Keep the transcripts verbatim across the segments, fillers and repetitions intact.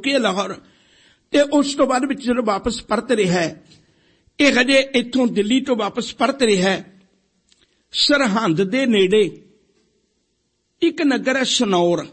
ਰੁਕੇ ਲਾਹੌਰ, ਤੇ ਉਸ ਤੋਂ ਬਾਅਦ ਵਿੱਚ ਜਦੋਂ ਵਾਪਸ ਪਰਤ ਰਿਹਾ, ਇਹ ਹਜੇ ਇੱਥੋਂ ਦਿੱਲੀ ਤੋਂ ਵਾਪਸ ਪਰਤ ਰਿਹਾ, ਸਰਹੰਦ ਦੇ ਨੇੜੇ ਇੱਕ ਨਗਰ ਹੈ ਸਨੌਰ।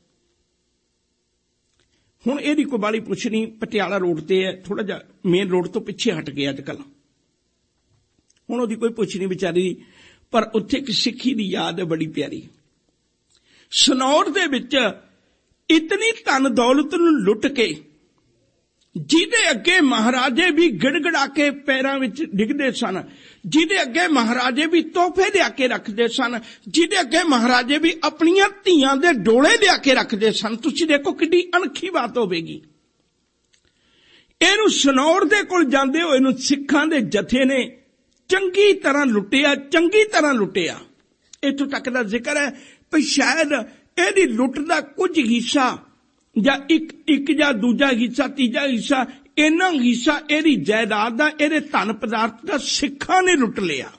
ਹੁਣ ਇਹਦੀ ਕੋਈ ਬਾਲੀ ਪੁੱਛ ਨਹੀਂ, ਪਟਿਆਲਾ ਰੋਡ ਤੇ ਹੈ, ਥੋੜਾ ਜਿਹਾ ਮੇਨ ਰੋਡ ਤੋਂ ਪਿੱਛੇ ਹਟ ਗਿਆ ਅੱਜ ਕੱਲ। ਹੁਣ ਉਹਦੀ ਕੋਈ ਪੁੱਛ ਨਹੀਂ ਵਿਚਾਰੀ, ਪਰ ਉੱਥੇ ਇੱਕ ਸਿੱਖੀ ਦੀ ਯਾਦ ਹੈ ਬੜੀ ਪਿਆਰੀ। ਸਨੌਰ ਦੇ ਵਿੱਚ ਇਤਨੀ ਧਨ ਦੌਲਤ ਨੂੰ ਲੁੱਟ ਕੇ, ਜਿਹਦੇ ਅੱਗੇ ਮਹਾਰਾਜੇ ਵੀ ਗਿੜਗੜਾ ਕੇ ਪੈਰਾਂ ਵਿੱਚ ਡਿੱਗਦੇ ਸਨ, ਜਿਹਦੇ ਅੱਗੇ ਮਹਾਰਾਜੇ ਵੀ ਤੋਹਫੇ ਲਿਆ ਕੇ ਰੱਖਦੇ ਸਨ, ਜਿਹਦੇ ਅੱਗੇ ਮਹਾਰਾਜੇ ਵੀ ਆਪਣੀਆਂ ਧੀਆਂ ਦੇ ਡੋਲੇ ਲਿਆ ਕੇ ਰੱਖਦੇ ਸਨ। ਤੁਸੀਂ ਦੇਖੋ ਕਿੰਨੀ ਅਣਖੀ ਬਾਤ ਹੋਵੇਗੀ। ਇਹਨੂੰ ਸਨੌਰ ਦੇ ਕੋਲ ਜਾਂਦੇ ਹੋਏ ਨੂੰ ਸਿੱਖਾਂ ਦੇ ਜਥੇ ਨੇ ਚੰਗੀ ਤਰ੍ਹਾਂ ਲੁੱਟਿਆ, ਚੰਗੀ ਤਰ੍ਹਾਂ ਲੁੱਟਿਆ। ਇੱਥੋਂ ਤੱਕ ਦਾ ਜ਼ਿਕਰ ਹੈ ਵੀ ਸ਼ਾਇਦ ਇਹਦੀ ਲੁੱਟ ਦਾ ਕੁਝ ਹਿੱਸਾ ਜਾਂ ਇੱਕ ਇੱਕ ਜਾਂ ਦੂਜਾ ਹਿੱਸਾ, ਤੀਜਾ ਹਿੱਸਾ, ਇਹਨਾਂ ਹਿੱਸਾ ਇਹਦੀ ਜਾਇਦਾਦ ਦਾ, ਇਹਦੇ ਧਨ ਪਦਾਰਥ ਦਾ ਸਿੱਖਾਂ ਨੇ ਲੁੱਟ ਲਿਆ।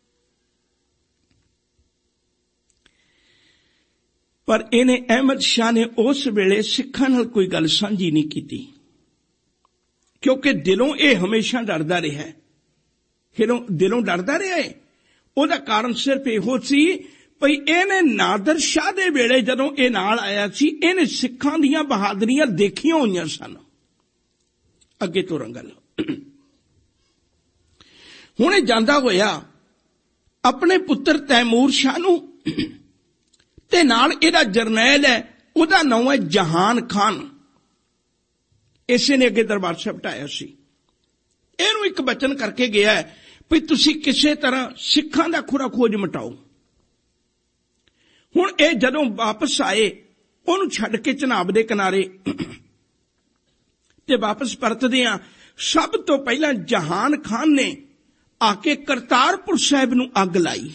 ਪਰ ਇਹਨੇ ਅਹਿਮਦ ਸ਼ਾਹ ਨੇ ਉਸ ਵੇਲੇ ਸਿੱਖਾਂ ਨਾਲ ਕੋਈ ਗੱਲ ਸਾਂਝੀ ਨਹੀਂ ਕੀਤੀ, ਕਿਉਂਕਿ ਦਿਲੋਂ ਇਹ ਹਮੇਸ਼ਾ ਡਰਦਾ ਰਿਹਾ, ਦਿਲੋਂ ਦਿਲੋਂ ਡਰਦਾ ਰਿਹਾ। ਉਹਦਾ ਕਾਰਨ ਸਿਰਫ ਇਹੋ ਸੀ ਭਈ ਇਹਨੇ ਨਾਦਰ ਸ਼ਾਹ ਦੇ ਵੇਲੇ ਜਦੋਂ ਇਹ ਨਾਲ ਆਇਆ ਸੀ, ਇਹਨੇ ਸਿੱਖਾਂ ਦੀਆਂ ਬਹਾਦਰੀਆਂ ਦੇਖੀਆਂ ਹੋਈਆਂ ਸਨ। ਅੱਗੇ ਤੋਂ ਰੰਗਲ ਹੁਣ ਇਹ ਜਾਂਦਾ ਹੋਇਆ ਆਪਣੇ ਪੁੱਤਰ ਤੈਮੂਰ ਸ਼ਾਹ ਨੂੰ, ਤੇ ਨਾਲ ਇਹਦਾ ਜਰਨੈਲ ਹੈ, ਉਹਦਾ ਨਾਮ ਹੈ ਜਹਾਨ ਖਾਨ। ਇਸੇ ਨੇ ਅੱਗੇ ਦਰਬਾਰ ਸਾਹਿਬ ਬਿਠਾਇਆ ਸੀ। ਇਹਨੂੰ ਇੱਕ ਬਚਨ ਕਰਕੇ ਗਿਆ ਹੈ ਵੀ ਤੁਸੀਂ ਕਿਸੇ ਤਰ੍ਹਾਂ ਸਿੱਖਾਂ ਦਾ ਖੁਰਾ ਖੋਜ ਮਿਟਾਓ। ਹੁਣ ਇਹ ਜਦੋਂ ਵਾਪਸ ਆਏ, ਉਹਨੂੰ ਛੱਡ ਕੇ ਚਨਾਬ ਦੇ ਕਿਨਾਰੇ ਤੇ ਵਾਪਸ ਪਰਤਦਿਆਂ ਸਭ ਤੋਂ ਪਹਿਲਾਂ ਜਹਾਨ ਖਾਨ ਨੇ ਆ ਕੇ ਕਰਤਾਰਪੁਰ ਸਾਹਿਬ ਨੂੰ ਅੱਗ ਲਾਈ।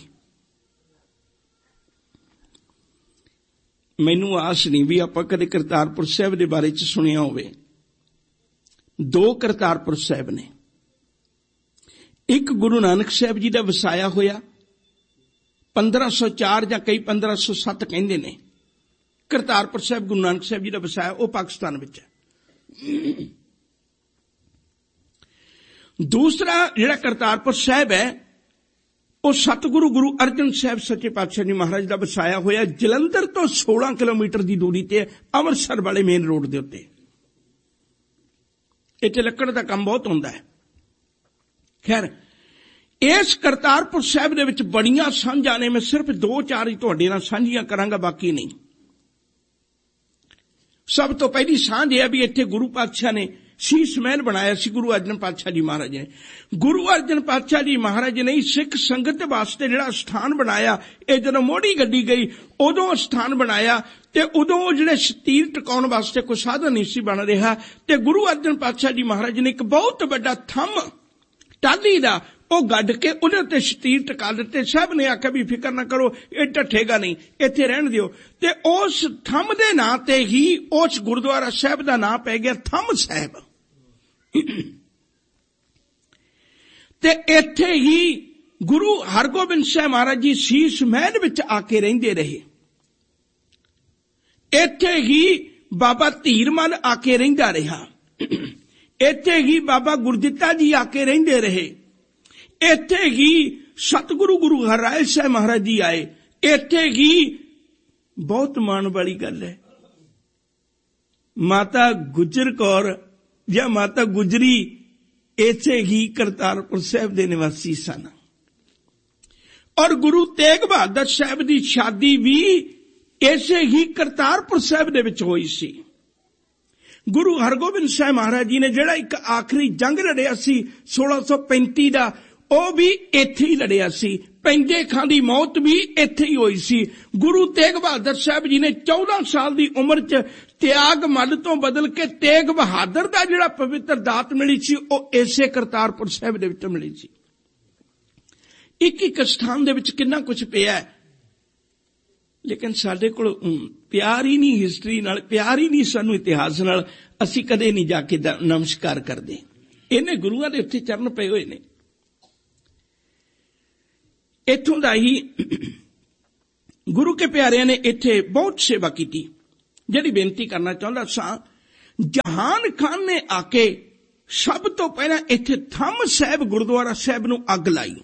ਮੈਨੂੰ ਆਸ ਨਹੀਂ ਵੀ ਆਪਾਂ ਕਦੇ ਕਰਤਾਰਪੁਰ ਸਾਹਿਬ ਦੇ ਬਾਰੇ ਚ ਸੁਣਿਆ ਹੋਵੇ। ਦੋ ਕਰਤਾਰਪੁਰ ਸਾਹਿਬ ਨੇ, ਇੱਕ ਗੁਰੂ ਨਾਨਕ ਸਾਹਿਬ ਜੀ ਦਾ ਵਸਾਇਆ ਹੋਇਆ ਪੰਦਰਾਂ ਸੌ ਚਾਰ ਜਾਂ ਕਈ ਪੰਦਰਾਂ ਸੌ ਸੱਤ ਕਹਿੰਦੇ ਨੇ। ਕਰਤਾਰਪੁਰ ਸਾਹਿਬ ਗੁਰੂ ਨਾਨਕ ਸਾਹਿਬ ਜੀ ਦਾ ਵਸਾਇਆ, ਉਹ ਪਾਕਿਸਤਾਨ ਵਿੱਚ ਹੈ। ਦੂਸਰਾ ਜਿਹੜਾ ਕਰਤਾਰਪੁਰ ਸਾਹਿਬ ਹੈ, ਉਹ ਸਤਿਗੁਰੂ ਗੁਰੂ ਅਰਜਨ ਸਾਹਿਬ ਸੱਚੇ ਪਾਤਸ਼ਾਹ ਜੀ ਮਹਾਰਾਜ ਦਾ ਵਸਾਇਆ ਹੋਇਆ, ਜਲੰਧਰ ਤੋਂ ਸੋਲਾਂ ਕਿਲੋਮੀਟਰ ਦੀ ਦੂਰੀ ਤੇ, ਅੰਮ੍ਰਿਤਸਰ ਵਾਲੇ ਮੇਨ ਰੋਡ ਦੇ ਉੱਤੇ। ਇੱਥੇ ਲੱਕੜ ਦਾ ਕੰਮ ਬਹੁਤ ਹੁੰਦਾ ਹੈ। ਖੈਰ, ਇਸ ਕਰਤਾਰਪੁਰ ਸਾਹਿਬ ਦੇ ਵਿੱਚ ਬੜੀਆਂ ਸਾਂਝਾਂ ਨੇ, ਮੈਂ ਸਿਰਫ ਦੋ ਚਾਰ ਹੀ ਤੁਹਾਡੇ ਨਾਲ ਸਾਂਝੀਆਂ ਕਰਾਂਗਾ, ਬਾਕੀ ਨਹੀਂ। ਸਭ ਤੋਂ ਪਹਿਲੀ ਸਾਂਝ ਇਹ ਹੈ ਵੀ ਇੱਥੇ ਗੁਰੂ ਪਾਤਸ਼ਾਹ ਨੇ ਸ਼ੀਸ਼ ਮਹਿਲ ਬਣਾਇਆ ਸੀ, ਗੁਰੂ ਅਰਜਨ ਪਾਤਸ਼ਾਹ ਜੀ ਮਹਾਰਾਜ ਨੇ। ਗੁਰੂ ਅਰਜਨ ਪਾਤਸ਼ਾਹ ਜੀ ਮਹਾਰਾਜ ਨੇ ਸਿੱਖ ਸੰਗਤ ਵਾਸਤੇ ਜਿਹੜਾ ਸਥਾਨ ਬਣਾਇਆ, ਇਹ ਜਦੋਂ ਮੋਢੀ ਗੱਡੀ ਗਈ ਉਦੋਂ ਸਥਾਨ ਬਣਾਇਆ, ਤੇ ਉਦੋਂ ਜਿਹੜੇ ਸ਼ਤੀਰ ਟਿਕਾਉਣ ਵਾਸਤੇ ਕੋਈ ਸਾਧਨ ਨਹੀਂ ਸੀ ਬਣ ਰਿਹਾ, ਤੇ ਗੁਰੂ ਅਰਜਨ ਪਾਤਸ਼ਾਹ ਜੀ ਮਹਾਰਾਜ ਨੇ ਇੱਕ ਬਹੁਤ ਵੱਡਾ ਥੰਮ ਟਾਹਲੀ ਦਾ ਉਹ ਗੱਡ ਕੇ ਉਹਦੇ ਉੱਤੇ ਸ਼ਤੀਰ ਟਿਕਾ ਦਿੱਤੇ। ਸਭ ਨੇ ਆਖਿਆ ਵੀ ਫਿਕਰ ਨਾ ਕਰੋ, ਇਹ ਢੱਠੇਗਾ ਨਹੀਂ, ਇੱਥੇ ਰਹਿਣ ਦਿਓ। ਤੇ ਉਸ ਥੰਮ ਦੇ ਨਾਂ ਤੇ ਹੀ ਉਸ ਗੁਰਦੁਆਰਾ ਸਾਹਿਬ ਦਾ ਨਾਂ ਪੈ ਗਿਆ ਥੰਮ ਸਾਹਿਬ। ਤੇ ਇੱਥੇ ਹੀ ਗੁਰੂ ਹਰਗੋਬਿੰਦ ਸਾਹਿਬ ਮਹਾਰਾਜ ਜੀ ਸ਼ੀਸ਼ ਮਹਿਲ ਵਿੱਚ ਆ ਕੇ ਰਹਿੰਦੇ ਰਹੇ। ਇੱਥੇ ਹੀ ਬਾਬਾ ਧੀਰਮਲ ਆ ਕੇ ਰਹਿੰਦਾ ਰਿਹਾ। ਇੱਥੇ ਹੀ ਬਾਬਾ ਗੁਰਦਿੱਤਾ ਜੀ ਆ ਕੇ ਰਹਿੰਦੇ ਰਹੇ। ਇੱਥੇ ਹੀ ਸਤਿਗੁਰੂ ਗੁਰੂ ਹਰਿਰਾਏ ਸਾਹਿਬ ਮਹਾਰਾਜ ਜੀ ਆਏ। ਇੱਥੇ ਹੀ ਬਹੁਤ ਮਾਣ ਵਾਲੀ ਗੱਲ ਹੈ, ਮਾਤਾ ਗੁਜਰ ਕੌਰ ਜਾਂ ਮਾਤਾ ਗੁਜਰੀ ਇੱਥੇ ਹੀ ਕਰਤਾਰਪੁਰ ਸਾਹਿਬ ਦੇ ਨਿਵਾਸੀ ਸਨ। ਔਰ ਗੁਰੂ ਤੇਗ ਬਹਾਦਰ ਸਾਹਿਬ ਦੀ ਸ਼ਾਦੀ ਵੀ ਇਸੇ ਹੀ ਕਰਤਾਰਪੁਰ ਸਾਹਿਬ ਦੇ ਵਿੱਚ ਹੋਈ ਸੀ। ਗੁਰੂ ਹਰਗੋਬਿੰਦ ਸਾਹਿਬ ਮਹਾਰਾਜ ਜੀ ਨੇ ਜਿਹੜਾ ਇੱਕ ਆਖਰੀ ਜੰਗ ਲੜਿਆ ਸੀ ਸੋਲਾਂ ਸੌ ਪੈਂਤੀ ਦਾ, ਉਹ ਵੀ ਇੱਥੇ ਹੀ ਲੜਿਆ ਸੀ। ਪੈਂਦੇ ਖਾਂ ਦੀ ਮੌਤ ਵੀ ਇੱਥੇ ਹੀ ਹੋਈ ਸੀ। ਗੁਰੂ ਤੇਗ ਬਹਾਦਰ ਸਾਹਿਬ ਜੀ ਨੇ ਚੌਦਾਂ ਸਾਲ ਦੀ ਉਮਰ 'ਚ ਤਿਆਗ ਮੱਲ ਤੋਂ ਬਦਲ ਕੇ ਤੇਗ ਬਹਾਦਰ ਦਾ ਜਿਹੜਾ ਪਵਿੱਤਰ ਦਾਤ ਮਿਲੀ ਸੀ, ਉਹ ਇਸੇ ਕਰਤਾਰਪੁਰ ਸਾਹਿਬ ਦੇ ਵਿੱਚ ਮਿਲੀ ਸੀ। ਇੱਕ ਇੱਕ ਸਥਾਨ ਦੇ ਵਿੱਚ ਕਿੰਨਾ ਕੁਝ ਪਿਆ ਹੈ, ਲੇਕਿਨ ਸਾਡੇ ਕੋਲ ਪਿਆਰ ਹੀ ਨਹੀਂ ਹਿਸਟਰੀ ਨਾਲ, ਪਿਆਰ ਹੀ ਨਹੀਂ ਸਾਨੂੰ ਇਤਿਹਾਸ ਨਾਲ। ਅਸੀਂ ਕਦੇ ਨਹੀਂ ਜਾ ਕੇ ਨਮਸਕਾਰ ਕਰਦੇ। ਇਹਨੇ ਗੁਰੂਆਂ ਦੇ ਉੱਤੇ ਚਰਨ ਪਏ ਹੋਏ ਨੇ। ਇੱਥੋਂ ਦਾ ਹੀ ਗੁਰੂ ਕੇ ਪਿਆਰਿਆਂ ਨੇ ਇੱਥੇ ਬਹੁਤ ਸੇਵਾ ਕੀਤੀ। ਜਿਹੜੀ ਬੇਨਤੀ ਕਰਨਾ ਚਾਹੁੰਦਾ ਸਾਂ, ਜਹਾਨ ਖਾਨ ਨੇ ਆ ਕੇ ਸਭ ਤੋਂ ਪਹਿਲਾਂ ਇੱਥੇ ਥੰਮ ਸਾਹਿਬ ਗੁਰਦੁਆਰਾ ਸਾਹਿਬ ਨੂੰ ਅੱਗ ਲਾਈ।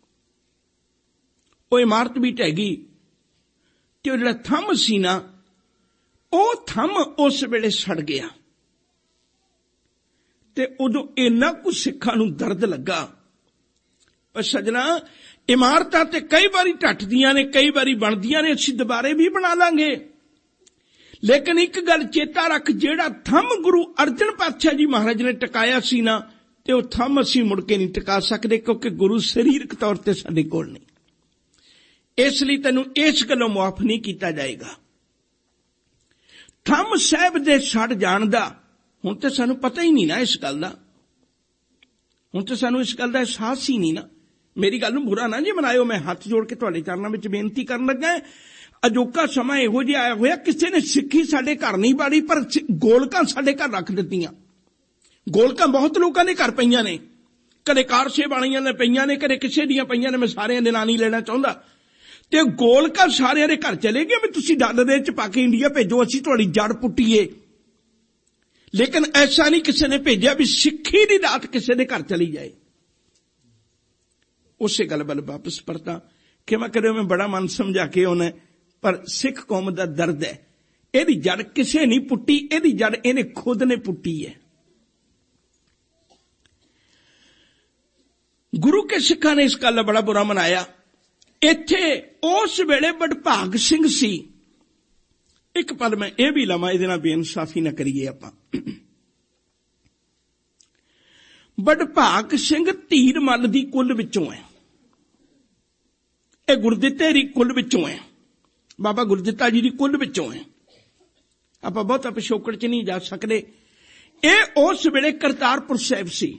ਉਹ ਇਮਾਰਤ ਵੀ ਢਹਿ ਗਈ ਤੇ ਉਹ ਜਿਹੜਾ ਥੰਮ ਸੀ ਨਾ, ਉਹ ਥੰਮ ਉਸ ਵੇਲੇ ਸੜ ਗਿਆ। ਤੇ ਉਦੋਂ ਇੰਨਾ ਕੁ ਸਿੱਖਾਂ ਨੂੰ ਦਰਦ ਲੱਗਾ। ਪਰ ਸੱਜਣਾ, ਇਮਾਰਤਾਂ ਤੇ ਕਈ ਵਾਰੀ ਢੱਟਦੀਆਂ ਨੇ, ਕਈ ਵਾਰੀ ਬਣਦੀਆਂ ਨੇ, ਅਸੀਂ ਦੁਬਾਰੇ ਵੀ ਬਣਾ ਲਾਂਗੇ। ਲੇਕਿਨ ਇੱਕ ਗੱਲ ਚੇਤਾ ਰੱਖ, ਜਿਹੜਾ ਥੰਮ ਗੁਰੂ ਅਰਜਨ ਪਾਤਸ਼ਾਹ ਜੀ ਮਹਾਰਾਜ ਨੇ ਟਿਕਾਇਆ ਸੀ ਨਾ, ਤੇ ਉਹ ਥੰਮ ਅਸੀਂ ਮੁੜ ਕੇ ਨਹੀਂ ਟਿਕਾ ਸਕਦੇ, ਕਿਉਂਕਿ ਗੁਰੂ ਸਰੀਰਕ ਤੌਰ ਤੇ ਸਾਡੇ ਕੋਲ ਨਹੀਂ। ਇਸ ਲਈ ਤੈਨੂੰ ਇਸ ਗੱਲੋਂ ਮੁਆਫ ਨਹੀਂ ਕੀਤਾ ਜਾਏਗਾ। ਥੰਮ ਸਾਹਿਬ ਦੇ ਸੜ ਜਾਣ ਦਾ ਹੁਣ ਤੇ ਸਾਨੂੰ ਪਤਾ ਹੀ ਨਹੀਂ ਨਾ ਇਸ ਗੱਲ ਦਾ, ਹੁਣ ਤੇ ਸਾਨੂੰ ਇਸ ਗੱਲ ਦਾ ਅਹਿਸਾਸ ਹੀ ਨਹੀਂ ਨਾ। ਮੇਰੀ ਗੱਲ ਨੂੰ ਬੁਰਾ ਨਾ ਜੀ ਮਨਾਇਓ, ਮੈਂ ਹੱਥ ਜੋੜ ਕੇ ਤੁਹਾਡੇ ਚਰਨਾਂ ਵਿੱਚ ਬੇਨਤੀ ਕਰਨ ਲੱਗਾ। ਅਜੋਕਾ ਸਮਾਂ ਇਹੋ ਜਿਹਾ ਆਇਆ ਹੋਇਆ, ਕਿਸੇ ਨੇ ਸਿੱਖੀ ਸਾਡੇ ਘਰ ਨਹੀਂ ਬਾੜੀ, ਪਰ ਗੋਲਕਾਂ ਸਾਡੇ ਘਰ ਰੱਖ ਦਿੱਤੀਆਂ। ਗੋਲਕਾਂ ਬਹੁਤ ਲੋਕਾਂ ਦੇ ਘਰ ਪਈਆਂ ਨੇ, ਕਦੇ ਕਾਰਸੇ ਵਾਲੀਆਂ ਨੇ ਪਈਆਂ ਨੇ, ਕਦੇ ਕਿਸੇ ਦੀਆਂ ਪਈਆਂ ਨੇ। ਮੈਂ ਸਾਰਿਆਂ ਦੇ ਨਾਂ ਨਹੀਂ ਲੈਣਾ ਚਾਹੁੰਦਾ। ਤੇ ਗੋਲਕਾਂ ਸਾਰਿਆਂ ਦੇ ਘਰ ਚਲੇ ਗਏ ਵੀ ਤੁਸੀਂ ਡਾਲਰ ਦੇ ਚ ਪਾ ਕੇ ਇੰਡੀਆ ਭੇਜੋ, ਅਸੀਂ ਤੁਹਾਡੀ ਜੜ ਪੁੱਟੀਏ। ਲੇਕਿਨ ਐਸਾ ਨਹੀਂ ਕਿਸੇ ਨੇ ਭੇਜਿਆ ਵੀ ਸਿੱਖੀ ਦੀ ਦਾਤ ਕਿਸੇ ਦੇ ਘਰ ਚਲੀ ਜਾਏ। ਉਸੇ ਗੱਲ ਵੱਲ ਵਾਪਸ ਪਰਤਾਂ ਕਿ ਮੈਂ ਕਦੇ ਮੈਂ ਬੜਾ ਮਨ ਸਮਝਾ ਕੇ ਆਉਣਾ, ਪਰ ਸਿੱਖ ਕੌਮ ਦਾ ਦਰਦ ਹੈ, ਇਹਦੀ ਜੜ ਕਿਸੇ ਨਹੀਂ ਪੁੱਟੀ, ਇਹਦੀ ਜੜ ਇਹਨੇ ਖੁਦ ਨੇ ਪੁੱਟੀ ਹੈ। ਗੁਰੂ ਕੇ ਸਿੱਖਾਂ ਨੇ ਇਸ ਗੱਲ ਦਾ ਬੜਾ ਬੁਰਾ ਮਨਾਇਆ। ਇੱਥੇ ਉਸ ਵੇਲੇ ਵਡਭਾਗ ਸਿੰਘ ਸੀ। ਇੱਕ ਪਲ ਮੈਂ ਇਹ ਵੀ ਲਵਾਂ, ਇਹਦੇ ਨਾਲ ਬੇਇਨਸਾਫੀ ਨਾ ਕਰੀਏ ਆਪਾਂ। ਵਡਭਾਗ ਸਿੰਘ ਧੀਰ ਮੱਲ ਦੀ ਕੁੱਲ ਵਿੱਚੋਂ ਹੈ, ਇਹ ਗੁਰਦਿੱਤੇ ਦੀ ਕੁੱਲ ਵਿੱਚੋਂ ਹੈ, ਬਾਬਾ ਗੁਰਦਿੱਤਾ ਜੀ ਦੀ ਕੁੱਲ ਵਿੱਚੋਂ ਹੈ। ਆਪਾਂ ਬਹੁਤਾ ਪਿਛੋਕੜ ਚ ਨਹੀਂ ਜਾ ਸਕਦੇ। ਇਹ ਉਸ ਵੇਲੇ ਕਰਤਾਰਪੁਰ ਸਾਹਿਬ ਸੀ।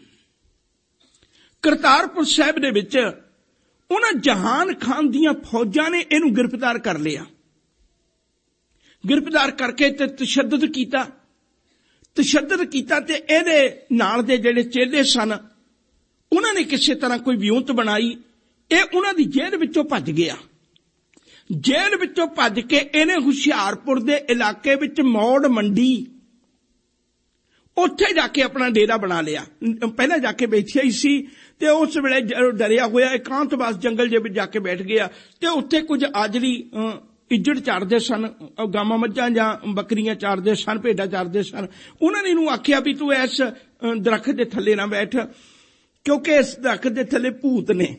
ਕਰਤਾਰਪੁਰ ਸਾਹਿਬ ਦੇ ਵਿੱਚ ਉਹਨਾਂ ਜਹਾਨ ਖਾਨ ਦੀਆਂ ਫੌਜਾਂ ਨੇ ਇਹਨੂੰ ਗ੍ਰਿਫਤਾਰ ਕਰ ਲਿਆ। ਗ੍ਰਿਫਤਾਰ ਕਰਕੇ ਤੇ ਤਸ਼ੱਦਦ ਕੀਤਾ ਤਸ਼ੱਦਦ ਕੀਤਾ ਤੇ ਇਹਦੇ ਨਾਲ ਦੇ ਜਿਹੜੇ ਚੇਲੇ ਸਨ, ਉਹਨਾਂ ਨੇ ਕਿਸੇ ਤਰ੍ਹਾਂ ਕੋਈ ਵਿਉਂਤ ਬਣਾਈ। ਇਹ ਉਹਨਾਂ ਦੀ ਜੇਲ੍ਹ ਵਿੱਚੋਂ ਭੱਜ ਗਿਆ। ਜੇਲ੍ਹ ਵਿੱਚੋਂ ਭੱਜ ਕੇ ਇਹਨੇ ਹੁਸ਼ਿਆਰਪੁਰ ਦੇ ਇਲਾਕੇ ਵਿੱਚ ਮੌੜ ਮੰਡੀ, ਉੱਥੇ ਜਾ ਕੇ ਆਪਣਾ ਡੇਰਾ ਬਣਾ ਲਿਆ। ਪਹਿਲਾਂ ਜਾ ਕੇ ਬੈਠਿਆ ਹੀ ਸੀ ਤੇ ਉਸ ਵੇਲੇ ਡਰਿਆ ਹੋਇਆ ਇਕਾਂਤਵਾਸ ਜੰਗਲ ਦੇ ਵਿੱਚ ਜਾ ਕੇ ਬੈਠ ਗਿਆ। ਤੇ ਉੱਥੇ ਕੁਝ ਆਜੜੀ ਇੱਜੜ ਚਾਰਦੇ ਸਨ, ਗਾਵਾਂ ਮੱਝਾਂ ਜਾਂ ਬੱਕਰੀਆਂ ਚਾਰਦੇ ਸਨ, ਭੇਡਾਂ ਚਾਰਦੇ ਸਨ। ਉਹਨਾਂ ਨੇ ਇਹਨੂੰ ਆਖਿਆ ਵੀ ਤੂੰ ਇਸ ਦਰਖਤ ਦੇ ਥੱਲੇ ਨਾ ਬੈਠ, ਕਿਉਂਕਿ ਇਸ ਦਰਖਤ ਦੇ ਥੱਲੇ ਭੂਤ ਨੇ।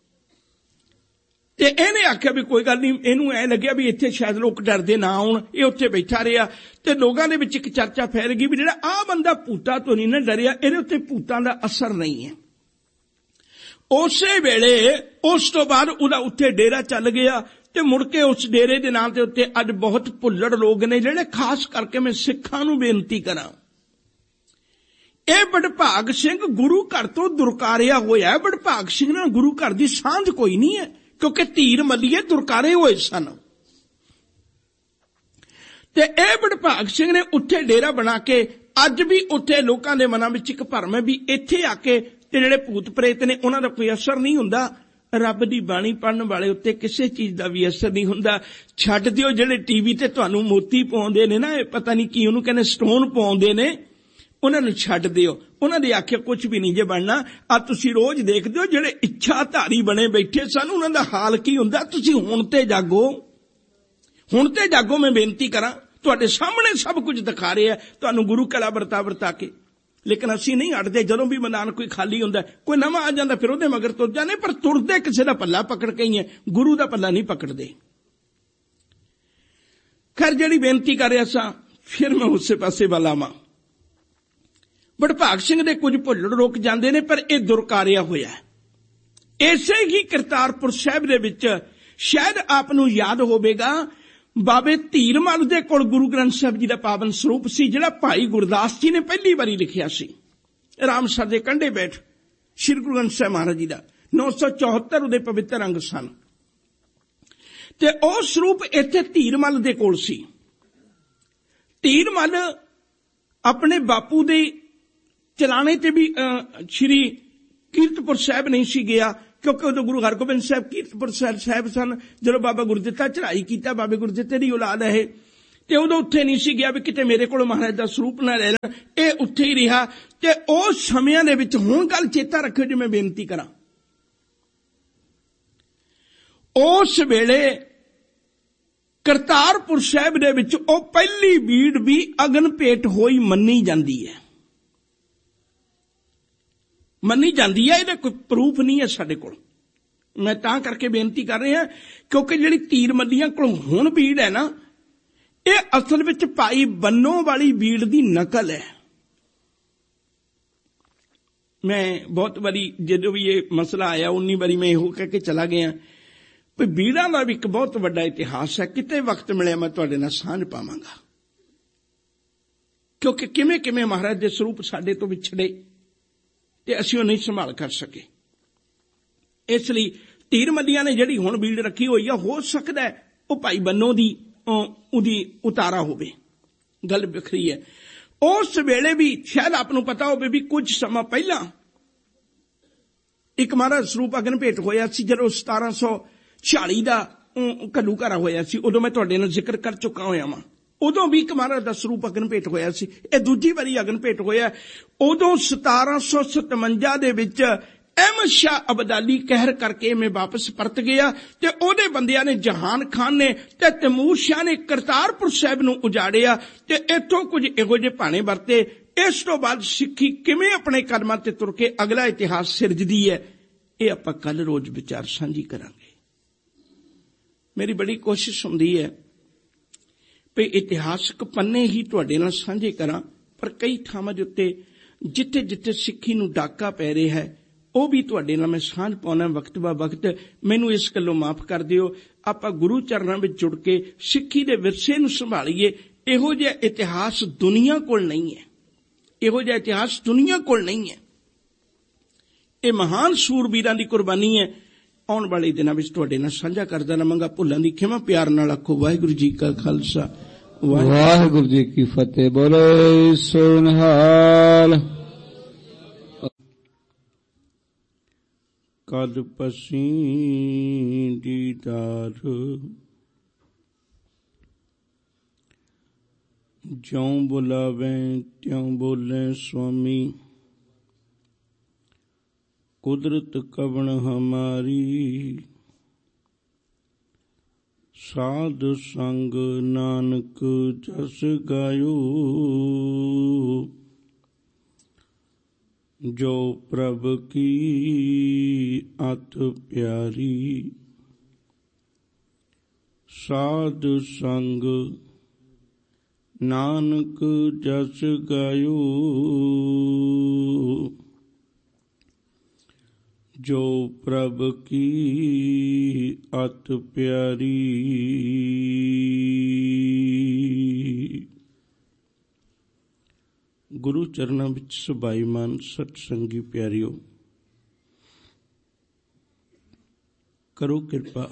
ਤੇ ਇਹਨੇ ਆਖਿਆ ਵੀ ਕੋਈ ਗੱਲ ਨਹੀਂ। ਇਹਨੂੰ ਐ ਲੱਗਿਆ ਵੀ ਇੱਥੇ ਸ਼ਾਇਦ ਲੋਕ ਡਰਦੇ ਨਾ ਆਉਣ, ਇਹ ਉੱਥੇ ਬੈਠਾ ਰਿਹਾ। ਤੇ ਲੋਕਾਂ ਦੇ ਵਿੱਚ ਇੱਕ ਚਰਚਾ ਫੈਲ ਗਈ ਵੀ ਜਿਹੜਾ ਆਹ ਬੰਦਾ ਭੂਤਾਂ ਤੋਂ ਨਹੀਂ ਨਾ ਡਰਿਆ, ਇਹਦੇ ਉੱਤੇ ਭੂਤਾਂ ਦਾ ਅਸਰ ਨਹੀਂ ਹੈ। ਉਸੇ ਵੇਲੇ ਉਸ ਤੋਂ ਬਾਅਦ ਉਹਦਾ ਉੱਥੇ ਡੇਰਾ ਚੱਲ ਗਿਆ। ਤੇ ਮੁੜ ਕੇ ਉਸ ਡੇਰੇ ਦੇ ਨਾਂ ਦੇ ਉੱਤੇ ਅੱਜ ਬਹੁਤ ਭੁੱਲੜ ਲੋਕ ਨੇ, ਜਿਹੜੇ ਖਾਸ ਕਰਕੇ ਮੈਂ ਸਿੱਖਾਂ ਨੂੰ ਬੇਨਤੀ ਕਰਾਂ, ਇਹ ਵਡਭਾਗ ਸਿੰਘ ਗੁਰੂ ਘਰ ਤੋਂ ਦੁਰਕਾਰਿਆ ਹੋਇਆ ਹੈ। ਵਡਭਾਗ ਸਿੰਘ ਨਾਲ ਗੁਰੂ ਘਰ ਦੀ ਸਾਂਝ ਕੋਈ ਨਹੀਂ ਹੈ, ਕਿਉਂਕਿ ਧੀਰ ਮੱਲੀਏ ਦੁਰਕਾਰੇ ਹੋਏ ਸਨ। ਤੇ ਇਹ ਵਡਭਾਗ ਸਿੰਘ ਨੇ ਉੱਥੇ ਡੇਰਾ ਬਣਾ ਕੇ ਅੱਜ ਵੀ ਉੱਥੇ ਲੋਕਾਂ ਦੇ ਮਨਾਂ ਵਿੱਚ ਇੱਕ ਭਰਮ ਹੈ ਵੀ ਇੱਥੇ ਆ ਕੇ ਤੇ ਜਿਹੜੇ ਭੂਤ ਪ੍ਰੇਤ ਨੇ ਉਹਨਾਂ ਦਾ ਕੋਈ ਅਸਰ ਨਹੀਂ ਹੁੰਦਾ। ਰੱਬ ਦੀ ਬਾਣੀ ਪੜ੍ਹਨ ਵਾਲੇ ਉੱਤੇ ਕਿਸੇ ਚੀਜ਼ ਦਾ ਵੀ ਅਸਰ ਨਹੀਂ ਹੁੰਦਾ। ਛੱਡ ਦਿਓ ਜਿਹੜੇ ਟੀਵੀ ਤੇ ਤੁਹਾਨੂੰ ਮੋਤੀ ਪਾਉਂਦੇ ਨੇ ਨਾ, ਇਹ ਪਤਾ ਨਹੀਂ ਕੀ ਉਹਨੂੰ ਕਹਿੰਦੇ, ਸਟੋਨ ਪਾਉਂਦੇ ਨੇ, ਉਹਨਾਂ ਨੂੰ ਛੱਡ ਦਿਓ। ਉਹਨਾਂ ਦੇ ਆਖਿਆ ਕੁਝ ਵੀ ਨਹੀਂ ਜੇ ਬਣਨਾ। ਆ ਤੁਸੀਂ ਰੋਜ਼ ਦੇਖਦੇ ਹੋ ਜਿਹੜੇ ਇੱਛਾਧਾਰੀ ਬਣੇ ਬੈਠੇ ਸਨ, ਉਹਨਾਂ ਦਾ ਹਾਲ ਕੀ ਹੁੰਦਾ। ਤੁਸੀਂ ਹੁਣ ਤੇ ਜਾਗੋ, ਹੁਣ ਤੇ ਜਾਗੋ। ਮੈਂ ਬੇਨਤੀ ਕਰਾਂ, ਤੁਹਾਡੇ ਸਾਹਮਣੇ ਸਭ ਕੁਝ ਦਿਖਾ ਰਿਹਾ ਤੁਹਾਨੂੰ ਗੁਰੂ ਕਲਾ ਵਰਤਾ ਵਰਤਾ ਕੇ। ਲੇਕਿਨ ਅਸੀਂ ਨਹੀਂ ਹਟਦੇ। ਜਦੋਂ ਵੀ ਮੈਦਾਨ ਕੋਈ ਖਾਲੀ ਹੁੰਦਾ, ਕੋਈ ਨਵਾਂ ਆ ਜਾਂਦਾ, ਫਿਰ ਉਹਦੇ ਮਗਰ ਤੁਰ ਜਾਂਦੇ, ਪਰ ਤੁਰਦੇ ਕਿਸੇ ਦਾ ਪੱਲਾ ਪਕੜ ਕੇ ਹੀ ਹੈ, ਗੁਰੂ ਦਾ ਪੱਲਾ ਨਹੀਂ ਪਕੜਦੇ। ਖੈਰ, ਜਿਹੜੀ ਬੇਨਤੀ ਕਰ ਰਿਹਾ ਸਾਂ, ਫਿਰ ਮੈਂ ਉਸੇ ਪਾਸੇ ਵੱਲ ਆਵਾਂ। ਵਡਭਾਗ ਸਿੰਘ ਦੇ ਕੁਝ ਭੁੱਲੜ ਰੁਕ ਜਾਂਦੇ ਨੇ, ਪਰ ਇਹ ਦੁਰਕਾਰਿਆ ਹੋਇਆ ਹੈ। ਇਸੇ ਹੀ ਕਰਤਾਰਪੁਰ ਸਾਹਿਬ ਦੇ ਵਿੱਚ ਸ਼ਾਇਦ ਆਪ ਨੂੰ ਯਾਦ ਹੋਵੇਗਾ, ਬਾਬੇ ਧੀਰ ਮੱਲ ਦੇ ਕੋਲ ਗੁਰੂ ਗ੍ਰੰਥ ਸਾਹਿਬ ਜੀ ਦਾ ਪਾਵਨ ਸਰੂਪ ਸੀ, ਜਿਹੜਾ ਭਾਈ ਗੁਰਦਾਸ ਜੀ ਨੇ ਪਹਿਲੀ ਵਾਰੀ ਲਿਖਿਆ ਸੀ। ਰਾਮਸਰ ਦੇ ਕੰਢੇ ਬੈਠ ਸ਼੍ਰੀ ਗੁਰੂ ਗ੍ਰੰਥ ਸਾਹਿਬ ਮਹਾਰਾਜ ਜੀ ਦਾ ਨੌ ਸੌ ਚੌਹੱਤਰ ਉਹਦੇ ਪਵਿੱਤਰ ਅੰਗ ਸਨ। ਤੇ ਉਹ ਸਰੂਪ ਇੱਥੇ ਧੀਰ ਮੱਲ ਦੇ ਕੋਲ ਸੀ। ਧੀਰ ਮੱਲ ਆਪਣੇ ਬਾਪੂ ਦੇ ਚਲਾਣੇ ਤੇ ਵੀ ਸ਼੍ਰੀ ਕੀਰਤਪੁਰ ਸਾਹਿਬ ਨਹੀਂ ਸੀ ਗਿਆ, ਕਿਉਂਕਿ ਉਦੋਂ ਗੁਰੂ ਹਰਗੋਬਿੰਦ ਸਾਹਿਬ ਕੀਰਤਪੁਰ ਸਾਹਿਬ ਸਨ। ਜਦੋਂ ਬਾਬਾ ਗੁਰਦਿੱਤਾ ਚੜ੍ਹਾਈ ਕੀਤਾ, ਬਾਬੇ ਗੁਰਦਿੱਤੇ ਦੀ ਔਲਾਦ ਹੈ। ਤੇ ਉਦੋਂ ਉੱਥੇ ਨਹੀਂ ਸੀ ਗਿਆ ਵੀ ਕਿਤੇ ਮੇਰੇ ਕੋਲ ਮਹਾਰਾਜ ਦਾ ਸਰੂਪ ਨਾ ਲੈ ਲੈਣ। ਇਹ ਉੱਥੇ ਹੀ ਰਿਹਾ। ਤੇ ਉਸ ਸਮਿਆਂ ਦੇ ਵਿੱਚ, ਹੁਣ ਗੱਲ ਚੇਤਾ ਰੱਖਿਓ ਜੇ ਮੈਂ ਬੇਨਤੀ ਕਰਾਂ, ਉਸ ਵੇਲੇ ਕਰਤਾਰਪੁਰ ਸਾਹਿਬ ਦੇ ਵਿੱਚ ਉਹ ਪਹਿਲੀ ਬੀੜ ਵੀ ਅਗਨ ਭੇਟ ਹੋਈ ਮੰਨੀ ਜਾਂਦੀ ਹੈ। ਮੰਨੀ ਜਾਂਦੀ ਹੈ, ਇਹਦਾ ਕੋਈ ਪ੍ਰੂਫ ਨਹੀਂ ਹੈ ਸਾਡੇ ਕੋਲ। ਮੈਂ ਤਾਂ ਕਰਕੇ ਬੇਨਤੀ ਕਰ ਰਿਹਾ ਕਿਉਂਕਿ ਜਿਹੜੀ ਤੀਰ ਮੱਲੀਆਂ ਕੋਲ ਹੁਣ ਬੀੜ ਹੈ ਨਾ, ਇਹ ਅਸਲ ਵਿੱਚ ਭਾਈ ਬੰਨੋ ਵਾਲੀ ਬੀੜ ਦੀ ਨਕਲ ਹੈ। ਮੈਂ ਬਹੁਤ ਵਾਰੀ ਜਦੋਂ ਵੀ ਇਹ ਮਸਲਾ ਆਇਆ ਉਨੀ ਵਾਰੀ ਮੈਂ ਇਹੋ ਕਹਿ ਕੇ ਚਲਾ ਗਿਆ ਵੀ ਬੀੜਾਂ ਦਾ ਵੀ ਇੱਕ ਬਹੁਤ ਵੱਡਾ ਇਤਿਹਾਸ ਹੈ। ਕਿਤੇ ਵਕਤ ਮਿਲਿਆ ਮੈਂ ਤੁਹਾਡੇ ਨਾਲ ਸਾਂਝ ਪਾਵਾਂਗਾ, ਕਿਉਂਕਿ ਕਿਵੇਂ ਕਿਵੇਂ ਮਹਾਰਾਜ ਦੇ ਸਰੂਪ ਸਾਡੇ ਤੋਂ ਵਿਛੜੇ ਤੇ ਅਸੀਂ ਉਹ ਨਹੀਂ ਸੰਭਾਲ ਕਰ ਸਕੇ। ਇਸ ਲਈ ਤੀਰ ਮੱਲੀਆਂ ਨੇ ਜਿਹੜੀ ਹੁਣ ਬੀੜ ਰੱਖੀ ਹੋਈ ਆ, ਹੋ ਸਕਦਾ ਉਹ ਭਾਈ ਬੰਨੋ ਦੀ ਉਹਦੀ ਉਤਾਰਾ ਹੋਵੇ, ਗੱਲ ਵੱਖਰੀ ਹੈ। ਉਸ ਵੇਲੇ ਵੀ ਸ਼ਾਇਦ ਆਪ ਨੂੰ ਪਤਾ ਹੋਵੇ ਵੀ ਕੁਝ ਸਮਾਂ ਪਹਿਲਾਂ ਇੱਕ ਮਹਾਰਾਜ ਸਰੂਪ ਅਗਨ ਭੇਟ ਹੋਇਆ ਸੀ, ਜਦੋਂ ਸਤਾਰਾਂ ਸੌ ਛਿਆਲੀ ਦਾ ਘੱਲੂ ਘਰਾ ਹੋਇਆ ਸੀ। ਉਦੋਂ ਮੈਂ ਤੁਹਾਡੇ ਨਾਲ ਜ਼ਿਕਰ ਕਰ ਚੁੱਕਾ ਹੋਇਆ ਵਾਂ। ਉਦੋਂ ਵੀ ਇੱਕ ਮਹਾਰਾਜ ਦਾ ਸਰੂਪ ਅਗਨ ਭੇਟ ਹੋਇਆ ਸੀ। ਇਹ ਦੂਜੀ ਵਾਰੀ ਅਗਨ ਭੇਟ ਹੋਇਆ। ਉਦੋਂ ਸਤਾਰਾਂ ਸੌ ਸਤਵੰਜਾ ਦੇ ਵਿੱਚ ਅਹਿਮਦ ਸ਼ਾਹ ਅਬਦਾਲੀ ਕਹਿਰ ਕਰਕੇ ਮੈਂ ਵਾਪਸ ਪਰਤ ਗਿਆ ਤੇ ਉਹਦੇ ਬੰਦਿਆਂ ਨੇ, ਜਹਾਨ ਖਾਨ ਨੇ ਤੇ ਤੈਮੂਰ ਸ਼ਾਹ ਨੇ ਕਰਤਾਰਪੁਰ ਸਾਹਿਬ ਨੂੰ ਉਜਾੜਿਆ ਤੇ ਇੱਥੋਂ ਕੁਝ ਇਹੋ ਜਿਹੇ ਭਾਣੇ ਵਰਤੇ। ਇਸ ਤੋਂ ਬਾਅਦ ਸਿੱਖੀ ਕਿਵੇਂ ਆਪਣੇ ਕਦਮਾਂ ਤੇ ਤੁਰ ਕੇ ਅਗਲਾ ਇਤਿਹਾਸ ਸਿਰਜਦੀ ਹੈ, ਇਹ ਆਪਾਂ ਕੱਲ ਰੋਜ਼ ਵਿਚਾਰ ਸਾਂਝੀ ਕਰਾਂਗੇ। ਮੇਰੀ ਬੜੀ ਕੋਸ਼ਿਸ਼ ਹੁੰਦੀ ਹੈ ਵੀ ਇਤਿਹਾਸਕ ਪੰਨੇ ਹੀ ਤੁਹਾਡੇ ਨਾਲ ਸਾਂਝੇ ਕਰਾਂ, ਪਰ ਕਈ ਥਾਵਾਂ ਦੇ ਉੱਤੇ ਜਿੱਥੇ ਜਿੱਥੇ ਸਿੱਖੀ ਨੂੰ ਡਾਕਾ ਪੈ ਰਿਹਾ ਹੈ ਉਹ ਵੀ ਤੁਹਾਡੇ ਨਾਲ ਮੈਂ ਸਾਂਝ ਪਾਉਣਾ ਵਕਤ ਬਾ ਵਕਤ। ਮੈਨੂੰ ਇਸ ਗੱਲੋਂ ਮਾਫ ਕਰ ਦਿਓ। ਆਪਾਂ ਗੁਰੂ ਚਰਨਾਂ ਵਿੱਚ ਜੁੜ ਕੇ ਸਿੱਖੀ ਦੇ ਵਿਰਸੇ ਨੂੰ ਸੰਭਾਲੀਏ। ਇਹੋ ਜਿਹਾ ਇਤਿਹਾਸ ਦੁਨੀਆ ਕੋਲ ਨਹੀਂ ਹੈ, ਇਹੋ ਜਿਹਾ ਇਤਿਹਾਸ ਦੁਨੀਆ ਕੋਲ ਨਹੀਂ ਹੈ। ਇਹ ਮਹਾਨ ਸੂਰਬੀਰਾਂ ਦੀ ਕੁਰਬਾਨੀ ਹੈ। ਆਉਣ ਵਾਲੇ ਦਿਨਾਂ ਵਿੱਚ ਤੁਹਾਡੇ ਨਾਲ ਸਾਂਝਾ ਕਰਦਾ ਰਹਾਂਗਾ। ਭੁੱਲਾਂ ਦੀ ਖਿਮਾ, ਪਿਆਰ ਨਾਲ ਆਖੋ ਵਾਹਿਗੁਰੂ ਜੀ ਕਾ ਖਾਲਸਾ, ਵਾਹਿਗੁਰੂ ਜੀ ਕੀ ਫਤਿਹ। ਬੋਲੇ ਸੋ ਨਿਹਾਲ। ਕਦ ਪਸੀਂ ਦੀਦਾਰ, ਜਿਉਂ ਬੁਲਾਵੇਂ ਤਿਉਂ ਬੋਲੇ ਸੁਆਮੀ। ਕੁਦਰਤ ਕਵਣ ਹਮਾਰੀ, ਸਾਧ ਸੰਗ ਨਾਨਕ ਜਸ ਗਾਇਓ। ਜੋ ਪ੍ਰਭ ਕੀ ਅਤ ਪਿਆਰੀ, ਸਾਧ ਸੰਗ ਨਾਨਕ ਜਸ ਗਾਇਓ। ਜੋ ਪ੍ਰਭ ਕੀ ਅਤ ਪਿਆਰੀ। ਗੁਰੂ ਚਰਨਾਂ ਵਿੱਚ ਸੁਭਾਈਮਾਨ ਸਤ ਸੰਗੀ ਪਿਆਰਿਓ, ਕਰੋ ਕਿਰਪਾ,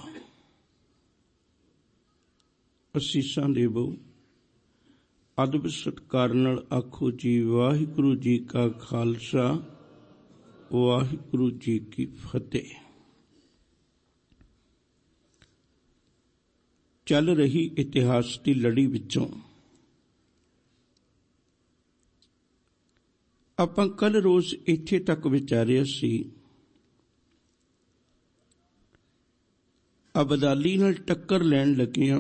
ਅਸੀਸਾਂ ਦੇਵੋ। ਅਦਬ ਸਤਿਕਾਰ ਨਾਲ ਆਖੋ ਜੀ ਵਾਹਿਗੁਰੂ ਜੀ ਕਾ ਖਾਲਸਾ, ਵਾਹਿਗੁਰੂ ਜੀ ਕੀ ਫਤਿਹ। ਚੱਲ ਰਹੀ ਇਤਿਹਾਸ ਦੀ ਲੜੀ ਵਿੱਚੋਂ ਆਪਾਂ ਕੱਲ ਰੋਜ਼ ਇੱਥੇ ਤੱਕ ਵਿਚਾਰਿਆ ਸੀ, ਅਬਦਾਲੀ ਨਾਲ ਟੱਕਰ ਲੈਣ ਲੱਗਿਆ।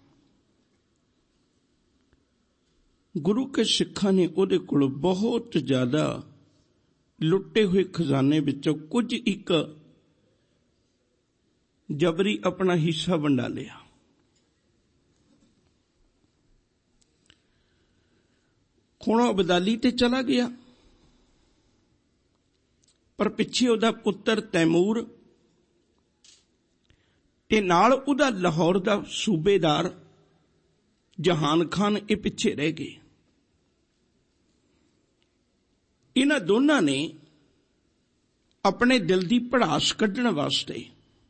ਗੁਰੂ ਕੇ ਸਿੱਖਾਂ ਨੇ ਉਹਦੇ ਕੋਲ ਬਹੁਤ ਜ਼ਿਆਦਾ ਲੁੱਟੇ ਹੋਏ ਖਜ਼ਾਨੇ ਵਿੱਚੋਂ ਕੁਝ ਇੱਕ ਜਬਰੀ ਆਪਣਾ ਹਿੱਸਾ ਵੰਡਾ ਲਿਆ। ਹੁਣ ਅਬਦਾਲੀ ਤੇ ਚਲਾ ਗਿਆ, ਪਰ ਪਿੱਛੇ ਉਹਦਾ ਪੁੱਤਰ ਤੈਮੂਰ ਤੇ ਨਾਲ ਉਹਦਾ ਲਾਹੌਰ ਦਾ ਸੂਬੇਦਾਰ ਜਹਾਨ ਖਾਨ, ਇਹ ਪਿੱਛੇ ਰਹਿ ਗਏ। ਇਹਨਾਂ ਦੋਨਾਂ ਨੇ ਆਪਣੇ ਦਿਲ ਦੀ ਭੜਾਸ ਕੱਢਣ ਵਾਸਤੇ,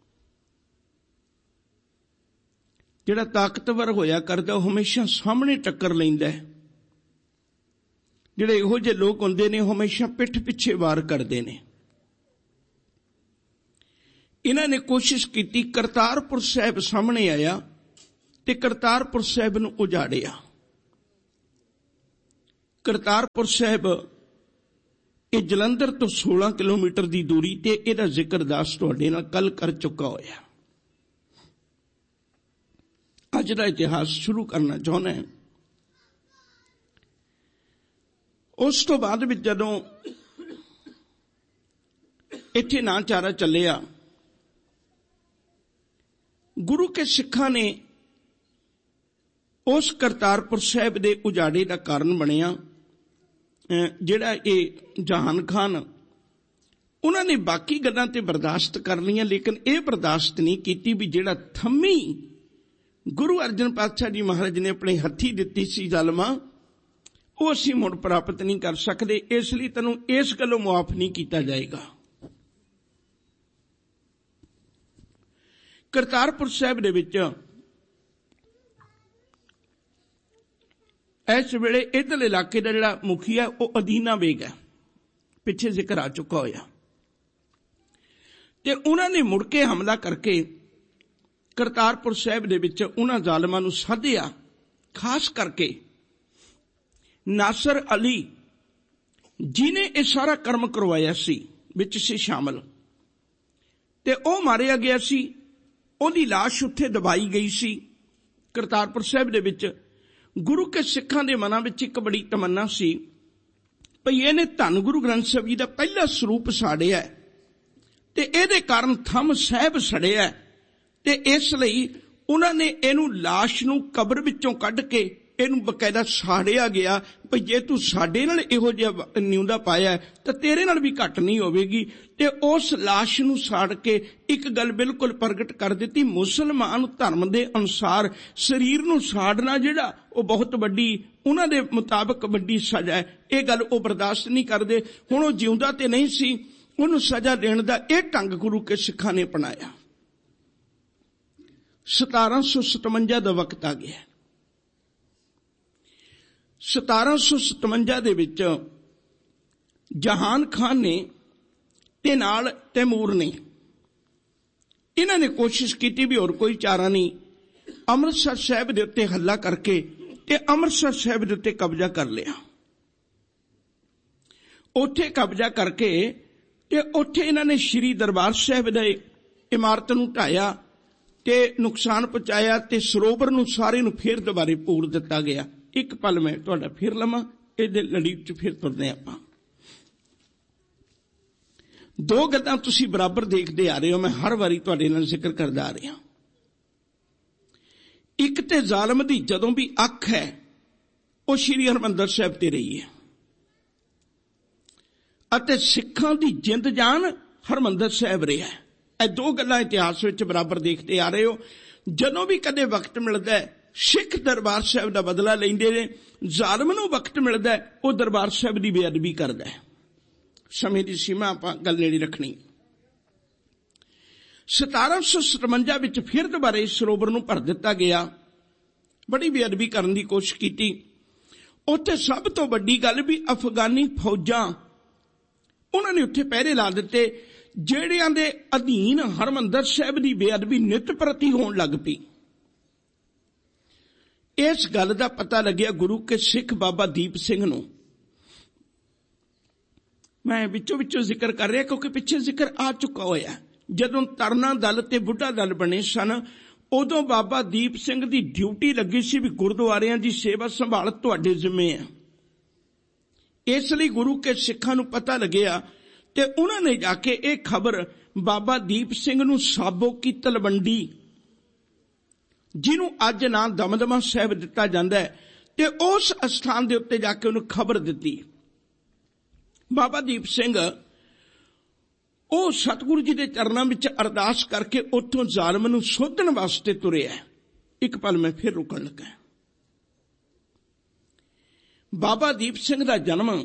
ਜਿਹੜਾ ਤਾਕਤਵਰ ਹੋਇਆ ਕਰਦਾ ਉਹ ਹਮੇਸ਼ਾ ਸਾਹਮਣੇ ਟੱਕਰ ਲੈਂਦਾ ਹੈ। ਜਿਹੜੇ ਇਹੋ ਜਿਹੇ ਲੋਕ ਹੁੰਦੇ ਨੇ ਹਮੇਸ਼ਾ ਪਿੱਠ ਪਿੱਛੇ ਵਾਰ ਕਰਦੇ ਨੇ। ਇਹਨਾਂ ਨੇ ਕੋਸ਼ਿਸ਼ ਕੀਤੀ, ਕਰਤਾਰਪੁਰ ਸਾਹਿਬ ਸਾਹਮਣੇ ਆਇਆ ਤੇ ਕਰਤਾਰਪੁਰ ਸਾਹਿਬ ਨੂੰ ਉਜਾੜਿਆ। ਕਰਤਾਰਪੁਰ ਸਾਹਿਬ ਇਹ ਜਲੰਧਰ ਤੋਂ ਸੋਲਾਂ ਕਿਲੋਮੀਟਰ ਦੀ ਦੂਰੀ ਤੇ, ਇਹਦਾ ਜ਼ਿਕਰ ਦਾਸ ਤੁਹਾਡੇ ਨਾਲ ਕੱਲ ਕਰ ਚੁੱਕਾ ਹੋਇਆ। ਅੱਜ ਦਾ ਇਤਿਹਾਸ ਸ਼ੁਰੂ ਕਰਨਾ ਚਾਹੁੰਦਾ ਹਾਂ। ਉਸ ਤੋਂ ਬਾਅਦ ਵਿੱਚ ਜਦੋਂ ਇੱਥੇ ਨਾਚਾਰਾ ਚੱਲਿਆ, ਗੁਰੂ ਕੇ ਸਿੱਖਾਂ ਨੇ ਉਸ ਕਰਤਾਰਪੁਰ ਸਾਹਿਬ ਦੇ ਉਜਾੜੇ ਦਾ ਕਾਰਨ ਬਣਿਆ। ਜਿਹੜਾ ਇਹ ਜਹਾਨ ਖਾਨ, ਉਹਨਾਂ ਨੇ ਬਾਕੀ ਗੱਲਾਂ ਤੇ ਬਰਦਾਸ਼ਤ ਕਰ ਲਈਆਂ, ਲੇਕਿਨ ਇਹ ਬਰਦਾਸ਼ਤ ਨਹੀਂ ਕੀਤੀ ਵੀ ਜਿਹੜਾ ਥੰਮੀ ਗੁਰੂ ਅਰਜਨ ਪਾਤਸ਼ਾਹ ਜੀ ਮਹਾਰਾਜ ਨੇ ਆਪਣੇ ਹੱਥੀ ਦਿੱਤੀ ਸੀ ਜ਼ਾਲਮਾਂ, ਉਹ ਅਸੀਂ ਮੁੜ ਪ੍ਰਾਪਤ ਨਹੀਂ ਕਰ ਸਕਦੇ, ਇਸ ਲਈ ਤੈਨੂੰ ਇਸ ਗੱਲੋਂ ਮੁਆਫ ਨਹੀਂ ਕੀਤਾ ਜਾਏਗਾ। ਕਰਤਾਰਪੁਰ ਸਾਹਿਬ ਦੇ ਵਿੱਚ ਇਸ ਵੇਲੇ ਇੱਧਰਲੇ ਇਲਾਕੇ ਦਾ ਜਿਹੜਾ ਮੁਖੀਆ ਉਹ ਅਦੀਨਾ ਬੇਗ ਹੈ, ਪਿੱਛੇ ਜ਼ਿਕਰ ਆ ਚੁੱਕਾ ਹੋਇਆ, ਤੇ ਉਹਨਾਂ ਨੇ ਮੁੜ ਕੇ ਹਮਲਾ ਕਰਕੇ ਕਰਤਾਰਪੁਰ ਸਾਹਿਬ ਦੇ ਵਿੱਚ ਉਹਨਾਂ ਜ਼ਾਲਮਾਂ ਨੂੰ ਸਾਧਿਆ। ਖਾਸ ਕਰਕੇ ਨਾਸਰ ਅਲੀ ਜਿਹਨੇ ਇਹ ਸਾਰਾ ਕਰਮ ਕਰਵਾਇਆ ਸੀ ਵਿੱਚ ਸੀ ਸ਼ਾਮਲ, ਤੇ ਉਹ ਮਾਰਿਆ ਗਿਆ ਸੀ। ਉਹਦੀ ਲਾਸ਼ ਉੱਥੇ ਦਬਾਈ ਗਈ ਸੀ ਕਰਤਾਰਪੁਰ ਸਾਹਿਬ ਦੇ ਵਿੱਚ। ਗੁਰੂ ਕੇ ਸਿੱਖਾਂ ਦੇ ਮਨਾਂ ਵਿੱਚ ਇੱਕ ਬੜੀ ਤਮੰਨਾ ਸੀ ਭਈ ਇਹਨੇ ਧੰਨ ਗੁਰੂ ਗ੍ਰੰਥ ਸਾਹਿਬ ਜੀ ਦਾ ਪਹਿਲਾ ਸਰੂਪ ਸਾੜਿਆ ਤੇ ਇਹਦੇ ਕਾਰਨ ਥੰਮ ਸਾਹਿਬ ਸੜਿਆ, ਤੇ ਇਸ ਲਈ ਉਹਨਾਂ ਨੇ ਇਹਨੂੰ ਲਾਸ਼ ਨੂੰ ਕਬਰ ਵਿੱਚੋਂ ਕੱਢ ਕੇ ਇਹਨੂੰ ਬਕਾਇਦਾ ਸਾੜਿਆ ਗਿਆ ਭਈ ਜੇ ਤੂੰ ਸਾਡੇ ਨਾਲ ਇਹੋ ਜਿਹਾ ਨਿਉਂਦਾ ਪਾਇਆ ਤਾਂ ਤੇਰੇ ਨਾਲ ਵੀ ਘੱਟ ਨਹੀਂ ਹੋਵੇਗੀ। ਤੇ ਉਸ ਲਾਸ਼ ਨੂੰ ਸਾੜ ਕੇ ਇੱਕ ਗੱਲ ਬਿਲਕੁਲ ਪ੍ਰਗਟ ਕਰ ਦਿੱਤੀ, ਮੁਸਲਮਾਨ ਧਰਮ ਦੇ ਅਨੁਸਾਰ ਸਰੀਰ ਨੂੰ ਸਾੜਨਾ ਜਿਹੜਾ ਉਹ ਬਹੁਤ ਵੱਡੀ, ਉਹਨਾਂ ਦੇ ਮੁਤਾਬਕ ਵੱਡੀ ਸਜ਼ਾ ਹੈ। ਇਹ ਗੱਲ ਉਹ ਬਰਦਾਸ਼ਤ ਨਹੀਂ ਕਰਦੇ। ਹੁਣ ਉਹ ਜਿਉਂਦਾ ਤੇ ਨਹੀਂ ਸੀ, ਉਹਨੂੰ ਸਜ਼ਾ ਦੇਣ ਦਾ ਇਹ ਢੰਗ ਗੁਰੂ ਕੇ ਸਿੱਖਾਂ ਨੇ ਅਪਣਾਇਆ। ਸਤਾਰਾਂ ਸੌ ਸਤਵੰਜਾ ਦਾ ਵਕਤ ਆ ਗਿਆ। ਸਤਾਰਾਂ ਸੌ ਸਤਵੰਜਾ ਦੇ ਵਿੱਚ ਜਹਾਨ ਖਾਨ ਨੇ ਤੇ ਨਾਲ ਤੈਮੂਰ ਨੇ, ਇਹਨਾਂ ਨੇ ਕੋਸ਼ਿਸ਼ ਕੀਤੀ ਵੀ ਹੋਰ ਕੋਈ ਚਾਰਾ ਨਹੀਂ, ਅੰਮ੍ਰਿਤਸਰ ਸਾਹਿਬ ਦੇ ਉੱਤੇ ਹੱਲਾ ਕਰਕੇ ਤੇ ਅੰਮ੍ਰਿਤਸਰ ਸਾਹਿਬ ਦੇ ਉੱਤੇ ਕਬਜ਼ਾ ਕਰ ਲਿਆ। ਉੱਥੇ ਕਬਜ਼ਾ ਕਰਕੇ ਤੇ ਉੱਥੇ ਇਹਨਾਂ ਨੇ ਸ਼੍ਰੀ ਦਰਬਾਰ ਸਾਹਿਬ ਦੇ ਇਮਾਰਤ ਨੂੰ ਢਾਇਆ ਤੇ ਨੁਕਸਾਨ ਪਹੁੰਚਾਇਆ, ਤੇ ਸਰੋਵਰ ਨੂੰ ਸਾਰੇ ਨੂੰ ਫੇਰ ਦੁਬਾਰੇ ਪੂਰ ਦਿੱਤਾ ਗਿਆ। ਇੱਕ ਪਲ ਮੈਂ ਤੁਹਾਡਾ ਫਿਰ ਲਵਾਂ, ਇਹਦੇ ਲੜੀ ਚ ਫਿਰ ਤੁਰਦੇ ਆਪਾਂ। ਦੋ ਗੱਲਾਂ ਤੁਸੀਂ ਬਰਾਬਰ ਦੇਖਦੇ ਆ ਰਹੇ ਹੋ, ਮੈਂ ਹਰ ਵਾਰੀ ਤੁਹਾਡੇ ਨਾਲ ਜ਼ਿਕਰ ਕਰਦਾ ਆ ਰਿਹਾ। ਇੱਕ ਤੇ ਜ਼ਾਲਮ ਦੀ ਜਦੋਂ ਵੀ ਅੱਖ ਹੈ ਉਹ ਸ਼੍ਰੀ ਹਰਿਮੰਦਰ ਸਾਹਿਬ ਤੇ ਰਹੀ ਹੈ, ਅਤੇ ਸਿੱਖਾਂ ਦੀ ਜਿੰਦ ਜਾਨ ਹਰਿਮੰਦਰ ਸਾਹਿਬ ਰਿਹਾ। ਇਹ ਦੋ ਗੱਲਾਂ ਇਤਿਹਾਸ ਵਿੱਚ ਬਰਾਬਰ ਦੇਖਦੇ ਆ ਰਹੇ ਹੋ। ਜਦੋਂ ਵੀ ਕਦੇ ਵਕਤ ਮਿਲਦਾ ਹੈ ਸਿੱਖ ਦਰਬਾਰ ਸਾਹਿਬ ਦਾ ਬਦਲਾ ਲੈਂਦੇ ਨੇ, ਜ਼ਾਲਮ ਨੂੰ ਵਕਤ ਮਿਲਦਾ ਹੈ ਉਹ ਦਰਬਾਰ ਸਾਹਿਬ ਦੀ ਬੇਅਦਬੀ ਕਰਦਾ ਹੈ। ਸਮੇਂ ਦੀ ਸੀਮਾ ਆਪਾਂ ਗੱਲ ਨੇੜੇ ਰੱਖਣੀ। ਸਤਾਰਾਂ ਸੌ ਸਤਵੰਜਾ ਵਿੱਚ ਫਿਰ ਦੁਬਾਰੇ ਸਰੋਵਰ ਨੂੰ ਭਰ ਦਿੱਤਾ ਗਿਆ। ਬੜੀ ਬੇਅਦਬੀ ਕਰਨ ਦੀ ਕੋਸ਼ਿਸ਼ ਕੀਤੀ। ਉੱਥੇ ਸਭ ਤੋਂ ਵੱਡੀ ਗੱਲ ਵੀ ਅਫਗਾਨੀ ਫੌਜਾਂ ਉਹਨਾਂ ਨੇ ਉੱਥੇ ਪਹਿਰੇ ਲਾ ਦਿੱਤੇ, ਜਿਹੜਿਆਂ ਦੇ ਅਧੀਨ ਹਰਿਮੰਦਰ ਸਾਹਿਬ ਦੀ ਬੇਅਦਬੀ ਨਿਤ ਪ੍ਰਤੀ ਹੋਣ ਲੱਗ ਪਈ। ਇਸ ਗੱਲ ਦਾ ਪਤਾ ਲੱਗਿਆ ਗੁਰੂ ਕੇ ਸਿੱਖ ਬਾਬਾ ਦੀਪ ਸਿੰਘ ਨੂੰ। ਮੈਂ ਵਿੱਚੋਂ ਵਿੱਚੋਂ ਜ਼ਿਕਰ ਕਰ ਰਿਹਾ ਕਿਉਂਕਿ ਪਿੱਛੇ ਜ਼ਿਕਰ ਆ ਚੁੱਕਾ ਹੋਇਆ। ਜਦੋਂ ਤਰਨਾ ਦਲ ਤੇ ਬੁੱਢਾ ਦਲ ਬਣੇ ਸਨ, ਉਦੋਂ ਬਾਬਾ ਦੀਪ ਸਿੰਘ ਦੀ ਡਿਊਟੀ ਲੱਗੀ ਸੀ ਵੀ ਗੁਰਦੁਆਰਿਆਂ ਦੀ ਸੇਵਾ ਸੰਭਾਲ ਤੁਹਾਡੇ ਜ਼ਿੰਮੇ ਹੈ। ਇਸ ਲਈ ਗੁਰੂ ਕੇ ਸਿੱਖਾਂ ਨੂੰ ਪਤਾ ਲੱਗਿਆ ਤੇ ਉਹਨਾਂ ਨੇ ਜਾ ਕੇ ਇਹ ਖਬਰ ਬਾਬਾ ਦੀਪ ਸਿੰਘ ਨੂੰ ਸਾਬੋ ਕੀ ਤਲਵੰਡੀ, ਜਿਹਨੂੰ ਅੱਜ ਨਾਂ ਦਮਦਮਾ ਸਾਹਿਬ ਦਿੱਤਾ ਜਾਂਦਾ ਹੈ, ਤੇ ਉਸ ਅਸਥਾਨ ਦੇ ਉੱਤੇ ਜਾ ਕੇ ਉਹਨੂੰ ਖਬਰ ਦਿੱਤੀ। ਬਾਬਾ ਦੀਪ ਸਿੰਘ ਉਹ ਸਤਿਗੁਰੂ ਜੀ ਦੇ ਚਰਨਾਂ ਵਿੱਚ ਅਰਦਾਸ ਕਰਕੇ ਉੱਥੋਂ ਜ਼ਾਲਮ ਨੂੰ ਸੋਧਣ ਵਾਸਤੇ ਤੁਰਿਆ। ਇੱਕ ਪਲ ਮੈਂ ਫਿਰ ਰੁਕਣ ਲੱਗਾ। ਬਾਬਾ ਦੀਪ ਸਿੰਘ ਦਾ ਜਨਮ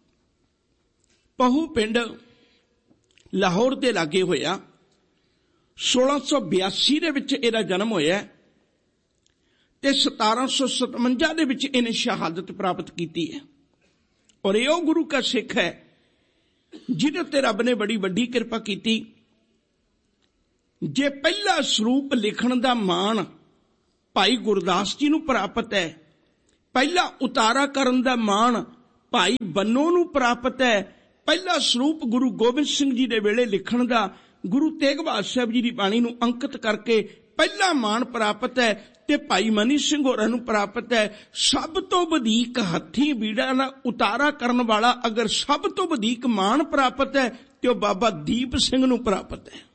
ਪਹੂ ਪਿੰਡ ਲਾਹੌਰ ਦੇ ਲਾਗੇ ਹੋਇਆ। ਸੋਲਾਂ ਸੌ ਬਿਆਸੀ ਦੇ ਵਿੱਚ ਇਹਦਾ ਜਨਮ ਹੋਇਆ ਤੇ ਸਤਾਰਾਂ ਸੌ ਸਤਵੰਜਾ ਦੇ ਵਿੱਚ ਇਹਨੇ ਸ਼ਹਾਦਤ ਪ੍ਰਾਪਤ ਕੀਤੀ ਹੈ। ਔਰ ਇਹ ਉਹ ਗੁਰੂ ਕਾ ਸਿੱਖ ਹੈ ਜਿਹਦੇ ਉੱਤੇ ਰੱਬ ਨੇ ਬੜੀ ਵੱਡੀ ਕਿਰਪਾ ਕੀਤੀ। ਜੇ ਪਹਿਲਾ ਸਰੂਪ ਲਿਖਣ ਦਾ ਮਾਣ ਭਾਈ ਗੁਰਦਾਸ ਜੀ ਨੂੰ ਪ੍ਰਾਪਤ ਹੈ। ਪਹਿਲਾ ਉਤਾਰਾ ਕਰਨ ਦਾ ਮਾਣ ਭਾਈ ਬੰਨੋ ਨੂੰ ਪ੍ਰਾਪਤ ਹੈ। ਪਹਿਲਾ ਸਰੂਪ ਗੁਰੂ ਗੋਬਿੰਦ ਸਿੰਘ ਜੀ ਦੇ ਵੇਲੇ ਲਿਖਣ ਦਾ ਗੁਰੂ ਤੇਗ ਬਹਾਦਰ ਸਾਹਿਬ ਜੀ ਦੀ ਬਾਣੀ ਨੂੰ ਅੰਕਿਤ ਕਰਕੇ ਪਹਿਲਾ ਮਾਣ ਪ੍ਰਾਪਤ ਹੈ ਤੇ ਭਾਈ ਮਨੀ ਸਿੰਘ ਹੋਰਾਂ ਨੂੰ ਪ੍ਰਾਪਤ ਹੈ। ਸਭ ਤੋਂ ਵਧੀਕ ਹੱਥੀਂ ਬੀੜਾ ਨਾਲ ਉਤਾਰਾ ਕਰਨ ਵਾਲਾ ਅਗਰ ਸਭ ਤੋਂ ਵਧੀਕ ਮਾਣ ਪ੍ਰਾਪਤ ਹੈ ਤੇ ਉਹ ਬਾਬਾ ਦੀਪ ਸਿੰਘ ਨੂੰ ਪ੍ਰਾਪਤ ਹੈ।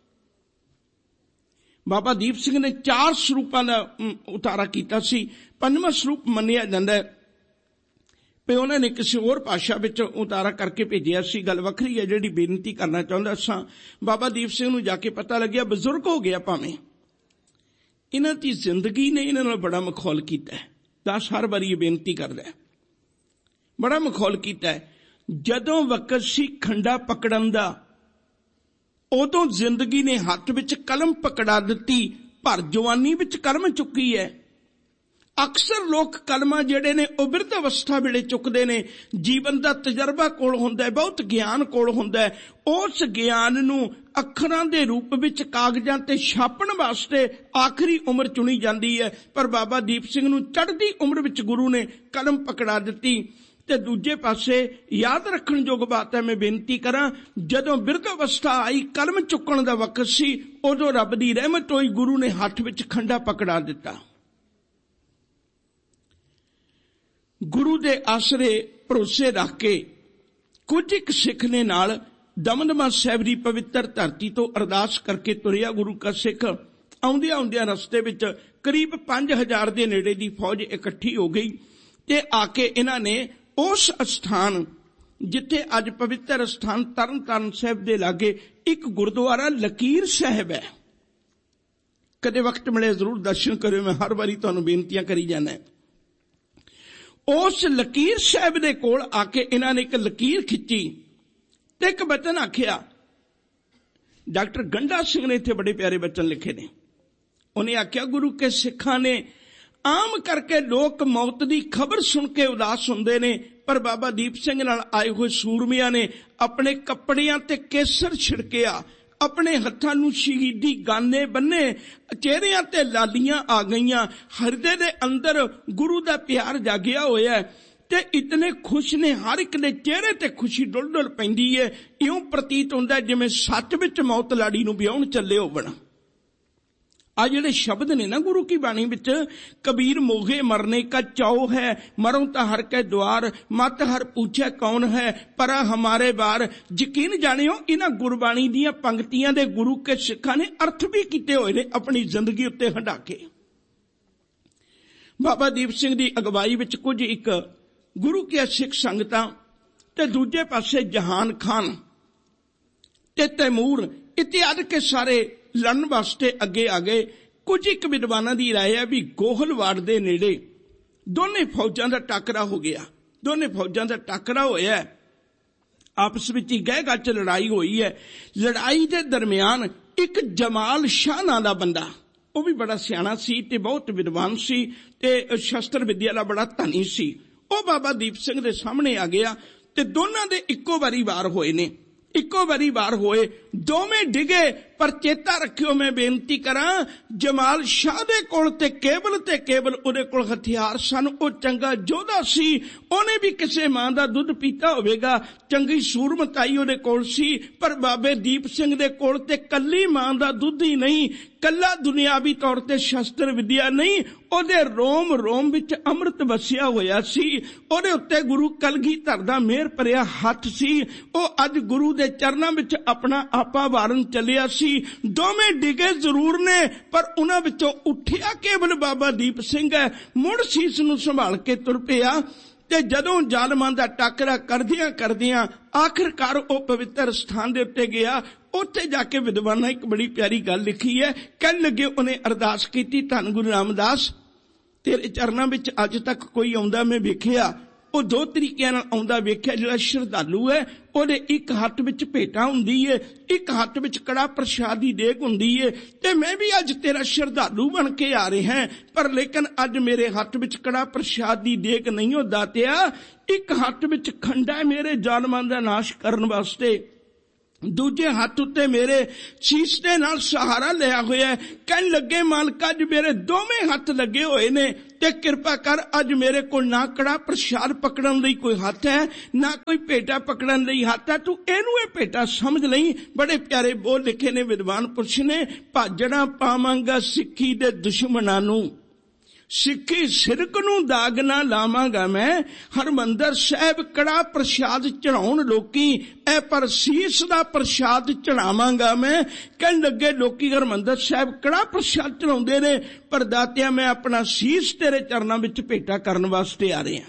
ਬਾਬਾ ਦੀਪ ਸਿੰਘ ਨੇ ਚਾਰ ਸਰੂਪਾਂ ਦਾ ਉਤਾਰਾ ਕੀਤਾ ਸੀ। ਪੰਜਵਾਂ ਸਰੂਪ ਮੰਨਿਆ ਜਾਂਦਾ ਹੈ ਵੀ ਉਹਨਾਂ ਨੇ ਕਿਸੇ ਹੋਰ ਭਾਸ਼ਾ ਵਿੱਚ ਉਤਾਰਾ ਕਰਕੇ ਭੇਜਿਆ ਸੀ। ਗੱਲ ਵੱਖਰੀ ਹੈ, ਜਿਹੜੀ ਬੇਨਤੀ ਕਰਨਾ ਚਾਹੁੰਦਾ ਸਾਂ। ਬਾਬਾ ਦੀਪ ਸਿੰਘ ਨੂੰ ਜਾ ਕੇ ਪਤਾ ਲੱਗਿਆ ਬਜ਼ੁਰਗ ਹੋ ਗਿਆ, ਭਾਵੇਂ ਇਹਨਾਂ ਦੀ ਜ਼ਿੰਦਗੀ ਨੇ ਇਹਨਾਂ ਨਾਲ ਬੜਾ ਮਖੌਲ ਕੀਤਾ ਹੈ। ਦਸ ਹਰ ਵਾਰੀ ਇਹ ਬੇਨਤੀ ਕਰਦਾ ਹੈ, ਬੜਾ ਮਖੌਲ ਕੀਤਾ ਹੈ। ਜਦੋਂ ਵਕਤ ਸੀ ਖੰਡਾ ਪਕੜਨ ਦਾ, ਉਦੋਂ ਜ਼ਿੰਦਗੀ ਨੇ ਹੱਥ ਵਿੱਚ ਕਲਮ ਪਕੜਾ ਦਿੱਤੀ, ਭਰ ਜਵਾਨੀ ਵਿੱਚ ਕਲਮ ਚੁੱਕੀ ਹੈ। ਅਕਸਰ ਲੋਕ ਕਲਮਾਂ ਜਿਹੜੇ ਨੇ ਉਹ ਬਿਰਧ ਅਵਸਥਾ ਵੇਲੇ ਚੁੱਕਦੇ ਨੇ। ਜੀਵਨ ਦਾ ਤਜਰਬਾ ਕੋਲ ਹੁੰਦਾ ਹੈ, ਬਹੁਤ ਗਿਆਨ ਕੋਲ ਹੁੰਦਾ ਹੈ। ਉਸ ਗਿਆਨ ਨੂੰ ਅੱਖਰਾਂ ਦੇ ਰੂਪ ਵਿੱਚ ਕਾਗਜ਼ਾਂ ਤੇ ਛਾਪਣ ਵਾਸਤੇ ਆਖਰੀ ਉਮਰ ਚੁਣੀ ਜਾਂਦੀ ਹੈ। ਪਰ ਬਾਬਾ ਦੀਪ ਸਿੰਘ ਨੂੰ ਚੜ੍ਹਦੀ ਉਮਰ ਵਿੱਚ ਗੁਰੂ ਨੇ ਕਲਮ ਪਕੜਾ ਦਿੱਤੀ। ਤੇ ਦੂਜੇ ਪਾਸੇ ਯਾਦ ਰੱਖਣ ਯੋਗ ਬਾਤ ਹੈ, ਮੈਂ ਬੇਨਤੀ ਕਰਾਂ, ਜਦੋਂ ਬਿਰਧ ਅਵਸਥਾ ਆਈ, ਕਲਮ ਚੁੱਕਣ ਦਾ ਵਕਤ ਸੀ, ਉਦੋਂ ਰੱਬ ਦੀ ਰਹਿਮਤ ਹੋਈ, ਗੁਰੂ ਨੇ ਹੱਥ ਵਿੱਚ ਖੰਡਾ ਪਕੜਾ ਦਿੱਤਾ। ਗੁਰੂ ਦੇ ਆਸਰੇ ਭਰੋਸੇ ਰੱਖ ਕੇ ਕੁਝ ਇੱਕ ਸਿੱਖ ਨੇ ਨਾਲ ਦਮਦਮਾ ਸਾਹਿਬ ਦੀ ਪਵਿੱਤਰ ਧਰਤੀ ਤੋਂ ਅਰਦਾਸ ਕਰਕੇ ਤੁਰਿਆ ਗੁਰੂ ਕਾ ਸਿੱਖ। ਆਉਂਦਿਆਂ ਆਉਂਦਿਆਂ ਰਸਤੇ ਵਿੱਚ ਕਰੀਬ ਪੰਜ ਹਜ਼ਾਰ ਦੇ ਨੇੜੇ ਦੀ ਫੌਜ ਇਕੱਠੀ ਹੋ ਗਈ ਤੇ ਆ ਕੇ ਇਹਨਾਂ ਨੇ ਉਸ ਸਥਾਨ ਜਿੱਥੇ ਅੱਜ ਪਵਿੱਤਰ ਸਥਾਨ ਤਰਨ ਤਾਰਨ ਸਾਹਿਬ ਦੇ ਲਾਗੇ ਇੱਕ ਗੁਰਦੁਆਰਾ ਲਕੀਰ ਸਾਹਿਬ ਹੈ, ਕਦੇ ਵਕਤ ਮਿਲੇ ਜ਼ਰੂਰ ਦਰਸ਼ਨ ਕਰਿਓ। ਮੈਂ ਹਰ ਵਾਰੀ ਤੁਹਾਨੂੰ ਬੇਨਤੀਆਂ ਕਰੀ ਜਾਣਾ। ਉਸ ਲਕੀਰ ਸਾਹਿਬ ਦੇ ਕੋਲ ਆ ਕੇ ਇਹਨਾਂ ਨੇ ਇੱਕ ਲਕੀਰ ਖਿੱਚੀ ਤੇ ਇੱਕ ਬਚਨ ਆਖਿਆ। ਡਾਕਟਰ ਗੰਡਾ ਸਿੰਘ ਨੇ ਇੱਥੇ ਬੜੇ ਪਿਆਰੇ ਬਚਨ ਲਿਖੇ ਨੇ। ਉਹਨੇ ਆਖਿਆ, ਗੁਰੂ ਕੇ ਸਿੱਖਾਂ ਨੇ ਆਮ ਕਰਕੇ ਲੋਕ ਮੌਤ ਦੀ ਖਬਰ ਸੁਣ ਕੇ ਉਦਾਸ ਹੁੰਦੇ ਨੇ, ਪਰ ਬਾਬਾ ਦੀਪ ਸਿੰਘ ਨਾਲ ਆਏ ਹੋਏ ਸੂਰਮਿਆਂ ਨੇ ਆਪਣੇ ਕੱਪੜਿਆਂ ਤੇ ਕੇਸਰ ਛਿੜਕਿਆ, ਆਪਣੇ ਹੱਥਾਂ ਨੂੰ ਸ਼ਹੀਦੀ ਗਾਨੇ ਬੰਨੇ, ਚਿਹਰਿਆਂ ਤੇ ਲਾਲੀਆਂ ਆ ਗਈਆਂ, ਹਿਰਦੇ ਦੇ ਅੰਦਰ ਗੁਰੂ ਦਾ ਪਿਆਰ ਜਾਗਿਆ ਹੋਇਆ ਤੇ ਇਤਨੇ ਖੁਸ਼ ਨੇ, ਹਰ ਇੱਕ ਦੇ ਚਿਹਰੇ ਤੇ ਖੁਸ਼ੀ ਡੁੱਲ ਡੁੱਲ ਪੈਂਦੀ ਹੈ। ਇਉਂ ਪ੍ਰਤੀਤ ਹੁੰਦਾ ਜਿਵੇਂ ਸੱਚ ਵਿੱਚ ਮੌਤ ਲਾੜੀ ਨੂੰ ਵਿਆਹੁਣ ਚੱਲੇ ਹੋਵਣ। ਆ ਜਿਹੜੇ ਸ਼ਬਦ ਨੇ ਨਾ ਗੁਰੂ ਕੀ ਬਾਣੀ ਵਿੱਚ, ਕਬੀਰ ਮੋਗੇ ਮਰਨੇ ਕਾ ਚਾਉ ਹੈ, ਮਰੋਂ ਤਾਂ ਹਰ ਕੇ ਦੁਆਰ, ਮਤ ਹਰ ਪੁੱਛੇ ਕੌਣ ਹੈ, ਪਰਾ ਹਮਾਰੇ ਬਾਰ। ਯਕੀਨ ਜਾਣਿਓ, ਇਹਨਾਂ ਗੁਰਬਾਣੀ ਦੀਆਂ ਪੰਕਤੀਆਂ ਦੇ ਗੁਰੂ ਕੇ ਸਿੱਖਾਂ ਨੇ ਅਰਥ ਵੀ ਕੀਤੇ ਹੋਏ ਨੇ ਆਪਣੀ ਜ਼ਿੰਦਗੀ ਉੱਤੇ ਹੰਢਾ ਕੇ। ਬਾਬਾ ਦੀਪ ਸਿੰਘ ਦੀ ਅਗਵਾਈ ਵਿੱਚ ਕੁਝ ਇੱਕ ਗੁਰੂ ਕੀ ਸਿੱਖ ਸੰਗਤਾਂ ਤੇ ਦੂਜੇ ਪਾਸੇ ਜਹਾਨ ਖਾਨ ਤੇ ਤੈਮੂਰ ਇਤਿਆਦਿ ਕੇ ਸਾਰੇ ਲੜਨ ਵਾਸਤੇ ਅੱਗੇ ਆ ਗਏ। ਕੁਝ ਇੱਕ ਵਿਦਵਾਨਾਂ ਦੀ ਰਾਏ ਹੈ ਵੀ ਗੋਹਲਵਾੜ ਦੇ ਨੇੜੇ ਦੋਨੇ ਫੌਜਾਂ ਦਾ ਟਾਕਰਾ ਹੋ ਗਿਆ। ਦੋਨੇ ਫੌਜਾਂ ਦਾ ਟਾਕਰਾ ਹੋਇਆ, ਆਪਸ ਵਿੱਚ ਹੀ ਗਹਿ ਗੱਚ ਲੜਾਈ ਹੋਈ ਹੈ। ਲੜਾਈ ਦੇ ਦਰਮਿਆਨ ਇੱਕ ਜਮਾਲ ਸ਼ਾਹ ਨਾਂ ਦਾ ਬੰਦਾ, ਉਹ ਵੀ ਬੜਾ ਸਿਆਣਾ ਸੀ ਤੇ ਬਹੁਤ ਵਿਦਵਾਨ ਸੀ ਤੇ ਸ਼ਸਤਰ ਵਿਦਿਆ ਦਾ ਬੜਾ ਧਨੀ ਸੀ, ਉਹ ਬਾਬਾ ਦੀਪ ਸਿੰਘ ਦੇ ਸਾਹਮਣੇ ਆ ਗਿਆ ਤੇ ਦੋਨਾਂ ਦੇ ਇੱਕੋ ਵਾਰੀ ਵਾਰ ਹੋਏ ਨੇ। ਇੱਕੋ ਵਾਰੀ ਵਾਰ ਹੋਏ, ਦੋਵੇਂ ਡਿਗੇ। ਪਰ ਚੇਤਾ ਰੱਖਿਓ, ਮੈਂ ਬੇਨਤੀ ਕਰਾਂ, ਜਮਾਲ ਸ਼ਾਹ ਦੇ ਕੋਲ ਤੇ ਕੇਵਲ ਤੇ ਕੇਵਲ ਉਹਦੇ ਕੋਲ ਹਥਿਆਰ ਸਨ। ਉਹ ਚੰਗਾ ਯੋਧਾ ਸੀ, ਉਹਨੇ ਵੀ ਕਿਸੇ ਮਾਂ ਦਾ ਦੁੱਧ ਪੀਤਾ ਹੋਵੇਗਾ, ਚੰਗੀ ਸੂਰਮਤਾਈ ਉਹਦੇ ਕੋਲ ਸੀ। ਪਰ ਬਾਬੇ ਦੀਪ ਸਿੰਘ ਦੇ ਕੋਲ ਤੇ ਕੱਲੀ ਮਾਂ ਦਾ ਦੁੱਧ ਹੀ ਨਹੀਂ, ਕੱਲਾ ਦੁਨਿਆਵੀ ਤੌਰ ਤੇ ਸ਼ਸਤਰ ਵਿਦਿਆ ਨਹੀਂ, ਉਹਦੇ ਰੋਮ ਰੋਮ ਵਿੱਚ ਅੰਮ੍ਰਿਤ ਵਸਿਆ ਹੋਇਆ ਸੀ। ਉਹਦੇ ਉੱਤੇ ਗੁਰੂ ਕਲਗੀਧਰ ਦਾ ਮਿਹਰ ਭਰਿਆ ਹੱਥ ਸੀ। ਉਹ ਅੱਜ ਗੁਰੂ ਦੇ ਚਰਨਾਂ ਵਿੱਚ ਆਪਣਾ ਆਪਾ ਵਾਰਨ ਚੱਲਿਆ ਸੀ। ਦੋਵੇਂ ਡਿਗੇ ਜ਼ਰੂਰ ਨੇ, ਪਰ ਉਹਨਾਂ ਵਿੱਚੋਂ ਉੱਠਿਆ ਕੇਵਲ ਬਾਬਾ ਦੀਪ ਸਿੰਘ ਹੈ। ਮੁੜ ਸੀਸ ਨੂੰ ਸੰਭਾਲ ਕੇ ਤੁਰ ਪਿਆ ਤੇ ਜਦੋਂ ਜ਼ਾਲਮਾਂ ਦਾ ਟਾਕਰਾ ਕਰਦਿਆਂ ਕਰਦਿਆਂ ਆਖਿਰਕਾਰ ਉਹ ਪਵਿੱਤਰ ਸਥਾਨ ਦੇ ਉੱਤੇ ਗਿਆ। ਉੱਥੇ ਜਾ ਕੇ ਵਿਦਵਾਨਾਂ ਇੱਕ ਬੜੀ ਪਿਆਰੀ ਗੱਲ ਲਿਖੀ ਹੈ। ਕਹਿਣ ਲੱਗੇ, ਉਹਨੇ ਅਰਦਾਸ ਕੀਤੀ, ਧੰਨ ਗੁਰੂ ਰਾਮਦਾਸ, ਤੇਰੇ ਚਰਨਾਂ ਵਿੱਚ ਅੱਜ ਤੱਕ ਕੋਈ ਆਉਂਦਾ ਮੈਂ ਵੇਖਿਆ, ਉਹ ਦੋ ਤਰੀਕਿਆਂ ਨਾਲ ਆਉਂਦਾ ਵੇਖਿਆ। ਜਿਹੜਾ ਸ਼ਰਧਾਲੂ ਹੈ ਉਹਦੇ ਇੱਕ ਹੱਥ ਵਿੱਚ ਭੇਟਾ ਹੁੰਦੀ ਹੈ, ਇੱਕ ਹੱਥ ਵਿੱਚ ਕੜਾ ਪ੍ਰਸ਼ਾਦ ਦੀ ਦੇਗ ਹੁੰਦੀ ਹੈ, ਤੇ ਮੈਂ ਵੀ ਅੱਜ ਤੇਰਾ ਸ਼ਰਧਾਲੂ ਬਣ ਕੇ ਆ ਰਿਹਾ, ਪਰ ਲੇਕਿਨ ਅੱਜ ਮੇਰੇ ਹੱਥ ਵਿੱਚ ਕੜਾ ਪ੍ਰਸ਼ਾਦ ਦੀ ਦੇਗ ਨਹੀਂ ਹੋ ਦਾਤਿਆ, ਇੱਕ ਹੱਥ ਵਿੱਚ ਖੰਡਾ ਮੇਰੇ ਜ਼ਾਲਮਾਂ ਦਾ ਨਾਸ਼ ਕਰਨ ਵਾਸਤੇ। ਦੂਜੇ ਹੱਥ ਉੱਤੇ ਮੇਰੇ ਸੀਸ ਦੇ ਨਾਲ ਸਹਾਰਾ ਲਿਆ ਹੋਇਆ। ਕਹਿਣ ਲੱਗੇ ਮਾਲਕ ਅੱਜ ਮੇਰੇ ਦੋਵੇਂ ਹੱਥ ਲੱਗੇ ਹੋਏ ਨੇ ਤੇ ਕਿਰਪਾ ਕਰ ਅੱਜ ਮੇਰੇ ਕੋਲ ਨਾ ਕੜਾ ਪ੍ਰਸ਼ਾਦ ਪਕੜਨ ਲਈ ਕੋਈ ਹੱਥ ਹੈ, ਨਾ ਕੋਈ ਭੇਟਾ ਪਕੜਨ ਲਈ ਹੱਥ ਹੈ, ਤੂੰ ਇਹਨੂੰ ਇਹ ਭੇਟਾ ਸਮਝ ਲਈ। ਬੜੇ ਪਿਆਰੇ ਬੋਲ ਲਿਖੇ ਨੇ ਵਿਦਵਾਨ ਪੁਰਸ਼ ਨੇ, ਭਾਜਣਾ ਪਾਵਾਂਗਾ ਸਿੱਖੀ ਦੇ ਦੁਸ਼ਮਣਾਂ ਨੂੰ, ਸਿੱਖੀ ਸਿਰਕ ਨੂੰ ਦਾਗ ਨਾ ਲਾਵਾਂਗਾ ਮੈਂ। ਹਰਿਮੰਦਰ ਸਾਹਿਬ ਕੜਾ ਪ੍ਰਸ਼ਾਦ ਚੜਾਉਣ ਲੋਕੀ, ਐ ਪਰ ਸੀਸ ਦਾ ਪ੍ਰਸ਼ਾਦ ਚੜਾਵਾਂਗਾ ਮੈਂ। ਕਹਿਣ ਲੱਗੇ ਲੋਕੀ ਹਰਿਮੰਦਰ ਸਾਹਿਬ ਕੜਾ ਪ੍ਰਸ਼ਾਦ ਚੜਾਉਂਦੇ ਨੇ, ਪਰ ਦਾਤਿਆ ਮੈਂ ਆਪਣਾ ਸੀਸ ਤੇਰੇ ਚਰਨਾਂ ਵਿੱਚ ਭੇਟਾ ਕਰਨ ਵਾਸਤੇ ਆ ਰਿਹਾ।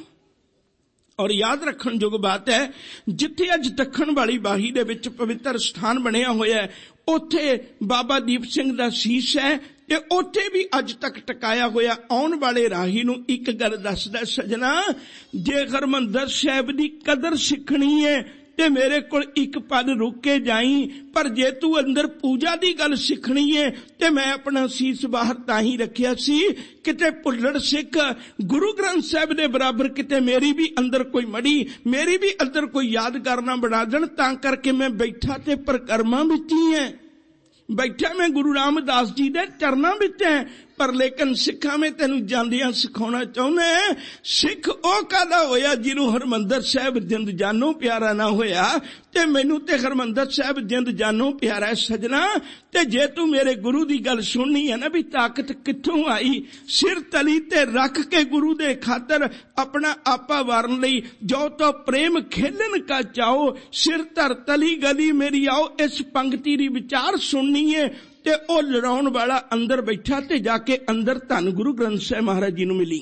ਔਰ ਯਾਦ ਰੱਖਣ ਯੋਗ ਬਾਤ ਹੈ, ਜਿੱਥੇ ਅੱਜ ਦੱਖਣ ਵਾਲੀ ਬਾਹੀ ਦੇ ਵਿੱਚ ਪਵਿੱਤਰ ਸਥਾਨ ਬਣਿਆ ਹੋਇਆ ਹੈ, ਉੱਥੇ ਬਾਬਾ ਦੀਪ ਸਿੰਘ ਦਾ ਸੀਸ ਹੈ ਤੇ ਉੱਥੇ ਵੀ ਅੱਜ ਤੱਕ ਟਿਕਾਇਆ ਹੋਇਆ। ਆਉਣ ਵਾਲੇ ਰਾਹੀ ਨੂੰ ਇੱਕ ਗੱਲ ਦੱਸਦਾ ਸੱਜਣਾ, ਜੇ ਹਰਿਮੰਦਰ ਸਾਹਿਬ ਦੀ ਕਦਰ ਸਿੱਖਣੀ ਹੈ ਤੇ ਮੇਰੇ ਕੋਲ ਇੱਕ ਪਲ ਰੁਕ ਕੇ ਜਾਈ, ਪਰ ਜੇ ਤੂੰ ਅੰਦਰ ਪੂਜਾ ਦੀ ਗੱਲ ਸਿੱਖਣੀ ਹੈ ਤੇ ਮੈਂ ਆਪਣਾ ਸੀਸ ਬਾਹਰ ਤਾਂ ਹੀ ਰੱਖਿਆ ਸੀ, ਕਿਤੇ ਭੁੱਲੜ ਸਿੱਖ ਗੁਰੂ ਗ੍ਰੰਥ ਸਾਹਿਬ ਦੇ ਬਰਾਬਰ ਕਿਤੇ ਮੇਰੀ ਵੀ ਅੰਦਰ ਕੋਈ ਮੜੀ, ਮੇਰੀ ਵੀ ਅੰਦਰ ਕੋਈ ਯਾਦਗਾਰ ਨਾ ਬਣਾ ਦੇਣ। ਤਾਂ ਕਰਕੇ ਮੈਂ ਬੈਠਾ ਤੇ ਪ੍ਰਕਰਮਾਂ ਵਿੱਚ ਹੀ ਹੈ, ਬੈਠਾ ਮੈਂ ਗੁਰੂ ਰਾਮਦਾਸ ਜੀ ਦੇ ਚਰਨਾਂ ਵਿੱਚ ਹੈ। ਪਰ ਲੇਕਿਨ ਸਿੱਖਾਂ ਮੈਂ ਤੈਨੂੰ ਜਾਂਦਿਆਂ ਸਿਖਾਉਣਾ ਚਾਹੁੰਦਾ, ਸਿੱਖ ਉਹ ਕਾਹਦਾ ਹੋਇਆ ਜਿਹਨੂੰ ਹਰਿਮੰਦਰ ਸਾਹਿਬ ਜਿੰਦ ਜਾਨੋਂ ਪਿਆਰਾ ਨਾ ਹੋਇਆ। ਤੇ ਮੈਨੂੰ ਤੇ ਹਰਿਮੰਦਰ ਸਾਹਿਬ ਜਿੰਦ ਜਾਨੋਂ ਪਿਆਰਾ ਹੈ ਸਜਣਾ। ਤੇ ਜੇ ਤੂੰ ਮੇਰੇ ਗੁਰੂ ਦੀ ਗੱਲ ਸੁਣਨੀ ਹੈ ਨਾ ਵੀ ਤਾਕਤ ਕਿੱਥੋਂ ਆਈ, ਸਿਰ ਤਲੀ ਤੇ ਰੱਖ ਕੇ ਗੁਰੂ ਦੇ ਖਾਤਰ ਆਪਣਾ ਆਪਾ ਵਾਰਨ ਲਈ, ਜੋ ਤੋ ਪ੍ਰੇਮ ਖੇਲਣ ਕਾ ਚਾਓ, ਸਿਰ ਧਰ ਤਲੀ ਗਲੀ ਮੇਰੀ ਆਓ। ਇਸ ਪੰਕਤੀ ਦੀ ਵਿਚਾਰ ਸੁਣਨੀ ਹੈ ਤੇ ਉਹ ਲੜਾਉਣ ਵਾਲਾ ਅੰਦਰ ਬੈਠਾ ਤੇ ਜਾ ਕੇ ਅੰਦਰ ਧੰਨ ਗੁਰੂ ਗ੍ਰੰਥ ਸਾਹਿਬ ਮਹਾਰਾਜ ਜੀ ਨੂੰ ਮਿਲੀ।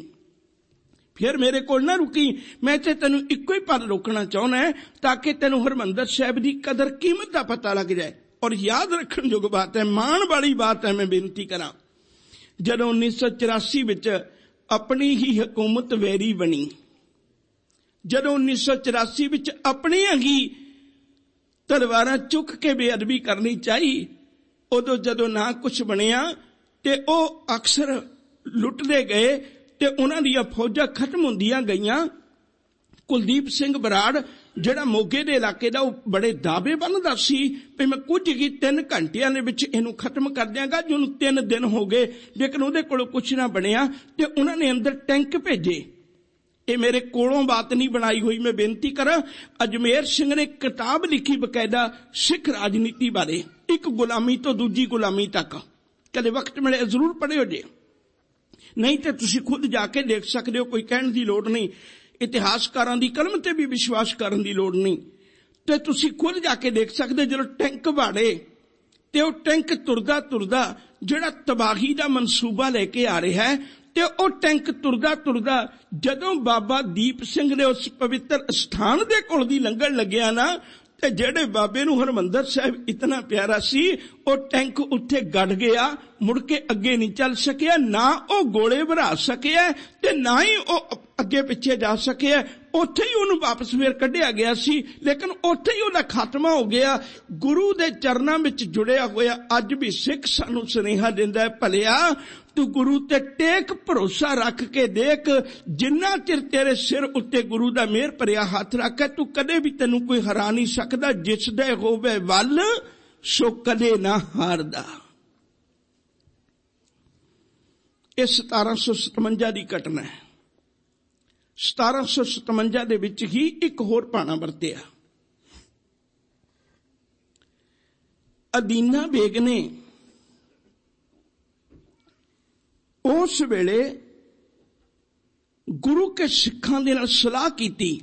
ਫਿਰ ਮੇਰੇ ਕੋਲ ਨਾ ਰੁਕੀ, ਮੈਂ ਤੇ ਤੈਨੂੰ ਇੱਕੋ ਹੀ ਪਲ ਰੋਕਣਾ ਚਾਹੁੰਦਾ ਤਾਂ ਕਿ ਤੈਨੂੰ ਹਰਿਮੰਦਰ ਸਾਹਿਬ ਦੀ ਕਦਰ ਕੀਮਤ ਦਾ ਪਤਾ ਲੱਗ ਜਾਏ। ਔਰ ਯਾਦ ਰੱਖਣ ਯੋਗ ਬਾਤ ਹੈ, ਮਾਣ ਵਾਲੀ ਬਾਤ ਹੈ, ਮੈਂ ਬੇਨਤੀ ਕਰਾਂ, ਜਦੋਂ ਉੱਨੀ ਸੌ ਚੁਰਾਸੀ ਵਿੱਚ ਆਪਣੀ ਹੀ ਹਕੂਮਤ ਵੈਰੀ ਬਣੀ, ਜਦੋਂ ਉੱਨੀ ਸੌ ਚੁਰਾਸੀ ਵਿੱਚ ਆਪਣੀਆਂ ਹੀ ਤਲਵਾਰਾਂ ਚੁੱਕ ਕੇ ਬੇਅਦਬੀ ਕਰਨੀ ਚਾਹੀ, ਉਦੋਂ ਜਦੋਂ ਨਾ ਕੁਛ ਬਣਿਆ ਤੇ ਉਹ ਅਕਸਰ ਲੁੱਟਦੇ ਗਏ ਤੇ ਉਹਨਾਂ ਦੀਆਂ ਫੌਜਾਂ ਖਤਮ ਹੁੰਦੀਆਂ ਗਈਆਂ। ਕੁਲਦੀਪ ਸਿੰਘ ਬਰਾੜ ਜਿਹੜਾ ਮੋਗੇ ਦੇ ਇਲਾਕੇ ਦਾ, ਉਹ ਬੜੇ ਦਾਅਵੇ ਬੰਨਦਾ ਸੀ ਵੀ ਮੈਂ ਕੁਝ ਹੀ ਤਿੰਨ ਘੰਟਿਆਂ ਦੇ ਵਿੱਚ ਇਹਨੂੰ ਖਤਮ ਕਰ ਦਿਆਂਗਾ। ਜਿਹਨੂੰ ਤਿੰਨ ਦਿਨ ਹੋ ਗਏ ਲੇਕਿਨ ਉਹਦੇ ਕੋਲੋਂ ਕੁਛ ਨਾ ਬਣਿਆ ਤੇ ਉਹਨਾਂ ਨੇ ਅੰਦਰ ਟੈਂਕ ਭੇਜੇ। ਇਹ ਮੇਰੇ ਕੋਲੋਂ ਬਾਤ ਨਹੀਂ ਬਣਾਈ ਹੋਈ, ਮੈਂ ਬੇਨਤੀ ਕਰਾਂ। ਅਜਮੇਰ ਸਿੰਘ ਨੇ ਕਿਤਾਬ ਲਿਖੀ ਬਕਾਇਦਾ ਸਿੱਖ ਰਾਜਨੀਤੀ ਬਾਰੇ, ਇੱਕ ਗੁਲਾਮੀ ਤੋਂ ਦੂਜੀ ਗੁਲਾਮੀ ਤੱਕ। ਕਦੇ ਵਕਤ ਮਿਲੇ ਜ਼ਰੂਰ ਪੜ੍ਹਿਓ ਜੇ, ਨਹੀਂ ਤੇ ਤੁਸੀਂ ਖੁਦ ਜਾ ਕੇ ਦੇਖ ਸਕਦੇ ਹੋ, ਕੋਈ ਕਹਿਣ ਦੀ ਲੋੜ ਨਹੀਂ। ਇਤਿਹਾਸਕਾਰਾਂ ਦੀ ਕਲਮ ਤੇ ਵੀ ਵਿਸ਼ਵਾਸ ਕਰਨ ਦੀ ਲੋੜ ਨਹੀਂ, ਤੇ ਤੁਸੀਂ ਖੁਦ ਜਾ ਕੇ ਦੇਖ ਸਕਦੇ। ਜਦੋਂ ਟੈਂਕ ਵਾੜੇ ਤੇ ਉਹ ਟੈਂਕ ਤੁਰਦਾ ਤੁਰਦਾ ਜਿਹੜਾ ਤਬਾਹੀ ਦਾ ਮਨਸੂਬਾ ਲੈ ਕੇ ਆ ਰਿਹਾ ਹੈ, ਤੇ ਉਹ ਟੈਂਕ ਤੁਰਦਾ ਤੁਰਦਾ ਜਦੋਂ ਬਾਬਾ ਦੀਪ ਸਿੰਘ ਨੇ ਉਸ ਪਵਿੱਤਰ ਸਥਾਨ ਦੇ ਕੋਲ ਦੀ ਲੰਘਣ ਲੱਗਿਆ ਨਾ, ਤੇ ਜਿਹੜੇ ਬਾਬੇ ਨੂੰ ਹਰਿਮੰਦਰ ਸਾਹਿਬ ਇਤਨਾ ਪਿਆਰਾ ਸੀ, ਉਹ ਟੈਂਕ ਉੱਥੇ ਗੱਡ ਗਿਆ, ਮੁੜ ਕੇ ਅੱਗੇ ਨਹੀਂ ਚੱਲ ਸਕਿਆ। ਨਾ ਉਹ ਗੋਲੇ ਭਰਾ ਸਕਿਆ ਤੇ ਨਾ ਹੀ ਉਹ ਅੱਗੇ ਪਿੱਛੇ ਜਾ ਸਕਿਆ। ਉੱਥੇ ਹੀ ਉਹਨੂੰ ਵਾਪਸ ਫੇਰ ਕੱਢਿਆ ਗਿਆ ਸੀ, ਲੇਕਿਨ ਉੱਥੇ ਹੀ ਉਹਦਾ ਖਾਤਮਾ ਹੋ ਗਿਆ। ਗੁਰੂ ਦੇ ਚਰਨਾਂ ਵਿੱਚ ਜੁੜਿਆ ਹੋਇਆ ਅੱਜ ਵੀ ਸਿੱਖ ਸਾਨੂੰ ਸੁਨੇਹਾ ਦਿੰਦਾ ਹੈ, ਭਲਿਆ ਤੂੰ ਗੁਰੂ ਤੇ ਟੇਕ ਭਰੋਸਾ ਰੱਖ ਕੇ ਦੇਖ, ਜਿੰਨਾ ਚਿਰ ਤੇਰੇ ਸਿਰ ਉੱਤੇ ਗੁਰੂ ਦਾ ਮਿਹਰ ਭਰਿਆ ਹੱਥ ਰੱਖੇ, ਤੂੰ ਕਦੇ ਵੀ ਤੈਨੂੰ ਕੋਈ ਹਰਾ ਨਹੀਂ ਸਕਦਾ। ਜਿਸ ਦੇ ਹੋਵੇ ਵੱਲ ਸੋ ਕਦੇ ਨਾ ਹਾਰਦਾ। ਇਹ ਸਤਾਰਾਂ ਸੌ ਸਤਵੰਜਾ ਦੀ ਘਟਨਾ ਹੈ। ਸਤਾਰਾਂ ਸੌ ਸਤਵੰਜਾ ਦੇ ਵਿੱਚ ਹੀ ਇੱਕ ਹੋਰ ਭਾਣਾ ਵਰਤਿਆ। ਅਦੀਨਾ ਬੇਗ ਨੇ ਉਸ ਵੇਲੇ ਗੁਰੂ ਕੇ ਸਿੱਖਾਂ ਦੇ ਨਾਲ ਸਲਾਹ ਕੀਤੀ।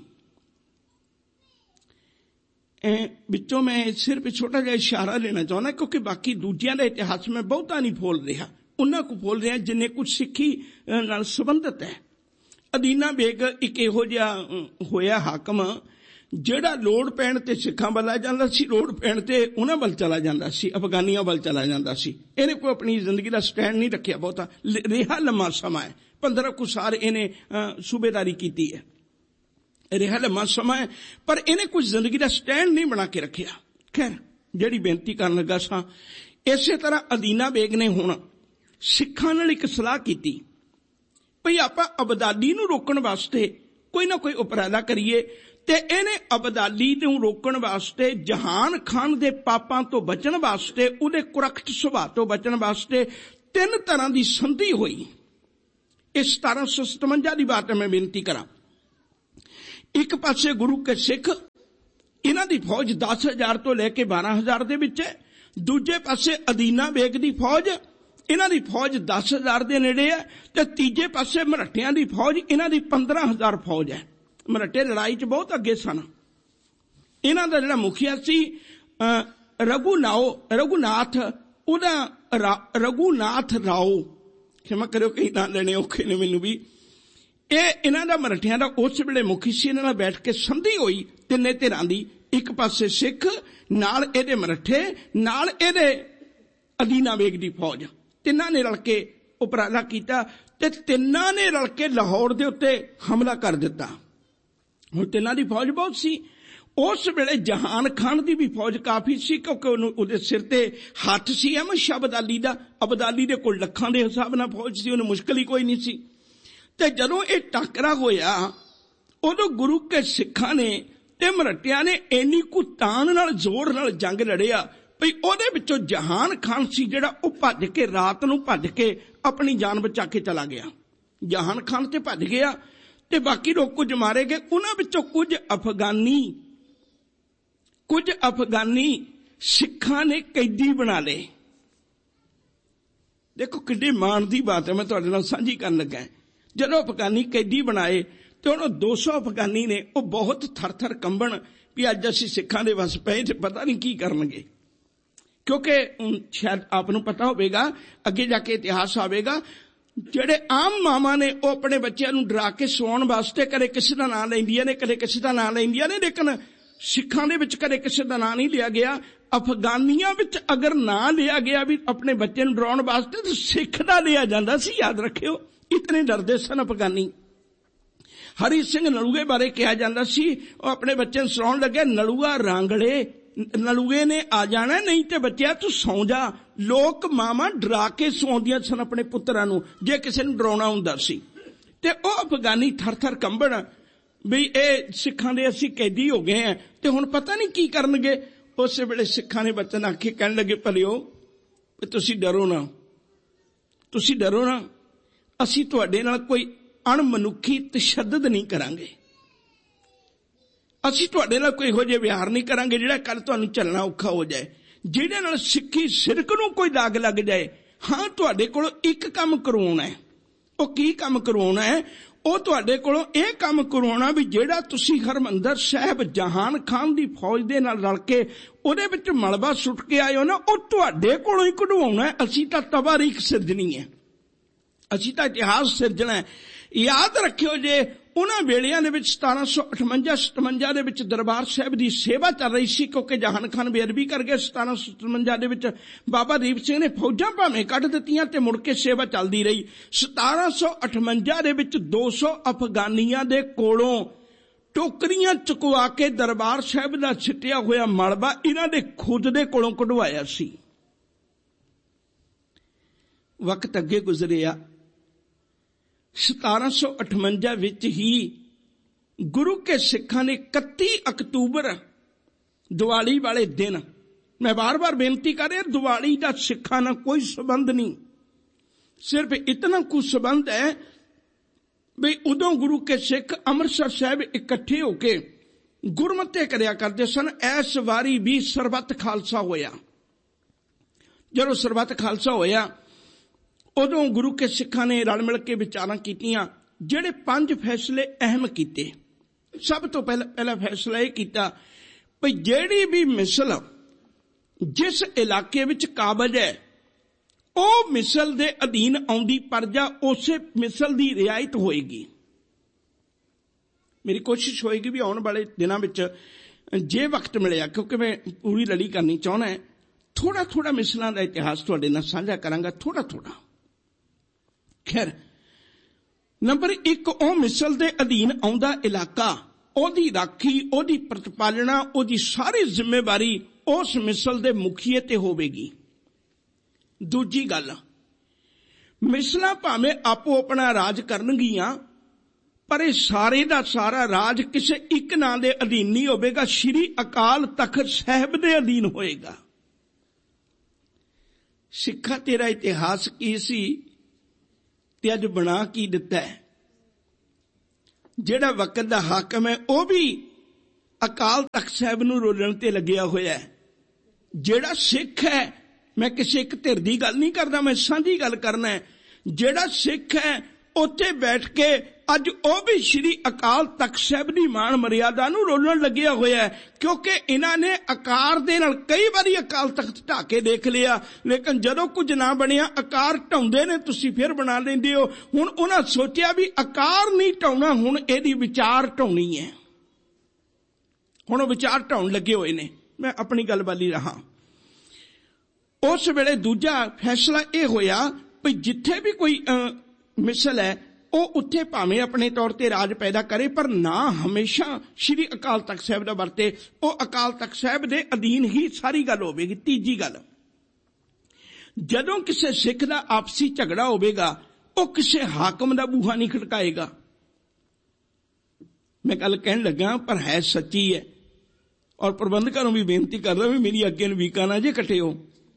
ਵਿੱਚੋਂ ਮੈਂ ਸਿਰਫ ਛੋਟਾ ਜਿਹਾ ਇਸ਼ਾਰਾ ਲੈਣਾ ਚਾਹੁੰਦਾ, ਕਿਉਂਕਿ ਬਾਕੀ ਦੂਜਿਆਂ ਦਾ ਇਤਿਹਾਸ ਮੈਂ ਬਹੁਤਾ ਨਹੀਂ ਫੋਲ ਰਿਹਾ, ਉਹਨਾਂ ਕੋ ਫੋਲ ਰਿਹਾ ਜਿੰਨੇ ਕੁਝ ਸਿੱਖੀ ਨਾਲ ਸੰਬੰਧਿਤ ਹੈ। ਅਦੀਨਾ ਬੇਗ ਇੱਕ ਇਹੋ ਜਿਹਾ ਹੋਇਆ ਹਾਕਮ ਜਿਹੜਾ ਲੋੜ ਪੈਣ ਤੇ ਸਿੱਖਾਂ ਵੱਲ ਆ ਜਾਂਦਾ ਸੀ, ਲੋੜ ਪੈਣ ਤੇ ਉਹਨਾਂ ਵੱਲ ਚਲਾ ਜਾਂਦਾ ਸੀ, ਅਫਗਾਨੀਆਂ ਵੱਲ ਚਲਾ ਜਾਂਦਾ ਸੀ। ਇਹਨੇ ਕੋਈ ਆਪਣੀ ਜ਼ਿੰਦਗੀ ਦਾ ਸਟੈਂਡ ਨਹੀਂ ਰੱਖਿਆ ਬਹੁਤਾ, ਰਿਹਾ ਲੰਮਾ ਸਮਾਂ ਹੈ, ਪੰਦਰਾਂ ਕੁ ਸਾਲ ਇਹਨੇ ਸੂਬੇਦਾਰੀ ਕੀਤੀ ਹੈ, ਰਿਹਾ ਲੰਮਾ ਸਮਾਂ ਹੈ, ਪਰ ਇਹਨੇ ਕੁਝ ਜ਼ਿੰਦਗੀ ਦਾ ਸਟੈਂਡ ਨਹੀਂ ਬਣਾ ਕੇ ਰੱਖਿਆ। ਖੈਰ ਜਿਹੜੀ ਬੇਨਤੀ ਕਰਨ ਲੱਗਾ ਸਾਂ, ਇਸੇ ਤਰ੍ਹਾਂ ਅਦੀਨਾ ਬੇਗ ਨੇ ਹੁਣ ਸਿੱਖਾਂ ਨਾਲ ਇੱਕ ਸਲਾਹ ਕੀਤੀ ਭਈ ਆਪਾਂ ਅਬਦਾਲੀ ਨੂੰ ਰੋਕਣ ਵਾਸਤੇ ਕੋਈ ਨਾ ਕੋਈ ਉਪਰਾਲਾ ਕਰੀਏ ਤੇ ਇਹਨੇ ਅਬਦਾਲੀ ਨੂੰ ਰੋਕਣ ਵਾਸਤੇ, ਜਹਾਨ ਖਾਨ ਦੇ ਪਾਪਾਂ ਤੋਂ ਬਚਣ ਵਾਸਤੇ, ਉਹਦੇ ਕੁਰਖਤ ਸੁਭਾਅ ਤੋਂ ਬਚਣ ਵਾਸਤੇ ਤਿੰਨ ਤਰ੍ਹਾਂ ਦੀ ਸੰਧੀ ਹੋਈ। ਇਹ ਸਤਾਰਾਂ ਸੌ ਸਤਵੰਜਾ ਦੀ ਬਾਤ ਹੈ, ਮੈਂ ਬੇਨਤੀ ਕਰਾਂ। ਇੱਕ ਪਾਸੇ ਗੁਰੂ ਕੇ ਸਿੱਖ, ਇਹਨਾਂ ਦੀ ਫੌਜ ਦਸ ਹਜ਼ਾਰ ਤੋਂ ਲੈ ਕੇ ਬਾਰਾਂ ਹਜ਼ਾਰ ਦੇ ਵਿੱਚ ਹੈ। ਦੂਜੇ ਪਾਸੇ ਅਦੀਨਾ ਬੇਗ ਦੀ ਫੌਜ, ਇਹਨਾਂ ਦੀ ਫੌਜ ਦਸ ਹਜ਼ਾਰ ਦੇ ਨੇੜੇ ਹੈ। ਤੇ ਤੀਜੇ ਪਾਸੇ ਮਰਾਠਿਆਂ ਦੀ ਫੌਜ, ਇਹਨਾਂ ਦੀ ਪੰਦਰਾਂ ਹਜ਼ਾਰ ਫੌਜ ਹੈ। ਮਰਾਠੇ ਲੜਾਈ 'ਚ ਬਹੁਤ ਅੱਗੇ ਸਨ। ਇਹਨਾਂ ਦਾ ਜਿਹੜਾ ਮੁਖੀਆ ਸੀ ਰਘੂਨਾਓ ਰਘੂਨਾਥ, ਉਹਦਾ ਰਘੂਨਾਥ ਰਾਓ, ਖਿਮਾ ਕਰਿਓ ਕਈ ਨਾਂ ਲੈਣੇ ਔਖੇ ਨੇ ਮੈਨੂੰ ਵੀ। ਇਹ ਇਹਨਾਂ ਦਾ ਮਰਾਠਿਆਂ ਦਾ ਉਸ ਵੇਲੇ ਮੁਖੀ ਸੀ। ਇਹਨਾਂ ਨਾਲ ਬੈਠ ਕੇ ਸੰਧੀ ਹੋਈ ਤਿੰਨੇ ਧਿਰਾਂ ਦੀ। ਇੱਕ ਪਾਸੇ ਸਿੱਖ, ਨਾਲ ਇਹਦੇ ਮਰਾਠੇ, ਨਾਲ ਇਹਦੇ ਅਦੀਨਾ ਬੇਗ ਦੀ ਫੌਜ। ਤਿੰਨਾਂ ਨੇ ਰਲ ਕੇ ਉਪਰਾਲਾ ਕੀਤਾ ਤੇ ਤਿੰਨਾਂ ਨੇ ਰਲ ਕੇ ਲਾਹੌਰ ਦੇ ਉੱਤੇ ਹਮਲਾ ਕਰ ਦਿੱਤਾ। ਹੁਣ ਤਿੰਨਾਂ ਦੀ ਫੌਜ ਬਹੁਤ ਸੀ। ਉਸ ਵੇਲੇ ਜਹਾਨ ਖਾਨ ਦੀ ਵੀ ਫੌਜ ਕਾਫੀ ਸੀ, ਕਿਉਂਕਿ ਉਹਨੂੰ ਉਹਦੇ ਸਿਰ ਤੇ ਹੱਥ ਸੀ ਅਹਿਮਦ ਸ਼ਾਹ ਅਬਦਾਲੀ ਦਾ। ਅਬਦਾਲੀ ਦੇ ਕੋਲ ਲੱਖਾਂ ਦੇ ਹਿਸਾਬ ਨਾਲ ਫੌਜ ਸੀ, ਉਹਨੂੰ ਮੁਸ਼ਕਿਲ ਹੀ ਕੋਈ ਨਹੀਂ ਸੀ। ਤੇ ਜਦੋਂ ਇਹ ਟਾਕਰਾ ਹੋਇਆ, ਉਦੋਂ ਗੁਰੂ ਕੇ ਸਿੱਖਾਂ ਨੇ ਤੇ ਮਰਾਠਿਆਂ ਨੇ ਇੰਨੀ ਕੁ ਤਾਣ ਨਾਲ, ਜ਼ੋਰ ਨਾਲ ਜੰਗ ਲੜਿਆ ਭਈ ਉਹਦੇ ਵਿੱਚੋਂ ਜਹਾਨ ਖਾਨ ਸੀ ਜਿਹੜਾ, ਉਹ ਭੱਜ ਕੇ ਰਾਤ ਨੂੰ ਭੱਜ ਕੇ ਆਪਣੀ ਜਾਨ ਬਚਾ ਕੇ ਚਲਾ ਗਿਆ। ਜਹਾਨ ਖਾਨ ਤੇ ਭੱਜ ਗਿਆ ਤੇ ਬਾਕੀ ਲੋਕ ਕੁਝ ਮਾਰੇ ਗਏ। ਉਹਨਾਂ ਵਿੱਚੋਂ ਕੁਝ ਅਫਗਾਨੀ ਕੁਝ ਅਫਗਾਨੀ ਸਿੱਖਾਂ ਨੇ ਕੈਦੀ ਬਣਾ ਲਏ। ਦੇਖੋ ਕਿੱਡੀ ਮਾਣ ਦੀ ਬਾਤ ਹੈ, ਮੈਂ ਤੁਹਾਡੇ ਨਾਲ ਸਾਂਝੀ ਕਰਨ ਲੱਗਾ। ਜਦੋਂ ਅਫਗਾਨੀ ਕੈਦੀ ਬਣਾਏ ਤੇ ਹੁਣ ਦੋ ਸੌ ਅਫਗਾਨੀ ਨੇ, ਉਹ ਬਹੁਤ ਥਰ ਥਰ ਕੰਬਣ ਵੀ ਅੱਜ ਅਸੀਂ ਸਿੱਖਾਂ ਦੇ ਵਸ ਪਏ ਤੇ ਪਤਾ ਨਹੀਂ ਕੀ ਕਰਨਗੇ। ਕਿਉਂਕਿ ਸ਼ਾਇਦ ਆਪ ਨੂੰ ਪਤਾ ਹੋਵੇਗਾ, ਅੱਗੇ ਜਾ ਕੇ ਇਤਿਹਾਸ ਆਵੇਗਾ, ਜਿਹੜੇ ਆਮ ਮਾਵਾਂ ਨੇ ਉਹ ਆਪਣੇ ਬੱਚਿਆਂ ਨੂੰ ਡਰਾ ਕੇ ਸਵਾਉਣ ਵਾਸਤੇ ਕਦੇ ਕਿਸੇ ਦਾ ਨਾਂ ਲੈਂਦੀਆਂ ਨੇ, ਕਦੇ ਕਿਸੇ ਦਾ ਨਾਂ ਲੈਂਦੀਆਂ ਨੇ, ਲੇਕਿਨ ਸਿੱਖਾਂ ਦੇ ਵਿੱਚ ਕਦੇ ਕਿਸੇ ਦਾ ਨਾਂ ਨਹੀਂ ਲਿਆ ਗਿਆ। ਅਫਗਾਨੀਆਂ ਵਿੱਚ ਅਗਰ ਨਾਂ ਲਿਆ ਗਿਆ ਵੀ ਆਪਣੇ ਬੱਚੇ ਨੂੰ ਡਰਾਉਣ ਵਾਸਤੇ, ਤਾਂ ਸਿੱਖ ਦਾ ਲਿਆ ਜਾਂਦਾ ਸੀ। ਯਾਦ ਰੱਖਿਓ, ਇਤਨੇ ਡਰਦੇ ਸਨ ਅਫਗਾਨੀ। ਹਰੀ ਸਿੰਘ ਨਲੂਏ ਬਾਰੇ ਕਿਹਾ ਜਾਂਦਾ ਸੀ, ਉਹ ਆਪਣੇ ਬੱਚੇ ਨੂੰ ਸੁਣਾਉਣ ਲੱਗੇ, ਨਲੂਆ ਰਾਂਗਲੇ, ਨਲੂਏ ਨੇ ਆ ਜਾਣਾ, ਨਹੀਂ ਤੇ ਬੱਚਿਆ ਤੂੰ ਸੌਂ ਜਾ। ਲੋਕ ਮਾਵਾਂ ਡਰਾ ਕੇ ਸੌਂਦੀਆਂ ਸਨ ਆਪਣੇ ਪੁੱਤਰਾਂ ਨੂੰ, ਜੇ ਕਿਸੇ ਨੂੰ ਡਰਾਉਣਾ ਹੁੰਦਾ ਸੀ। ਤੇ ਉਹ ਅਫਗਾਨੀ ਥਰ ਥਰ ਕੰਬਣ ਵੀ ਇਹ ਸਿੱਖਾਂ ਦੇ ਅਸੀਂ ਕੈਦੀ ਹੋ ਗਏ ਆ ਤੇ ਹੁਣ ਪਤਾ ਨਹੀਂ ਕੀ ਕਰਨਗੇ। ਉਸੇ ਵੇਲੇ ਸਿੱਖਾਂ ਨੇ ਬਚਨ ਆਖੇ, ਕਹਿਣ ਲੱਗੇ, ਭਲਿਓ ਤੁਸੀਂ ਡਰੋ ਨਾ, ਤੁਸੀਂ ਡਰੋ ਨਾ, ਅਸੀਂ ਤੁਹਾਡੇ ਨਾਲ ਕੋਈ ਅਣਮਨੁੱਖੀ ਤਸ਼ੱਦਦ ਨਹੀਂ ਕਰਾਂਗੇ। ਅਸੀਂ ਤੁਹਾਡੇ ਨਾਲ ਕੋਈ ਇਹੋ ਜਿਹੇ ਵਿਹਾਰ ਨਹੀਂ ਕਰਾਂਗੇ ਜਿਹੜਾ ਕੱਲ ਤੁਹਾਨੂੰ ਚੱਲਣਾ ਔਖਾ ਹੋ ਜਾਏ, ਜਿਹਦੇ ਨਾਲ ਸਿੱਖੀ ਸਿਰਕ ਨੂੰ ਕੋਈ ਦਾਗ ਲੱਗ ਜਾਏ। ਹਾਂ, ਤੁਹਾਡੇ ਕੋਲੋਂ ਇੱਕ ਕੰਮ ਕਰਵਾਉਣਾ ਹੈ। ਉਹ ਕੀ ਕੰਮ ਕਰਵਾਉਣਾ ਹੈ? ਉਹ ਤੁਹਾਡੇ ਕੋਲੋਂ ਇਹ ਕੰਮ ਕਰਵਾਉਣਾ ਵੀ ਜਿਹੜਾ ਤੁਸੀਂ ਹਰਮੰਦਰ ਸਾਹਿਬ ਜਹਾਨ ਖਾਨ ਦੀ ਫੌਜ ਦੇ ਨਾਲ ਰਲ ਕੇ ਉਹਦੇ ਵਿੱਚ ਮਲਬਾ ਸੁੱਟ ਕੇ ਆਏ ਹੋ ਨਾ, ਉਹ ਤੁਹਾਡੇ ਕੋਲੋਂ ਹੀ ਕਢਵਾਉਣਾ ਹੈ। ਅਸੀਂ ਤਾਂ ਤਵਾਰੀਖ ਸਿਰਜਣੀ ਹੈ, ਅਸੀਂ ਤਾਂ ਇਤਿਹਾਸ ਸਿਰਜਣਾ ਹੈ। ਯਾਦ ਰੱਖਿਓ, ਜੇ ਉਹਨਾਂ ਵੇਲਿਆਂ ਦੇ ਵਿੱਚ ਸਤਾਰਾਂ ਸੌ ਅਠਵੰਜਾ ਸਤਵੰਜਾ ਦੇ ਵਿੱਚ ਦਰਬਾਰ ਸਾਹਿਬ ਦੀ ਸੇਵਾ ਚੱਲ ਰਹੀ ਸੀ, ਕਿਉਂਕਿ ਜਹਾਨ ਖਾਨ ਬੇਅਦਬੀ ਕਰ ਗਏ। ਸਤਾਰਾਂ ਸੌ ਸਤਵੰਜਾ ਦੇ ਵਿੱਚ ਬਾਬਾ ਦੀਪ ਸਿੰਘ ਨੇ ਫੌਜਾਂ ਭਾਵੇਂ ਕੱਢ ਦਿੱਤੀਆਂ ਤੇ ਮੁੜ ਕੇ ਸੇਵਾ ਚੱਲਦੀ ਰਹੀ। ਸਤਾਰਾਂ ਸੌ ਅਠਵੰਜਾ ਦੇ ਵਿੱਚ ਦੋ ਸੌ ਅਫਗਾਨੀਆਂ ਦੇ ਕੋਲੋਂ ਟੋਕਰੀਆਂ ਚੁਕਵਾ ਕੇ ਦਰਬਾਰ ਸਾਹਿਬ ਦਾ ਛਿੱਟਿਆ ਹੋਇਆ ਮਲਬਾ ਇਹਨਾਂ ਦੇ ਖੁਦ ਦੇ ਕੋਲੋਂ ਕਢਵਾਇਆ ਸੀ। ਵਕਤ ਅੱਗੇ ਗੁਜ਼ਰਿਆ। ਸਤਾਰਾਂ ਸੌ ਅਠਵੰਜਾ ਵਿੱਚ ਹੀ ਗੁਰੂ ਕੇ ਸਿੱਖਾਂ ਨੇ ਇਕੱਤੀ ਅਕਤੂਬਰ ਦੀਵਾਲੀ ਵਾਲੇ ਦਿਨ, ਮੈਂ ਬਾਰ-ਬਾਰ ਬੇਨਤੀ ਕਰ ਰਿਹਾ, ਦੀਵਾਲੀ ਦਾ ਸਿੱਖਾਂ ਨਾਲ ਕੋਈ ਸੰਬੰਧ ਨਹੀਂ, ਸਿਰਫ ਇਤਨਾ ਕੁ ਸੰਬੰਧ ਹੈ ਵੀ ਉਦੋਂ ਗੁਰੂ ਕੇ ਸਿੱਖ ਅੰਮ੍ਰਿਤਸਰ ਸਾਹਿਬ ਇਕੱਠੇ ਹੋ ਕੇ ਗੁਰਮਤਿ ਕਰਿਆ ਕਰਦੇ ਸਨ। ਇਸ ਵਾਰੀ ਵੀ ਸਰਬੱਤ ਖਾਲਸਾ ਹੋਇਆ। ਜਦੋਂ ਸਰਬੱਤ ਖਾਲਸਾ ਹੋਇਆ, ਉਦੋਂ ਗੁਰੂ ਕੇ ਸਿੱਖਾਂ ਨੇ ਰਲ ਮਿਲ ਕੇ ਵਿਚਾਰਾਂ ਕੀਤੀਆਂ। ਜਿਹੜੇ ਪੰਜ ਫੈਸਲੇ ਅਹਿਮ ਕੀਤੇ, ਸਭ ਤੋਂ ਪਹਿਲਾਂ ਪਹਿਲਾ ਫੈਸਲਾ ਇਹ ਕੀਤਾ ਵੀ ਜਿਹੜੀ ਵੀ ਮਿਸਲ ਜਿਸ ਇਲਾਕੇ ਵਿੱਚ ਕਾਬਜ ਹੈ, ਉਹ ਮਿਸਲ ਦੇ ਅਧੀਨ ਆਉਂਦੀ ਪਰਜਾ ਉਸੇ ਮਿਸਲ ਦੀ ਰਿਆਇਤ ਹੋਏਗੀ। ਮੇਰੀ ਕੋਸ਼ਿਸ਼ ਹੋਏਗੀ ਵੀ ਆਉਣ ਵਾਲੇ ਦਿਨਾਂ ਵਿੱਚ ਜੇ ਵਕਤ ਮਿਲਿਆ, ਕਿਉਂਕਿ ਮੈਂ ਪੂਰੀ ਲੜੀ ਕਰਨੀ ਚਾਹੁੰਦਾ, ਥੋੜਾ ਥੋੜਾ ਮਿਸਲਾਂ ਦਾ ਇਤਿਹਾਸ ਤੁਹਾਡੇ ਨਾਲ ਸਾਂਝਾ ਕਰਾਂਗਾ, ਥੋੜਾ ਥੋੜਾ। ਖੈਰ, ਨੰਬਰ ਇੱਕ, ਉਹ ਮਿਸਲ ਦੇ ਅਧੀਨ ਆਉਂਦਾ ਇਲਾਕਾ, ਉਹਦੀ ਰਾਖੀ, ਉਹਦੀ ਪ੍ਰਤਪਾਲਣਾ, ਉਹਦੀ ਸਾਰੀ ਜ਼ਿੰਮੇਵਾਰੀ ਉਸ ਮਿਸਲ ਦੇ ਮੁਖੀਏ ਤੇ ਹੋਵੇਗੀ। ਦੂਜੀ ਗੱਲ, ਮਿਸਲਾਂ ਭਾਵੇਂ ਆਪੋ ਆਪਣਾ ਰਾਜ ਕਰਨਗੀਆਂ, ਪਰ ਇਹ ਸਾਰੇ ਦਾ ਸਾਰਾ ਰਾਜ ਕਿਸੇ ਇੱਕ ਨਾਂ ਦੇ ਅਧੀਨ ਨਹੀਂ ਹੋਵੇਗਾ, ਸ਼੍ਰੀ ਅਕਾਲ ਤਖਤ ਸਾਹਿਬ ਦੇ ਅਧੀਨ ਹੋਏਗਾ। ਸਿੱਖਾਂ ਤੇਰਾ ਇਤਿਹਾਸ ਕੀ ਸੀ ਤੇ ਅੱਜ ਬਣਾ ਕੀ ਦਿੱਤਾ ਹੈ? ਜਿਹੜਾ ਵਕਤ ਦਾ ਹਾਕਮ ਹੈ ਉਹ ਵੀ ਅਕਾਲ ਤਖਤ ਸਾਹਿਬ ਨੂੰ ਰੋਲਣ ਤੇ ਲੱਗਿਆ ਹੋਇਆ ਹੈ। ਜਿਹੜਾ ਸਿੱਖ ਹੈ, ਮੈਂ ਕਿਸੇ ਇੱਕ ਧਿਰ ਦੀ ਗੱਲ ਨਹੀਂ ਕਰਦਾ, ਮੈਂ ਸਾਂਝੀ ਗੱਲ ਕਰਨਾ ਹੈ, ਜਿਹੜਾ ਸਿੱਖ ਹੈ ਉੱਥੇ ਬੈਠ ਕੇ ਅੱਜ ਉਹ ਵੀ ਸ਼੍ਰੀ ਅਕਾਲ ਤਖਤ ਸਾਹਿਬ ਦੀ ਮਾਣ ਮਰਿਆਦਾ ਨੂੰ ਰੋਲਣ ਲੱਗਿਆ ਹੋਇਆ ਹੈ। ਕਿਉਂਕਿ ਇਹਨਾਂ ਨੇ ਆਕਾਰ ਦੇ ਨਾਲ ਕਈ ਵਾਰੀ ਅਕਾਲ ਤਖਤ ਢਾਹ ਕੇ ਦੇਖ ਲਿਆ, ਲੇਕਿਨ ਜਦੋਂ ਕੁਝ ਨਾ ਬਣਿਆ ਆਕਾਰ ਢਾਉਂਦੇ ਨੇ, ਤੁਸੀਂ ਫਿਰ ਬਣਾ ਲੈਂਦੇ ਹੋ। ਹੁਣ ਉਹਨਾਂ ਸੋਚਿਆ ਵੀ ਆਕਾਰ ਨਹੀਂ ਢਾਉਣਾ, ਹੁਣ ਇਹਦੀ ਵਿਚਾਰ ਢਾਉਣੀ ਹੈ। ਹੁਣ ਉਹ ਵਿਚਾਰ ਢਾਉਣ ਲੱਗੇ ਹੋਏ ਨੇ। ਮੈਂ ਆਪਣੀ ਗੱਲ ਵਾਲੀ ਰਹਾ। ਉਸ ਵੇਲੇ ਦੂਜਾ ਫੈਸਲਾ ਇਹ ਹੋਇਆ ਵੀ ਜਿੱਥੇ ਵੀ ਕੋਈ ਮਿਸਲ ਹੈ ਉਹ ਉੱਥੇ ਭਾਵੇਂ ਆਪਣੇ ਤੌਰ ਤੇ ਰਾਜ ਪੈਦਾ ਕਰੇ, ਪਰ ਨਾ ਹਮੇਸ਼ਾ ਸ਼੍ਰੀ ਅਕਾਲ ਤਖਤ ਸਾਹਿਬ ਦਾ ਵਰਤੇ। ਉਹ ਅਕਾਲ ਤਖਤ ਸਾਹਿਬ ਦੇ ਅਧੀਨ ਹੀ ਸਾਰੀ ਗੱਲ ਹੋਵੇਗੀ। ਤੀਜੀ ਗੱਲ, ਜਦੋਂ ਕਿਸੇ ਸਿੱਖ ਦਾ ਆਪਸੀ ਝਗੜਾ ਹੋਵੇਗਾ ਉਹ ਕਿਸੇ ਹਾਕਮ ਦਾ ਬੂਹਾ ਨਹੀਂ ਖੜਕਾਏਗਾ। ਮੈਂ ਗੱਲ ਕਹਿਣ ਲੱਗਾ ਪਰ ਹੈ ਸੱਚੀ ਹੈ, ਔਰ ਪ੍ਰਬੰਧਕਾਂ ਨੂੰ ਵੀ ਬੇਨਤੀ ਕਰਦਾ ਵੀ ਮੇਰੀ ਅੱਗੇ ਨੂੰ ਵੀਕਾ ਨਾ ਜੇ ਕੱਟਿਓ।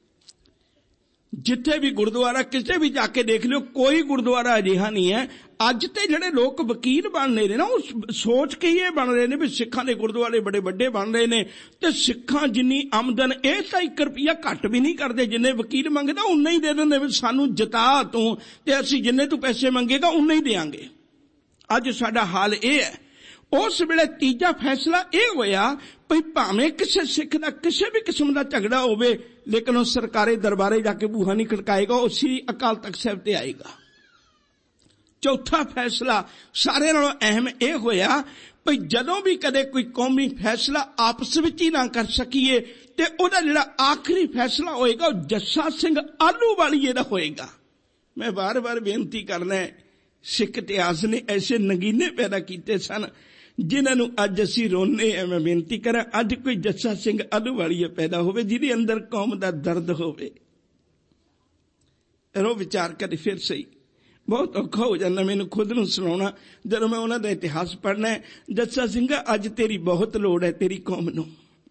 ਜਿੱਥੇ ਵੀ ਗੁਰਦੁਆਰਾ ਕਿਸੇ ਵੀ ਜਾ ਕੇ ਦੇਖ ਲਿਓ, ਕੋਈ ਗੁਰਦੁਆਰਾ ਅਜਿਹਾ ਨਹੀਂ ਹੈ। ਅੱਜ ਤੇ ਜਿਹੜੇ ਲੋਕ ਵਕੀਲ ਬਣ ਰਹੇ ਨੇ ਨਾ, ਉਹ ਸੋਚ ਕੇ ਹੀ ਇਹ ਬਣ ਰਹੇ ਨੇ ਵੀ ਸਿੱਖਾਂ ਦੇ ਗੁਰਦੁਆਰੇ ਬੜੇ ਵੱਡੇ ਬਣ ਰਹੇ ਨੇ, ਤੇ ਸਿੱਖਾਂ ਜਿੰਨੀ ਆਮਦਨ ਇਹ ਤਾਂ ਇੱਕ ਰੁਪਈਆ ਘੱਟ ਵੀ ਨਹੀਂ ਕਰਦੇ। ਜਿੰਨੇ ਵਕੀਲ ਮੰਗਦਾ ਉਨਾ ਹੀ ਦੇ ਦਿੰਦੇ ਵੀ ਸਾਨੂੰ ਜਿਤਾ ਤੂੰ, ਤੇ ਅਸੀਂ ਜਿੰਨੇ ਤੂੰ ਪੈਸੇ ਮੰਗੇਗਾ ਉਨਾ ਹੀ ਦੇਵਾਂਗੇ। ਅੱਜ ਸਾਡਾ ਹਾਲ ਇਹ ਹੈ। ਉਸ ਵੇਲੇ ਤੀਜਾ ਫੈਸਲਾ ਇਹ ਹੋਇਆ ਵੀ ਭਾਵੇਂ ਕਿਸੇ ਸਿੱਖ ਦਾ ਕਿਸੇ ਵੀ ਕਿਸਮ ਦਾ ਝਗੜਾ ਹੋਵੇ, ਲੇਕਿਨ ਉਹ ਸਰਕਾਰੀ ਦਰਬਾਰੇ ਜਾ ਕੇ ਬੂਹਾ ਨਹੀਂ ਖੜਕਾਏਗਾ, ਉਹ ਸ੍ਰੀ ਅਕਾਲ ਤਖਤ ਸਾਹਿਬ ਤੇ ਆਏਗਾ। ਚੌਥਾ ਫੈਸਲਾ ਸਾਰਿਆਂ ਨਾਲੋਂ ਅਹਿਮ ਇਹ ਹੋਇਆ ਵੀ ਜਦੋਂ ਵੀ ਕਦੇ ਕੋਈ ਕੌਮੀ ਫੈਸਲਾ ਆਪਸ ਵਿੱਚ ਹੀ ਨਾ ਕਰ ਸਕੀਏ, ਤੇ ਉਹਦਾ ਜਿਹੜਾ ਆਖਰੀ ਫੈਸਲਾ ਹੋਏਗਾ ਉਹ ਜੱਸਾ ਸਿੰਘ ਆਹਲੂਵਾਲੀਏ ਦਾ ਹੋਏਗਾ। ਮੈਂ ਵਾਰ-ਵਾਰ ਬੇਨਤੀ ਕਰਨਾ ਹੈ, ਸਿੱਖ ਇਤਿਹਾਸ ਨੇ ਐਸੇ ਨਗੀਨੇ ਪੈਦਾ ਕੀਤੇ ਸਨ ਜਿਨ੍ਹਾਂ ਨੂੰ ਅੱਜ ਅਸੀਂ ਰੋਨੇ ਆ। ਮੈਂ ਬੇਨਤੀ ਕਰਾਂ, ਅੱਜ ਕੋਈ ਜੱਸਾ ਸਿੰਘ ਆਹਲੂਵਾਲੀਆ ਪੈਦਾ ਹੋਵੇ ਜਿਹਦੇ ਅੰਦਰ ਕੌਮ ਦਾ ਦਰਦ ਹੋਵੇ। ਰੋ ਵਿਚਾਰ ਕਰੇ ਫਿਰ ਸਹੀ। ਬਹੁਤ ਔਖਾ ਹੋ ਜਾਂਦਾ ਮੈਨੂੰ ਖੁਦ ਨੂੰ ਸੁਣਾਉਣਾ ਜਦੋਂ ਮੈਂ ਉਹਨਾਂ ਦਾ ਇਤਿਹਾਸ ਪੜ੍ਹਨਾ ਹੈ। ਜੱਸਾ ਸਿੰਘਾ, ਅੱਜ ਤੇਰੀ ਬਹੁਤ ਲੋੜ ਹੈ ਤੇਰੀ ਕੌਮ ਨੂੰ।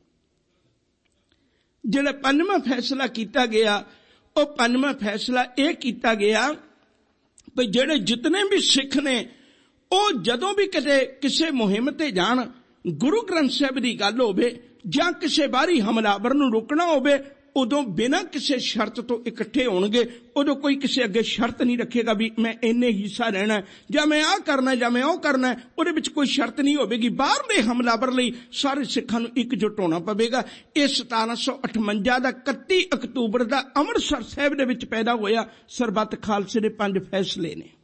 ਜਿਹੜਾ ਪੰਜਵਾਂ ਫੈਸਲਾ ਕੀਤਾ ਗਿਆ, ਉਹ ਪੰਜਵਾਂ ਫੈਸਲਾ ਇਹ ਕੀਤਾ ਗਿਆ ਵੀ ਜਿਹੜੇ ਜਿਤਨੇ ਵੀ ਸਿੱਖ ਨੇ ਉਹ ਜਦੋਂ ਵੀ ਕਿਤੇ ਕਿਸੇ ਮੁਹਿੰਮ ਤੇ ਜਾਣ, ਗੁਰੂ ਗ੍ਰੰਥ ਸਾਹਿਬ ਦੀ ਗੱਲ ਹੋਵੇ ਜਾਂ ਕਿਸੇ ਬਾਹਰੀ ਹਮਲਾਵਰ ਨੂੰ ਰੋਕਣਾ ਹੋਵੇ, ਉਦੋਂ ਬਿਨਾਂ ਕਿਸੇ ਸ਼ਰਤ ਤੋਂ ਇਕੱਠੇ ਹੋਣਗੇ। ਉਦੋਂ ਕੋਈ ਕਿਸੇ ਅੱਗੇ ਸ਼ਰਤ ਨਹੀਂ ਰੱਖੇਗਾ ਵੀ ਮੈਂ ਇੰਨੇ ਹਿੱਸਾ ਰਹਿਣਾ ਜਾਂ ਮੈਂ ਆਹ ਕਰਨਾ ਜਾਂ ਮੈਂ ਉਹ ਕਰਨਾ। ਉਹਦੇ ਵਿੱਚ ਕੋਈ ਸ਼ਰਤ ਨਹੀਂ ਹੋਵੇਗੀ। ਬਾਹਰਲੇ ਹਮਲਾਵਰ ਲਈ ਸਾਰੇ ਸਿੱਖਾਂ ਨੂੰ ਇਕਜੁੱਟ ਹੋਣਾ ਪਵੇਗਾ। ਇਹ ਸਤਾਰਾਂ ਸੌ ਅਠਵੰਜਾ ਦਾ ਇਕੱਤੀ ਅਕਤੂਬਰ ਦਾ ਅੰਮ੍ਰਿਤਸਰ ਸਾਹਿਬ ਦੇ ਵਿੱਚ ਪੈਦਾ ਹੋਇਆ। ਸਰਬੱਤ ਖਾਲਸੇ ਦੇ ਪੰਜ ਫੈਸਲੇ ਨੇ।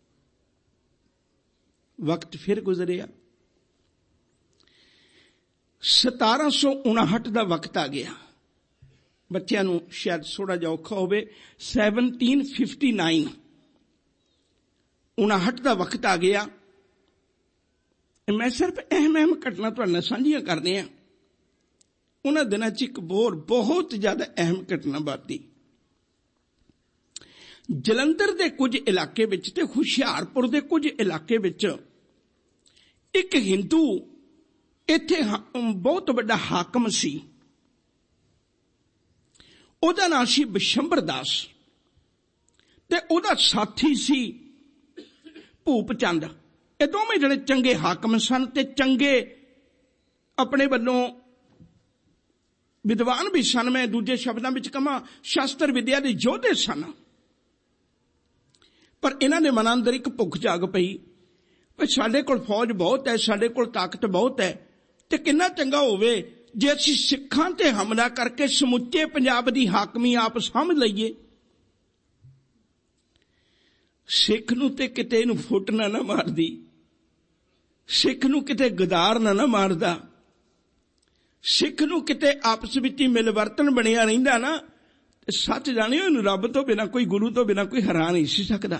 ਵਕਤ ਫਿਰ ਗੁਜ਼ਰਿਆ। ਸਤਾਰਾਂ ਸੌ ਉਨਾਹਠ ਦਾ ਵਕਤ ਆ ਗਿਆ। ਬੱਚਿਆਂ ਨੂੰ ਸ਼ਾਇਦ ਥੋੜਾ ਜਿਹਾ ਔਖਾ ਹੋਵੇ। ਸੈਵਨਟੀਨ ਫਿਫਟੀ ਨਾਈਨ ਉਨਾਹਠ ਦਾ ਵਕਤ ਆ ਗਿਆ। ਮੈਂ ਸਿਰਫ ਅਹਿਮ ਅਹਿਮ ਘਟਨਾ ਤੁਹਾਡੇ ਨਾਲ ਸਾਂਝੀਆਂ ਕਰਦੇ ਹਾਂ। ਉਹਨਾਂ ਦਿਨਾਂ 'ਚ ਇੱਕ ਹੋਰ ਬਹੁਤ ਜ਼ਿਆਦਾ ਅਹਿਮ ਘਟਨਾ ਵਾਪਰੀ। ਜਲੰਧਰ ਦੇ ਕੁਝ ਇਲਾਕੇ ਵਿੱਚ ਤੇ ਹੁਸ਼ਿਆਰਪੁਰ ਦੇ ਕੁਝ ਇਲਾਕੇ ਵਿੱਚ ਇੱਕ ਹਿੰਦੂ ਇੱਥੇ ਬਹੁਤ ਵੱਡਾ ਹਾਕਮ ਸੀ। ਉਹਦਾ ਨਾਂ ਸੀ ਬਿਸ਼ੰਬਰ ਦਾਸ, ਤੇ ਉਹਦਾ ਸਾਥੀ ਸੀ ਭੂਪ ਚੰਦ। ਇਹ ਦੋਵੇਂ ਜਿਹੜੇ ਚੰਗੇ ਹਾਕਮ ਸਨ ਤੇ ਚੰਗੇ ਆਪਣੇ ਵੱਲੋਂ ਵਿਦਵਾਨ ਵੀ ਸਨ। ਮੈਂ ਦੂਜੇ ਸ਼ਬਦਾਂ ਵਿੱਚ ਕਹਾਂ ਸ਼ਾਸਤਰ ਵਿਦਿਆ ਦੇ ਯੋਧੇ ਸਨ। ਪਰ ਇਹਨਾਂ ਦੇ ਮਨਾਂ ਅੰਦਰ ਇੱਕ ਭੁੱਖ ਜਾਗ ਪਈ ਵੀ ਸਾਡੇ ਕੋਲ ਫੌਜ ਬਹੁਤ ਹੈ, ਸਾਡੇ ਕੋਲ ਤਾਕਤ ਬਹੁਤ ਹੈ, ਤੇ ਕਿੰਨਾ ਚੰਗਾ ਹੋਵੇ ਜੇ ਅਸੀਂ ਸਿੱਖਾਂ ਤੇ ਹਮਲਾ ਕਰਕੇ ਸਮੁੱਚੇ ਪੰਜਾਬ ਦੀ ਹਾਕਮੀ ਆਪ ਸਾਂਭ ਲਈਏ। ਸਿੱਖ ਨੂੰ ਤੇ ਕਿਤੇ ਇਹਨੂੰ ਫੁੱਟ ਨਾ ਨਾ ਮਾਰਦੀ, ਸਿੱਖ ਨੂੰ ਕਿਤੇ ਗਦਾਰ ਨਾ ਨਾ ਮਾਰਦਾ, ਸਿੱਖ ਨੂੰ ਕਿਤੇ ਆਪਸ ਵਿੱਚ ਹੀ ਮਿਲਵਰਤਨ ਬਣਿਆ ਰਹਿੰਦਾ ਨਾ, ਸੱਚ ਜਾਣਿਓ ਇਹਨੂੰ ਰੱਬ ਤੋਂ ਬਿਨਾਂ, ਕੋਈ ਗੁਰੂ ਤੋਂ ਬਿਨਾਂ ਕੋਈ ਹਰਾ ਨਹੀਂ ਸੀ ਸਕਦਾ।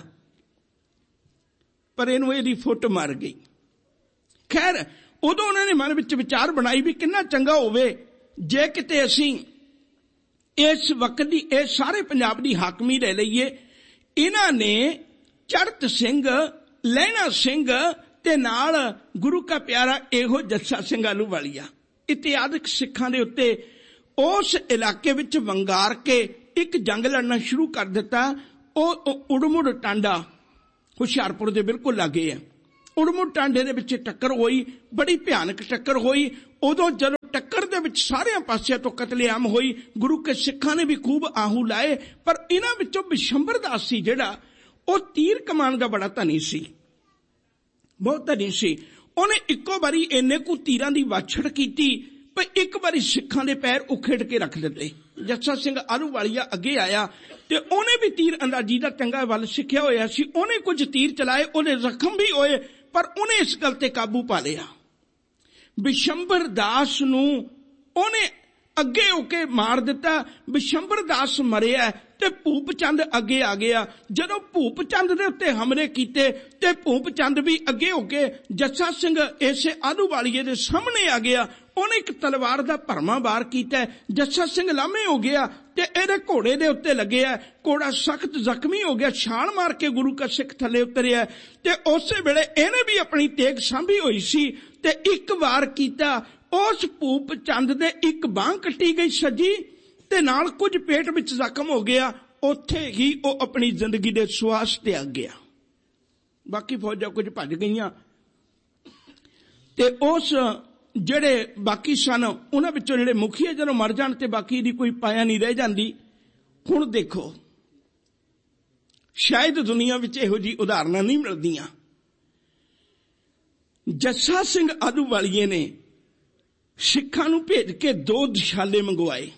ਪਰ ਇਹਨੂੰ ਇਹਦੀ ਫੁੱਟ ਮਾਰ ਗਈ। ਖੈਰ, ਉਦੋਂ ਉਹਨਾਂ ਨੇ ਮਨ ਵਿੱਚ ਵਿਚਾਰ ਬਣਾਈ ਵੀ ਕਿੰਨਾ ਚੰਗਾ ਹੋਵੇ ਜੇ ਕਿਤੇ ਅਸੀਂ ਇਸ ਵਕਤ ਦੀ ਇਹ ਸਾਰੇ ਪੰਜਾਬ ਦੀ ਹਾਕਮੀ ਲੈ ਲਈਏ। ਇਹਨਾਂ ਨੇ ਚੜ੍ਹਤ ਸਿੰਘ, ਲਹਿਣਾ ਸਿੰਘ ਤੇ ਨਾਲ ਗੁਰੂ ਕਾ ਪਿਆਰਾ ਇਹੋ ਜੱਸਾ ਸਿੰਘ ਆਹਲੂਵਾਲੀਆ ਇਤਿਹਾਸਕ ਸਿੱਖਾਂ ਦੇ ਉੱਤੇ ਉਸ ਇਲਾਕੇ ਵਿੱਚ ਵੰਗਾਰ ਕੇ ਇੱਕ ਜੰਗ ਲੜਨਾ ਸ਼ੁਰੂ ਕਰ ਦਿੱਤਾ। ਉਹ ਉੜਮੁੜ ਟਾਂਡਾ ਹੁਸ਼ਿਆਰਪੁਰ ਦੇ ਬਿਲਕੁਲ ਲਾਗੇ ਹੈ। ਉੜਮੁੜ ਟਾਂਡੇ ਦੇ ਵਿੱਚ ਟੱਕਰ ਹੋਈ, ਬੜੀ ਭਿਆਨਕ ਟੱਕਰ ਹੋਈ। ਉਦੋਂ ਜਦੋਂ ਟੱਕਰ ਦੇ ਵਿੱਚ ਸਾਰਿਆਂ ਪਾਸਿਆਂ ਤੋਂ ਕਤਲੇਆਮ ਹੋਈ, ਗੁਰੂ ਕੇ ਸਿੱਖਾਂ ਨੇ ਵੀ ਖੂਬ ਆਹੂ ਲਾਏ। ਪਰ ਇਹਨਾਂ ਵਿੱਚੋਂ ਬਿਸ਼ੰਬਰ ਦਾਸ ਸੀ ਜਿਹੜਾ, ਉਹ ਤੀਰ ਕਮਾਨ ਦਾ ਬੜਾ ਧਨੀ ਸੀ, ਬਹੁਤ ਧਨੀ ਸੀ। ਉਹਨੇ ਇੱਕੋ ਵਾਰੀ ਇੰਨੇ ਕੁ ਤੀਰਾਂ ਦੀ ਵਾਛੜ ਕੀਤੀ ਪਰ ਇੱਕ ਵਾਰੀ ਸਿੱਖਾਂ ਦੇ ਪੈਰ ਉਖੇੜ ਕੇ ਰੱਖ ਦਿੱਤੇ। ਜੱਸਾ ਸਿੰਘ ਆਹਲੂਵਾਲੀਆ ਅੱਗੇ ਆਇਆ ਤੇ ਉਹਨੇ ਵੀ ਤੀਰ ਅੰਦਾਜ਼ੀ ਦਾ ਚੰਗਾ ਵੱਲ ਸਿੱਖਿਆ ਹੋਇਆ ਸੀ। ਉਹਨੇ ਕੁਝ ਤੀਰ ਚਲਾਏ, ਉਹਦੇ ਜ਼ਖਮ ਵੀ ਹੋਏ, ਪਰ ਉਹਨੇ ਇਸ ਗੱਲ ਤੇ ਕਾਬੂ ਪਾ ਲਿਆ। ਬਿਸ਼ੰਬਰ ਦਾਸ ਨੂੰ ਉਹਨੇ ਅੱਗੇ ਹੋ ਕੇ ਮਾਰ ਦਿੱਤਾ। ਬਿਸ਼ੰਬਰ ਦਾਸ ਮਰਿਆ ਤੇ ਭੂਪ ਚੰਦ ਅੱਗੇ ਆ ਗਿਆ। ਜਦੋਂ ਭੂਪ ਚੰਦ ਦੇ ਉੱਤੇ ਹਮਲੇ ਕੀਤੇ ਤੇ ਭੂਪ ਚੰਦ ਵੀ ਅੱਗੇ ਹੋ ਕੇ ਜੱਸਾ ਸਿੰਘ ਇਸੇ ਆਹਲੂਵਾਲੀਏ ਦੇ ਸਾਹਮਣੇ ਆ ਗਿਆ। ਉਹਨੇ ਇੱਕ ਤਲਵਾਰ ਦਾ ਭਰਮਾ ਵਾਰ ਕੀਤਾ, ਜੱਸਾ ਸਿੰਘ ਲਾਮੇ ਹੋ ਗਿਆ ਤੇ ਇਹਦੇ ਘੋੜੇ ਦੇ ਉੱਤੇ ਲੱਗਿਆ। ਘੋੜਾ ਸਖਤ ਜ਼ਖਮੀ ਹੋ ਗਿਆ, ਛਾਲ ਮਾਰ ਕੇ ਗੁਰੂ ਕਾ ਸਿੱਖ ਥੱਲੇ ਉਤਰਿਆ ਤੇ ਉਸੇ ਵੇਲੇ ਇਹਨੇ ਵੀ ਆਪਣੀ ਤੇਗ ਸਾਂਭੀ ਹੋਈ ਸੀ ਤੇ ਇੱਕ ਵਾਰ ਕੀਤਾ। ਉਸ ਭੂਪ ਚੰਦ ਦੇ ਇੱਕ ਬਾਂਹ ਕੱਟੀ ਗਈ ਸੱਜੀ ਤੇ ਨਾਲ ਕੁਝ ਪੇਟ ਵਿੱਚ ਜ਼ਖਮ ਹੋ ਗਿਆ। ਉੱਥੇ ਹੀ ਉਹ ਆਪਣੀ ਜ਼ਿੰਦਗੀ ਦੇ ਸਵਾਸ ਤੇ ਆ ਗਿਆ। ਬਾਕੀ ਫੌਜਾਂ ਕੁਝ ਭੱਜ ਗਈਆਂ ਤੇ ਉਸ ਜਿਹੜੇ ਬਾਕੀ ਸਨ ਉਹਨਾਂ ਵਿੱਚੋਂ ਜਿਹੜੇ ਮੁਖੀਏ ਜਦੋਂ ਮਰ ਜਾਣ ਤੇ ਬਾਕੀ ਦੀ ਕੋਈ ਪਾਇਆ ਨਹੀਂ ਰਹਿ ਜਾਂਦੀ। ਹੁਣ ਦੇਖੋ, ਸ਼ਾਇਦ ਦੁਨੀਆ ਵਿੱਚ ਇਹੋ ਜਿਹੀ ਉਦਾਹਰਨਾਂ ਨਹੀਂ ਮਿਲਦੀਆਂ। ਜੱਸਾ ਸਿੰਘ ਆਹਲੂਵਾਲੀਏ ਨੇ ਸਿੱਖਾਂ ਨੂੰ ਭੇਜ ਕੇ ਦੋ ਦੁਸ਼ਾਲੇ ਮੰਗਵਾਏ,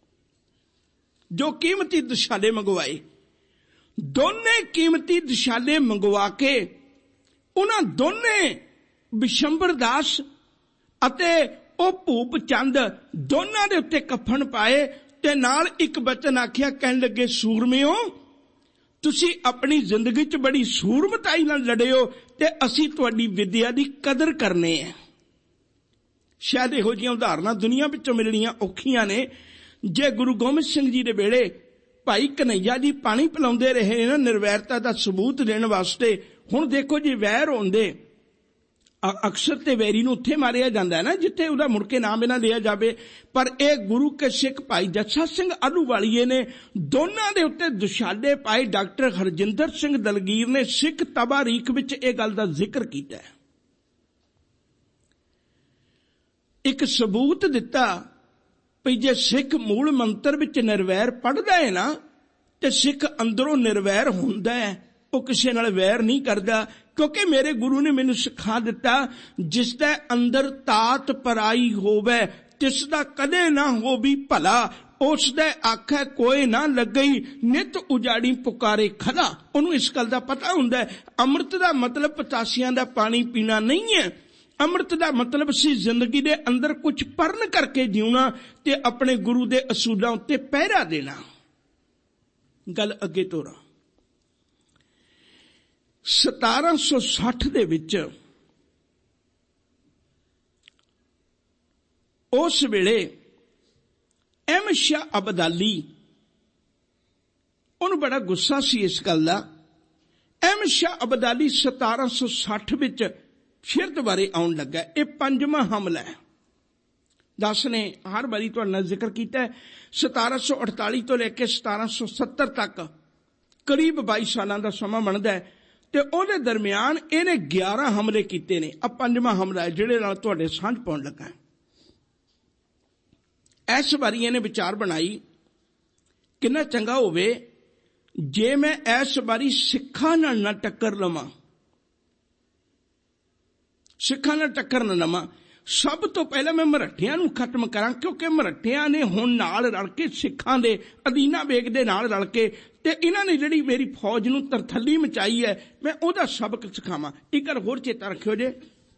ਜੋ ਕੀਮਤੀ ਦੁਸ਼ਾਲੇ ਮੰਗਵਾਏ। ਦੋਨੇ ਕੀਮਤੀ ਦੁਸ਼ਾਲੇ ਮੰਗਵਾ ਕੇ ਉਹਨਾਂ ਦੋਨੇ ਬਿਸ਼ੰਬਰ ਦਾਸ ਅਤੇ ਉਹ ਭੂਪ ਚੰਦ ਦੋਨਾਂ ਦੇ ਉੱਤੇ ਕਫਨ ਪਾਏ ਤੇ ਨਾਲ ਇੱਕ ਬਚਨ ਆਖਿਆ, ਕਹਿਣ ਲੱਗੇ, ਸੂਰਮਿਓ, ਤੁਸੀਂ ਆਪਣੀ ਜ਼ਿੰਦਗੀ 'ਚ ਬੜੀ ਸੂਰਮਤਾਈ ਨਾਲ ਲੜੇ ਹੋ ਤੇ ਅਸੀਂ ਤੁਹਾਡੀ ਵਿਦਿਆ ਦੀ ਕਦਰ ਕਰਨੇ ਹੈ। ਸ਼ਾਇਦ ਇਹੋ ਜਿਹੀਆਂ ਉਦਾਹਰਨਾਂ ਦੁਨੀਆ ਵਿੱਚੋਂ ਮਿਲਣੀਆਂ ਔਖੀਆਂ ਨੇ। ਜੇ ਗੁਰੂ ਗੋਬਿੰਦ ਸਿੰਘ ਜੀ ਦੇ ਵੇਲੇ ਭਾਈ ਕਨ੍ਹਈਆ ਜੀ ਪਾਣੀ ਪਿਲਾਉਂਦੇ ਰਹੇ ਨੇ ਨਾ ਨਿਰਵੈਰਤਾ ਦਾ ਸਬੂਤ ਦੇਣ ਵਾਸਤੇ, ਹੁਣ ਦੇਖੋ ਜੀ ਵੈਰ ਹੁੰਦੇ ਅਕਸਰ ਤੇ ਵੈਰੀ ਨੂੰ ਉੱਥੇ ਮਾਰਿਆ ਜਾਂਦਾ ਹੈ ਨਾ ਜਿੱਥੇ ਉਹਦਾ ਮੁੜ ਕੇ ਨਾਮ ਇਹਨਾਂ ਲਿਆ ਜਾਵੇ। ਪਰ ਇਹ ਗੁਰੂ ਕੇ ਸਿੱਖ ਭਾਈ ਜੱਸਾ ਸਿੰਘ ਆਹਲੂਵਾਲੀਏ ਨੇ ਦੋਨਾਂ ਦੇ ਉੱਤੇ ਦੁਸ਼ਾਲੇ ਪਾਏ। ਡਾਕਟਰ ਹਰਜਿੰਦਰ ਸਿੰਘ ਦਲਗੀਰ ਨੇ ਸਿੱਖ ਤਬਾਰੀਖ ਵਿੱਚ ਇਹ ਗੱਲ ਦਾ ਜ਼ਿਕਰ ਕੀਤਾ ਹੈ। ਇੱਕ ਸਬੂਤ ਦਿੱਤਾ ਵੀ ਜੇ ਸਿੱਖ ਮੂਲ ਮੰਤਰ ਵਿੱਚ ਨਿਰਵੈਰ ਪੜ੍ਹਦਾ ਹੈ ਨਾ ਤੇ ਸਿੱਖ ਅੰਦਰੋਂ ਨਿਰਵੈਰ ਹੁੰਦਾ ਹੈ, ਉਹ ਕਿਸੇ ਨਾਲ ਵੈਰ ਨਹੀਂ ਕਰਦਾ। ਕਿਉਂਕਿ ਮੇਰੇ ਗੁਰੂ ਨੇ ਮੈਨੂੰ ਸਿਖਾ ਦਿੱਤਾ, ਜਿਸ ਦੇ ਅੰਦਰ ਤਾਤ ਪਰਾਈ ਹੋਵੇ ਤਿਸ ਦਾ ਕਦੇ ਨਾ ਹੋਵੀ ਭਲਾ, ਉਸ ਦੇ ਆਖੇ ਕੋਈ ਨਾ ਲੱਗਈ ਨਿਤ ਉਜਾੜੀ ਪੁਕਾਰੇ ਖਲਾ। ਉਹਨੂੰ ਇਸ ਗੱਲ ਦਾ ਪਤਾ ਹੁੰਦਾ ਹੈ ਅੰਮ੍ਰਿਤ ਦਾ ਮਤਲਬ ਪਤਾਸੀਆਂ ਦਾ ਪਾਣੀ ਪੀਣਾ ਨਹੀਂ ਹੈ। ਅੰਮ੍ਰਿਤ ਦਾ ਮਤਲਬ ਸੀ ਜ਼ਿੰਦਗੀ ਦੇ ਅੰਦਰ ਕੁਝ ਪਰਨ ਕਰਕੇ ਜਿਉਣਾ ਤੇ ਆਪਣੇ ਗੁਰੂ ਦੇ ਅਸੂਲਾਂ ਉੱਤੇ ਪਹਿਰਾ ਦੇਣਾ। ਗੱਲ ਅੱਗੇ ਤੋਰਾਂ। ਸਤਾਰਾਂ ਸੌ ਸੱਠ ਦੇ ਵਿੱਚ ਉਸ ਵੇਲੇ ਅਹਿਮਦ ਸ਼ਾਹ ਅਬਦਾਲੀ, ਉਹਨੂੰ ਬੜਾ ਗੁੱਸਾ ਸੀ ਇਸ ਗੱਲ ਦਾ। ਅਹਿਮਦ ਸ਼ਾਹ ਅਬਦਾਲੀ ਸਤਾਰਾਂ ਸੌ ਸੱਠ ਵਿੱਚ ਫਿਰ ਦੁਬਾਰੇ ਆਉਣ ਲੱਗਾ। ਇਹ ਪੰਜਵਾਂ ਹਮਲਾ ਹੈ। ਦਸ ਨੇ ਹਰ ਵਾਰੀ ਤੁਹਾਡੇ ਨਾਲ ਜ਼ਿਕਰ ਕੀਤਾ ਹੈ। ਸਤਾਰਾਂ ਸੌ ਅਠਤਾਲੀ ਤੋਂ ਲੈ ਕੇ ਸਤਾਰਾਂ ਸੌ ਸੱਤਰ ਤੱਕ ਕਰੀਬ ਬਾਈ ਸਾਲਾਂ ਦਾ ਸਮਾਂ ਬਣਦਾ ਹੈ ਤੇ ਉਹਦੇ ਦਰਮਿਆਨ ਇਹਨੇ ਗਿਆਰਾਂ ਹਮਲੇ ਕੀਤੇ ਨੇ। ਆ ਪੰਜਵਾਂ ਹਮਲਾ ਹੈ ਜਿਹੜੇ ਨਾਲ ਤੁਹਾਡੇ ਸਾਂਝ ਪਾਉਣ ਲੱਗਾ। ਇਸ ਵਾਰੀ ਇਹਨੇ ਵਿਚਾਰ ਬਣਾਈ, ਕਿੰਨਾ ਚੰਗਾ ਹੋਵੇ ਜੇ ਮੈਂ ਇਸ ਵਾਰੀ ਸਿੱਖਾਂ ਨਾਲ ਨਾ ਟੱਕਰ ਲਵਾਂ, ਸਿੱਖਾਂ ਨਾਲ ਟੱਕਰ ਨਾ ਲਵਾਂ। ਸਭ ਤੋਂ ਪਹਿਲਾਂ ਮੈਂ ਮਰਾਠਿਆਂ ਨੂੰ ਖਤਮ ਕਰਾਂ, ਕਿਉਂਕਿ ਮਰਾਠਿਆਂ ਨੇ ਹੁਣ ਨਾਲ ਰਲ ਕੇ ਸਿੱਖਾਂ ਦੇ ਅਦੀਨਾ ਬੇਗ ਦੇ ਨਾਲ ਰਲ ਕੇ ਤੇ ਇਹਨਾਂ ਨੇ ਜਿਹੜੀ ਮੇਰੀ ਫੌਜ ਨੂੰ ਤਰਥੱਲੀ ਮਚਾਈ ਹੈ, ਮੈਂ ਉਹਦਾ ਸਬਕ ਸਿਖਾਵਾਂ। ਇੱਕ ਗੱਲ ਹੋਰ ਚੇਤਾ ਰੱਖਿਓ ਜੇ,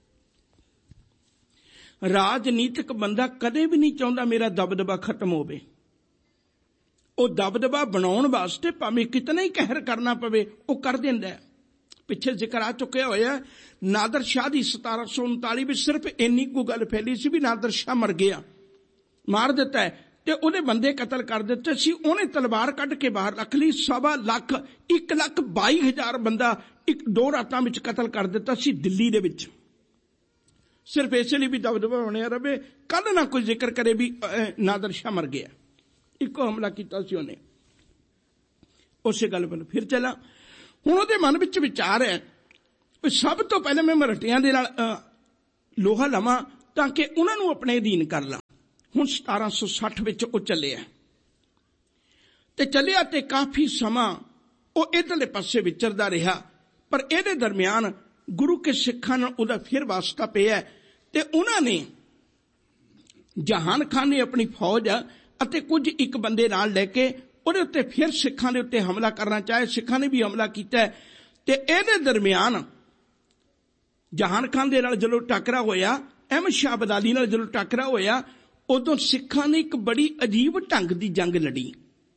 ਰਾਜਨੀਤਿਕ ਬੰਦਾ ਕਦੇ ਵੀ ਨਹੀਂ ਚਾਹੁੰਦਾ ਮੇਰਾ ਦਬਦਬਾ ਖਤਮ ਹੋਵੇ। ਉਹ ਦਬਦਬਾ ਬਣਾਉਣ ਵਾਸਤੇ ਭਾਵੇਂ ਕਿਤਨਾ ਹੀ ਕਹਿਰ ਕਰਨਾ ਪਵੇ ਉਹ ਕਰ ਦਿੰਦਾ ਹੈ। ਪਿੱਛੇ ਜ਼ਿਕਰ ਆ ਚੁੱਕਿਆ ਹੋਇਆ ਨਾਦਰ ਸ਼ਾਹ ਦੀ ਸਤਾਰਾਂ ਸੌ ਉਨਤਾਲੀ ਵਿੱਚ ਸਿਰਫ ਇੰਨੀ ਕੁ ਗੱਲ ਫੈਲੀ ਸੀ ਵੀ ਨਾਦਰ ਸ਼ਾਹ ਮਰ ਗਿਆ, ਮਾਰ ਦਿੱਤਾ ਹੈ। ਤੇ ਉਹਦੇ ਬੰਦੇ ਕਤਲ ਕਰ ਦਿੱਤੇ ਸੀ। ਉਹਨੇ ਤਲਵਾਰ ਕੱਢ ਕੇ ਬਾਹਰ ਰੱਖ ਲਈ। ਸਵਾ ਲੱਖ ਇੱਕ ਲੱਖ ਬਾਈ ਹਜ਼ਾਰ ਬੰਦਾ ਇੱਕ ਦੋ ਰਾਤਾਂ ਵਿੱਚ ਕਤਲ ਕਰ ਦਿੱਤਾ ਸੀ ਦਿੱਲੀ ਦੇ ਵਿੱਚ। ਸਿਰਫ ਇਸੇ ਲਈ ਵੀ ਦਬਦਬਾ ਬਣਿਆ ਰਵੇ, ਕੱਲ ਨਾ ਕੋਈ ਜ਼ਿਕਰ ਕਰੇ ਵੀ ਨਾਦਰ ਸ਼ਾਹ ਮਰ ਗਿਆ। ਇੱਕੋ ਹਮਲਾ ਕੀਤਾ ਸੀ ਉਹਨੇ। ਉਸੇ ਗੱਲ ਵੱਲ ਫਿਰ ਚੱਲਾਂ। ਹੁਣ ਉਹਦੇ ਮਨ ਵਿੱਚ ਵਿਚਾਰ ਹੈ ਵੀ ਸਭ ਤੋਂ ਪਹਿਲਾਂ ਮੈਂ ਮਰਾਠਿਆਂ ਦੇ ਨਾਲ ਲੋਹਾ ਲਵਾਂ ਤਾਂ ਕਿ ਉਹਨਾਂ ਨੂੰ ਆਪਣੇ ਅਧੀਨ ਕਰ ਲਾਂ। ਹੁਣ ਸਤਾਰਾਂ ਸੌ ਸੱਠ ਵਿੱਚ ਉਹ ਚੱਲਿਆ ਤੇ ਚੱਲਿਆ ਤੇ ਕਾਫੀ ਸਮਾਂ ਉਹ ਇੱਧਰਲੇ ਪਾਸੇ ਵਿਚਰਦਾ ਰਿਹਾ, ਪਰ ਇਹਦੇ ਦਰਮਿਆਨ ਗੁਰੂ ਕੇ ਸਿੱਖਾਂ ਨਾਲ ਉਹਦਾ ਫਿਰ ਵਾਸਤਾ ਪਿਆ ਤੇ ਉਹਨਾਂ ਨੇ ਜਹਾਨ ਖਾਨ ਨੇ ਆਪਣੀ ਫੌਜ ਅਤੇ ਕੁਝ ਇੱਕ ਬੰਦੇ ਨਾਲ ਲੈ ਕੇ ਉਹਦੇ ਉੱਤੇ ਫਿਰ ਸਿੱਖਾਂ ਦੇ ਉੱਤੇ ਹਮਲਾ ਕਰਨਾ ਚਾਹੇ। ਸਿੱਖਾਂ ਨੇ ਵੀ ਹਮਲਾ ਕੀਤਾ ਤੇ ਇਹਦੇ ਦਰਮਿਆਨ ਜਹਾਨ ਖਾਨ ਦੇ ਨਾਲ ਜਦੋਂ ਟਾਕਰਾ ਹੋਇਆ, ਅਹਿਮਦ ਸ਼ਾਹ ਅਬਦਾਲੀ ਨਾਲ ਜਦੋਂ ਟਾਕਰਾ ਹੋਇਆ, ਉਦੋਂ ਸਿੱਖਾਂ ਨੇ ਇੱਕ ਬੜੀ ਅਜੀਬ ਢੰਗ ਦੀ ਜੰਗ ਲੜੀ।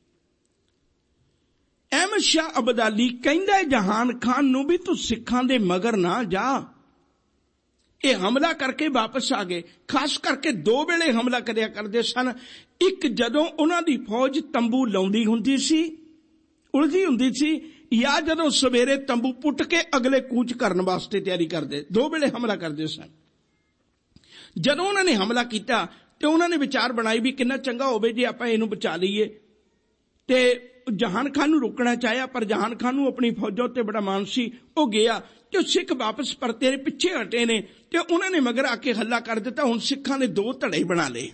ਅਹਿਮਦ ਸ਼ਾਹ ਅਬਦਾਲੀ ਕਹਿੰਦਾ ਜਹਾਨ ਖਾਨ ਨੂੰ ਵੀ ਤੂੰ ਸਿੱਖਾਂ ਦੇ ਮਗਰ ਨਾ ਜਾ। ਇਹ ਹਮਲਾ ਕਰਕੇ ਵਾਪਸ ਆ ਗਏ। ਖਾਸ ਕਰਕੇ ਦੋ ਵੇਲੇ ਹਮਲਾ ਕਰਿਆ ਕਰਦੇ ਸਨ। ਇੱਕ ਜਦੋਂ ਉਹਨਾਂ ਦੀ ਫੌਜ ਤੰਬੂ ਲਾਉਂਦੀ ਹੁੰਦੀ ਸੀ, ਉਲਝੀ ਹੁੰਦੀ ਸੀ, ਜਾਂ ਜਦੋਂ ਸਵੇਰੇ ਤੰਬੂ ਪੁੱਟ ਕੇ ਅਗਲੇ ਕੂਚ ਕਰਨ ਵਾਸਤੇ ਤਿਆਰੀ ਕਰਦੇ। ਦੋ ਵੇਲੇ ਹਮਲਾ ਕਰਦੇ ਸਨ। ਜਦੋਂ ਉਹਨਾਂ ਨੇ ਹਮਲਾ ਕੀਤਾ ਤੇ ਉਹਨਾਂ ਨੇ ਵਿਚਾਰ ਬਣਾਈ ਵੀ ਕਿੰਨਾ ਚੰਗਾ ਹੋਵੇ ਜੇ ਆਪਾਂ ਇਹਨੂੰ ਬਚਾ ਲਈਏ। ਤੇ ਜਹਾਨ ਖਾਨ ਨੂੰ ਰੋਕਣਾ ਚਾਹਿਆ, ਪਰ ਜਹਾਨ ਖਾਨ ਨੂੰ ਆਪਣੀ ਫੌਜਾਂ ਉੱਤੇ ਬੜਾ ਮਾਣ ਸੀ। ਉਹ ਗਿਆ ਤੇ ਸਿੱਖ ਵਾਪਸ ਪਰਤੇ ਨੇ, ਪਿੱਛੇ ਹਟੇ ਨੇ ਤੇ ਉਹਨਾਂ ਨੇ ਮਗਰ ਆ ਕੇ ਹੱਲਾ ਕਰ ਦਿੱਤਾ। ਹੁਣ ਸਿੱਖਾਂ ਨੇ ਦੋ ਧੜੇ ਬਣਾ ਲਏ,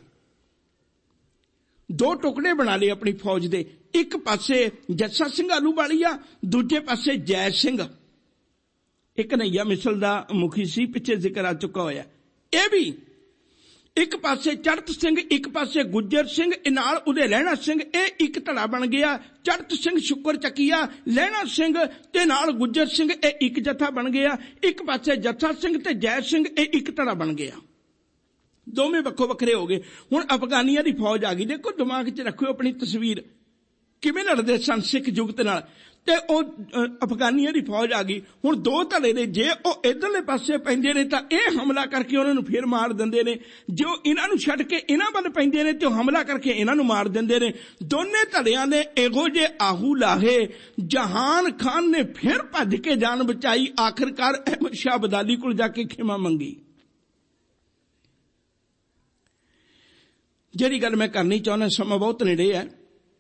ਦੋ ਟੁਕੜੇ ਬਣਾ ਲਏ ਆਪਣੀ ਫੌਜ ਦੇ। ਇੱਕ ਪਾਸੇ ਜੱਸਾ ਸਿੰਘ ਆਹਲੂਵਾਲੀਆ, ਦੂਜੇ ਪਾਸੇ ਜੈ ਸਿੰਘ। ਇੱਕ ਕਨ੍ਹਈਆ ਮਿਸਲ ਦਾ ਮੁਖੀ ਸੀ, ਪਿੱਛੇ ਜ਼ਿਕਰ ਆ ਚੁੱਕਾ ਹੋਇਆ। ਇਹ ਵੀ ਇੱਕ ਪਾਸੇ ਚੜਤ ਸਿੰਘ, ਇੱਕ ਪਾਸੇ ਗੁੱਜਰ ਸਿੰਘ, ਨਾਲ ਉਹਦੇ ਲਹਿਣਾ ਸਿੰਘ। ਇਹ ਇੱਕ ਧੜਾ ਬਣ ਗਿਆ। ਚੜਤ ਸਿੰਘ ਸ਼ੁਕਰ ਚੱਕੀਆ, ਲਹਿਣਾ ਸਿੰਘ ਤੇ ਨਾਲ ਗੁੱਜਰ ਸਿੰਘ, ਇਹ ਇੱਕ ਜੱਥਾ ਬਣ ਗਿਆ। ਇੱਕ ਪਾਸੇ ਜੱਥਾ ਸਿੰਘ ਤੇ ਜੈ ਸਿੰਘ, ਇਹ ਇੱਕ ਧੜਾ ਬਣ ਗਿਆ। ਦੋਵੇਂ ਵੱਖੋ ਵੱਖਰੇ ਹੋ ਗਏ। ਹੁਣ ਅਫਗਾਨੀਆਂ ਦੀ ਫੌਜ ਆ ਗਈ। ਦੇਖੋ ਦਿਮਾਗ 'ਚ ਰੱਖਿਓ ਆਪਣੀ ਤਸਵੀਰ, ਕਿਵੇਂ ਲੜਦੇ ਸਨ ਸਿੱਖ ਜੁਗਤ ਨਾਲ। ਤੇ ਉਹ ਅਫਗਾਨੀਆਂ ਦੀ ਫੌਜ ਆ ਗਈ। ਹੁਣ ਦੋ ਧੜੇ ਨੇ, ਜੇ ਉਹ ਇਧਰਲੇ ਪਾਸੇ ਪੈਂਦੇ ਨੇ ਤਾਂ ਇਹ ਹਮਲਾ ਕਰਕੇ ਉਹਨਾਂ ਨੂੰ ਫੇਰ ਮਾਰ ਦਿੰਦੇ ਨੇ। ਜੋ ਇਹਨਾਂ ਨੂੰ ਛੱਡ ਕੇ ਇਹਨਾਂ ਵੱਲ ਪੈਂਦੇ ਨੇ ਤੇ ਉਹ ਹਮਲਾ ਕਰਕੇ ਇਹਨਾਂ ਨੂੰ ਮਾਰ ਦਿੰਦੇ ਨੇ। ਦੋਨੇ ਧੜਿਆਂ ਨੇ ਇਹੋ ਜਿਹੇ ਆਹੂ ਲਾਹੇ। ਜਹਾਨ ਖਾਨ ਨੇ ਫਿਰ ਭੱਜ ਕੇ ਜਾਨ ਬਚਾਈ। ਆਖਿਰਕਾਰ ਅਹਿਮਦ ਸ਼ਾਹ ਅਬਦਾਲੀ ਕੋਲ ਜਾ ਕੇ ਖਿਮਾ ਮੰਗੀ। ਜਿਹੜੀ ਗੱਲ ਮੈਂ ਕਰਨੀ ਚਾਹੁੰਦਾ, ਸਮਾਂ ਬਹੁਤ ਨੇੜੇ ਹੈ।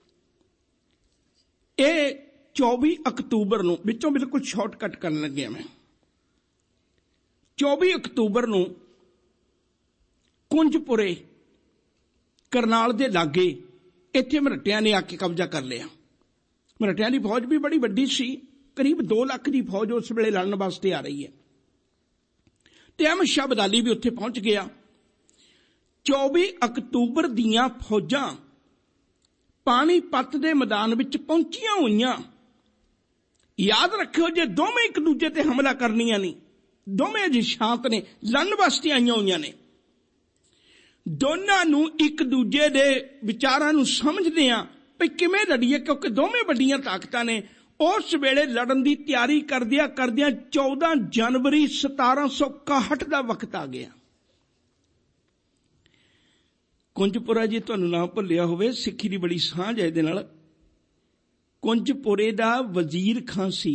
ਇਹ ਚੌਵੀ ਅਕਤੂਬਰ ਨੂੰ, ਵਿੱਚੋਂ ਬਿਲਕੁਲ ਸ਼ਾਰਟਕਟ ਕਰਨ ਲੱਗਿਆ ਮੈਂ। ਚੌਵੀ ਅਕਤੂਬਰ ਨੂੰ ਕੁੰਜਪੁਰੇ ਕਰਨਾਲ ਦੇ ਲਾਗੇ ਇੱਥੇ ਮਰਾਠਿਆਂ ਨੇ ਆ ਕੇ ਕਬਜ਼ਾ ਕਰ ਲਿਆ। ਮਰਾਠਿਆਂ ਦੀ ਫੌਜ ਵੀ ਬੜੀ ਵੱਡੀ ਸੀ, ਕਰੀਬ ਦੋ ਲੱਖ ਦੀ ਫੌਜ ਉਸ ਵੇਲੇ ਲੜਨ ਵਾਸਤੇ ਆ ਰਹੀ ਹੈ। ਤੇ ਅਹਿਮਦ ਸ਼ਾਹ ਅਬਦਾਲੀ ਵੀ ਉੱਥੇ ਪਹੁੰਚ ਗਿਆ। ਚੌਵੀ ਅਕਤੂਬਰ ਦੀਆਂ ਫੌਜਾਂ ਪਾਣੀਪਤ ਦੇ ਮੈਦਾਨ ਵਿੱਚ ਪਹੁੰਚੀਆਂ ਹੋਈਆਂ। ਯਾਦ ਰੱਖਿਓ, ਜੇ ਦੋਵੇਂ ਇੱਕ ਦੂਜੇ ਤੇ ਹਮਲਾ ਕਰਨੀਆਂ ਨਹੀਂ, ਦੋਵੇਂ ਅਜੇ ਸ਼ਾਂਤ ਨੇ, ਲੜਨ ਵਾਸਤੇ ਆਈਆਂ ਹੋਈਆਂ ਨੇ। ਦੋਨਾਂ ਨੂੰ ਇੱਕ ਦੂਜੇ ਦੇ ਵਿਚਾਰਾਂ ਨੂੰ ਸਮਝਦੇ ਆ ਵੀ ਕਿਵੇਂ ਲੜੀਏ, ਕਿਉਂਕਿ ਦੋਵੇਂ ਵੱਡੀਆਂ ਤਾਕਤਾਂ ਨੇ। ਉਸ ਵੇਲੇ ਲੜਨ ਦੀ ਤਿਆਰੀ ਕਰਦਿਆਂ ਕਰਦਿਆਂ ਚੌਦਾਂ ਜਨਵਰੀ ਸਤਾਰਾਂ ਸੌ ਇਕਾਹਠ ਦਾ ਵਕਤ ਆ ਗਿਆ। ਕੁੰਜਪੁਰਾ, ਜੀ ਤੁਹਾਨੂੰ ਨਾ ਭੁੱਲਿਆ ਹੋਵੇ, ਸਿੱਖੀ ਦੀ ਬੜੀ ਸਾਂਝ ਹੈ ਇਹਦੇ ਨਾਲ। ਕੁੰਜਪੁਰੇ ਦਾ ਵਜ਼ੀਰ ਖਾਂ ਸੀ,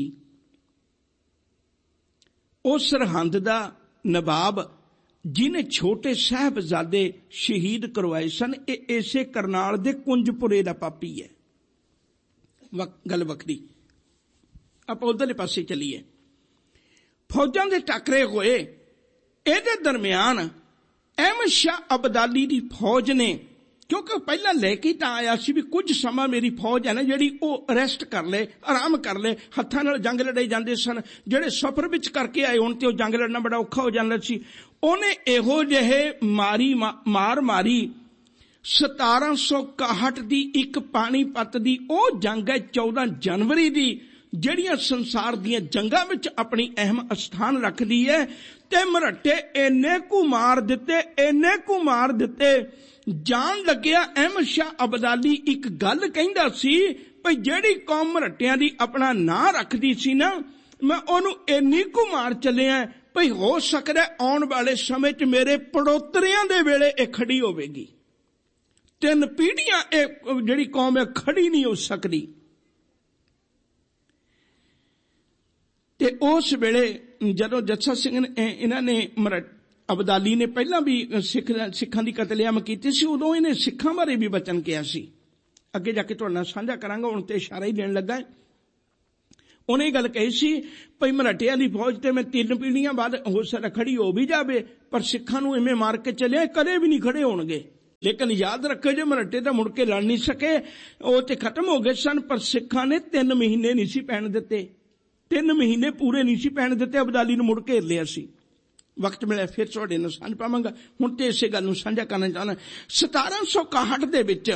ਉਹ ਸਰਹੰਦ ਦਾ ਨਵਾਬ ਜਿਹਨੇ ਛੋਟੇ ਸਾਹਿਬਜ਼ਾਦੇ ਸ਼ਹੀਦ ਕਰਵਾਏ ਸਨ। ਇਹ ਇਸੇ ਕਰਨਾਲ ਦੇ ਕੁੰਜਪੁਰੇ ਦਾ ਪਾਪੀ ਹੈ। ਗੱਲ ਵੱਖਰੀ। ਆਪਾਂ ਉਧਰਲੇ ਪਾਸੇ ਚੱਲੀਏ। ਫੌਜਾਂ ਦੇ ਟਾਕਰੇ ਹੋਏ। ਇਹਦੇ ਦਰਮਿਆਨ ਅਹਿਮਦ ਸ਼ਾਹ ਅਬਦਾਲੀ ਦੀ ਫੌਜ ਨੇ, ਕਿਉਂਕਿ ਪਹਿਲਾਂ ਲੈ ਕੇ ਤਾਂ ਆਇਆ ਸੀ ਵੀ ਕੁਝ ਸਮਾਂ ਮੇਰੀ ਫੌਜ ਹੈ ਨਾ ਜਿਹੜੀ ਉਹ ਰੈਸਟ ਕਰ ਲੈ, ਆਰਾਮ ਕਰ ਲੈ। ਹੱਥਾਂ ਨਾਲ ਜੰਗ ਲੜੇ ਜਾਂਦੇ ਸਨ। ਜਿਹੜੇ ਸਫ਼ਰ ਵਿੱਚ ਕਰਕੇ ਆਏ ਹੁਣ ਤੇ ਉਹ ਜੰਗ ਲੜਨਾ ਬੜਾ ਔਖਾ ਹੋ ਜਾਂਦਾ ਸੀ। ਉਹਨੇ ਇਹੋ ਜਿਹੇ ਮਾਰੀ ਮਾਰ ਮਾਰੀ। ਸਤਾਰਾਂ ਸੌ ਇਕਾਹਠ ਦੀ ਇੱਕ ਪਾਣੀਪਤ ਦੀ ਉਹ ਜੰਗ ਹੈ ਚੌਦਾਂ ਜਨਵਰੀ ਦੀ, ਜਿਹੜੀਆਂ ਸੰਸਾਰ ਦੀਆਂ ਜੰਗਾਂ ਵਿੱਚ ਆਪਣੀ ਅਹਿਮ ਸਥਾਨ ਰੱਖਦੀ ਹੈ। ਤੇ ਮਰਾਠੇ ਇੰਨੇ ਕੁ ਮਾਰ ਦਿੱਤੇ, ਇੰਨੇ ਕੁ ਮਾਰ ਦਿੱਤੇ, ਜਾਣ ਲੱਗਿਆ ਅਹਿਮਦ ਸ਼ਾਹ ਅਬਦਾਲੀ ਇੱਕ ਗੱਲ ਕਹਿੰਦਾ ਸੀ ਭਈ ਜਿਹੜੀ ਕੌਮ ਮਰਾਠਿਆਂ ਦੀ ਆਪਣਾ ਨਾਂ ਰੱਖਦੀ ਸੀ ਨਾ, ਮੈਂ ਉਹਨੂੰ ਇੰਨੀ ਕੁ ਮਾਰ ਚੱਲਿਆ ਭਈ ਹੋ ਸਕਦਾ ਆਉਣ ਵਾਲੇ ਸਮੇਂ 'ਚ ਮੇਰੇ ਪੜੋਤਰਿਆਂ ਦੇ ਵੇਲੇ ਇਹ ਖੜੀ ਹੋਵੇਗੀ। ਤਿੰਨ ਪੀੜ੍ਹੀਆਂ ਇਹ ਜਿਹੜੀ ਕੌਮ ਹੈ ਖੜੀ ਨਹੀਂ ਹੋ ਸਕਦੀ। ਤੇ ਉਸ ਵੇਲੇ ਜਦੋਂ ਜੱਸਾ ਸਿੰਘ ਨੇ ਇਹਨਾਂ ਨੇ ਅਬਦਾਲੀ ਨੇ ਪਹਿਲਾਂ ਵੀ ਸਿੱਖ ਸਿੱਖਾਂ ਦੀ ਕਤਲੇਆਮ ਕੀਤੀ ਸੀ, ਉਦੋਂ ਇਹਨੇ ਸਿੱਖਾਂ ਬਾਰੇ ਵੀ ਵਚਨ ਕਿਹਾ ਸੀ। ਅੱਗੇ ਜਾ ਕੇ ਤੁਹਾਡੇ ਨਾਲ ਸਾਂਝਾ ਕਰਾਂਗਾ, ਹੁਣ ਤੇ ਇਸ਼ਾਰਾ ਹੀ ਦੇਣ ਲੱਗਾ। ਉਹਨੇ ਇਹ ਗੱਲ ਕਹੀ ਸੀ ਭਈ ਮਰਾਠਿਆਂ ਦੀ ਫੌਜ ਤੇ ਮੈਂ ਤਿੰਨ ਪੀੜ੍ਹੀਆਂ ਬਾਅਦ ਹੋ ਸਕਦਾ ਖੜੀ ਹੋ ਵੀ ਜਾਵੇ, ਪਰ ਸਿੱਖਾਂ ਨੂੰ ਇਵੇਂ ਮਾਰ ਕੇ ਚੱਲਿਆ ਕਦੇ ਵੀ ਨਹੀਂ ਖੜੇ ਹੋਣਗੇ। ਲੇਕਿਨ ਯਾਦ ਰੱਖੋ ਜੇ ਮਰਾਠੇ ਤਾਂ ਮੁੜ ਕੇ ਲੜ ਨਹੀਂ ਸਕੇ, ਉਹ ਤੇ ਖਤਮ ਹੋ ਗਏ ਸਨ, ਪਰ ਸਿੱਖਾਂ ਨੇ ਤਿੰਨ ਮਹੀਨੇ ਨਹੀਂ ਸੀ ਪੈਣ ਦਿੱਤੇ, ਤਿੰਨ ਮਹੀਨੇ ਪੂਰੇ ਨਹੀਂ ਸੀ ਪੈਣ ਦਿੱਤੇ। ਅਬਦਾਲੀ ਨੂੰ ਮੁੜ ਘੇਰ ਲਿਆ ਸੀ। ਵਕਤ ਮਿਲਿਆ ਫਿਰ ਤੁਹਾਡੇ ਨਾਲ ਸਾਂਝ ਪਾਵਾਂਗਾ। ਹੁਣ ਤੇ ਇਸੇ ਗੱਲ ਨੂੰ ਸਾਂਝਾ ਕਰਨਾ ਚਾਹੁੰਦਾ। ਸਤਾਰਾਂ ਸੌ ਇਕਾਹਠ ਦੇ ਵਿੱਚ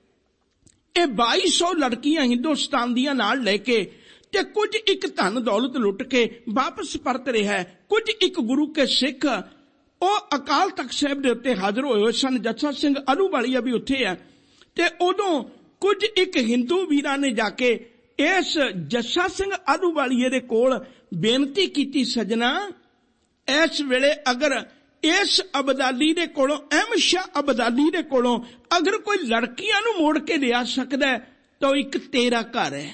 ਇਹ ਬਾਈ ਸੌ ਲੜਕੀਆਂ ਹਿੰਦੁਸਤਾਨ ਦੀਆਂ ਨਾਲ ਲੈ ਕੇ ਤੇ ਕੁਝ ਇੱਕ ਧਨ ਦੌਲਤ ਲੁੱਟ ਕੇ ਵਾਪਸ ਪਰਤ ਰਿਹਾ ਹੈ। ਕੁਝ ਇੱਕ ਗੁਰੂ ਕੇ ਸਿੱਖ ਉਹ ਅਕਾਲ ਤਖਤ ਸਾਹਿਬ ਦੇ ਉੱਤੇ ਹਾਜ਼ਰ ਹੋਏ ਹੋਏ ਸਨ। ਜੱਸਾ ਸਿੰਘ ਆਹਲੂਵਾਲੀਆ ਵੀ ਉੱਥੇ ਹੈ। ਤੇ ਉਦੋਂ ਕੁਝ ਇੱਕ ਹਿੰਦੂ ਵੀਰਾਂ ਨੇ ਜਾ ਕੇ ਇਸ ਜੱਸਾ ਸਿੰਘ ਆਹਲੂਵਾਲੀਏ ਦੇ ਕੋਲ ਬੇਨਤੀ ਕੀਤੀ, ਸੱਜਣਾ ਇਸ ਵੇਲੇ ਅਗਰ ਇਸ ਅਬਦਾਲੀ ਦੇ ਕੋਲੋਂ, ਅਹਿਮਦ ਸ਼ਾਹ ਅਬਦਾਲੀ ਦੇ ਕੋਲੋਂ ਅਗਰ ਕੋਈ ਲੜਕੀਆਂ ਨੂੰ ਮੋੜ ਕੇ ਲਿਆ ਸਕਦਾ ਤਾਂ ਇੱਕ ਤੇਰਾ ਘਰ ਹੈ।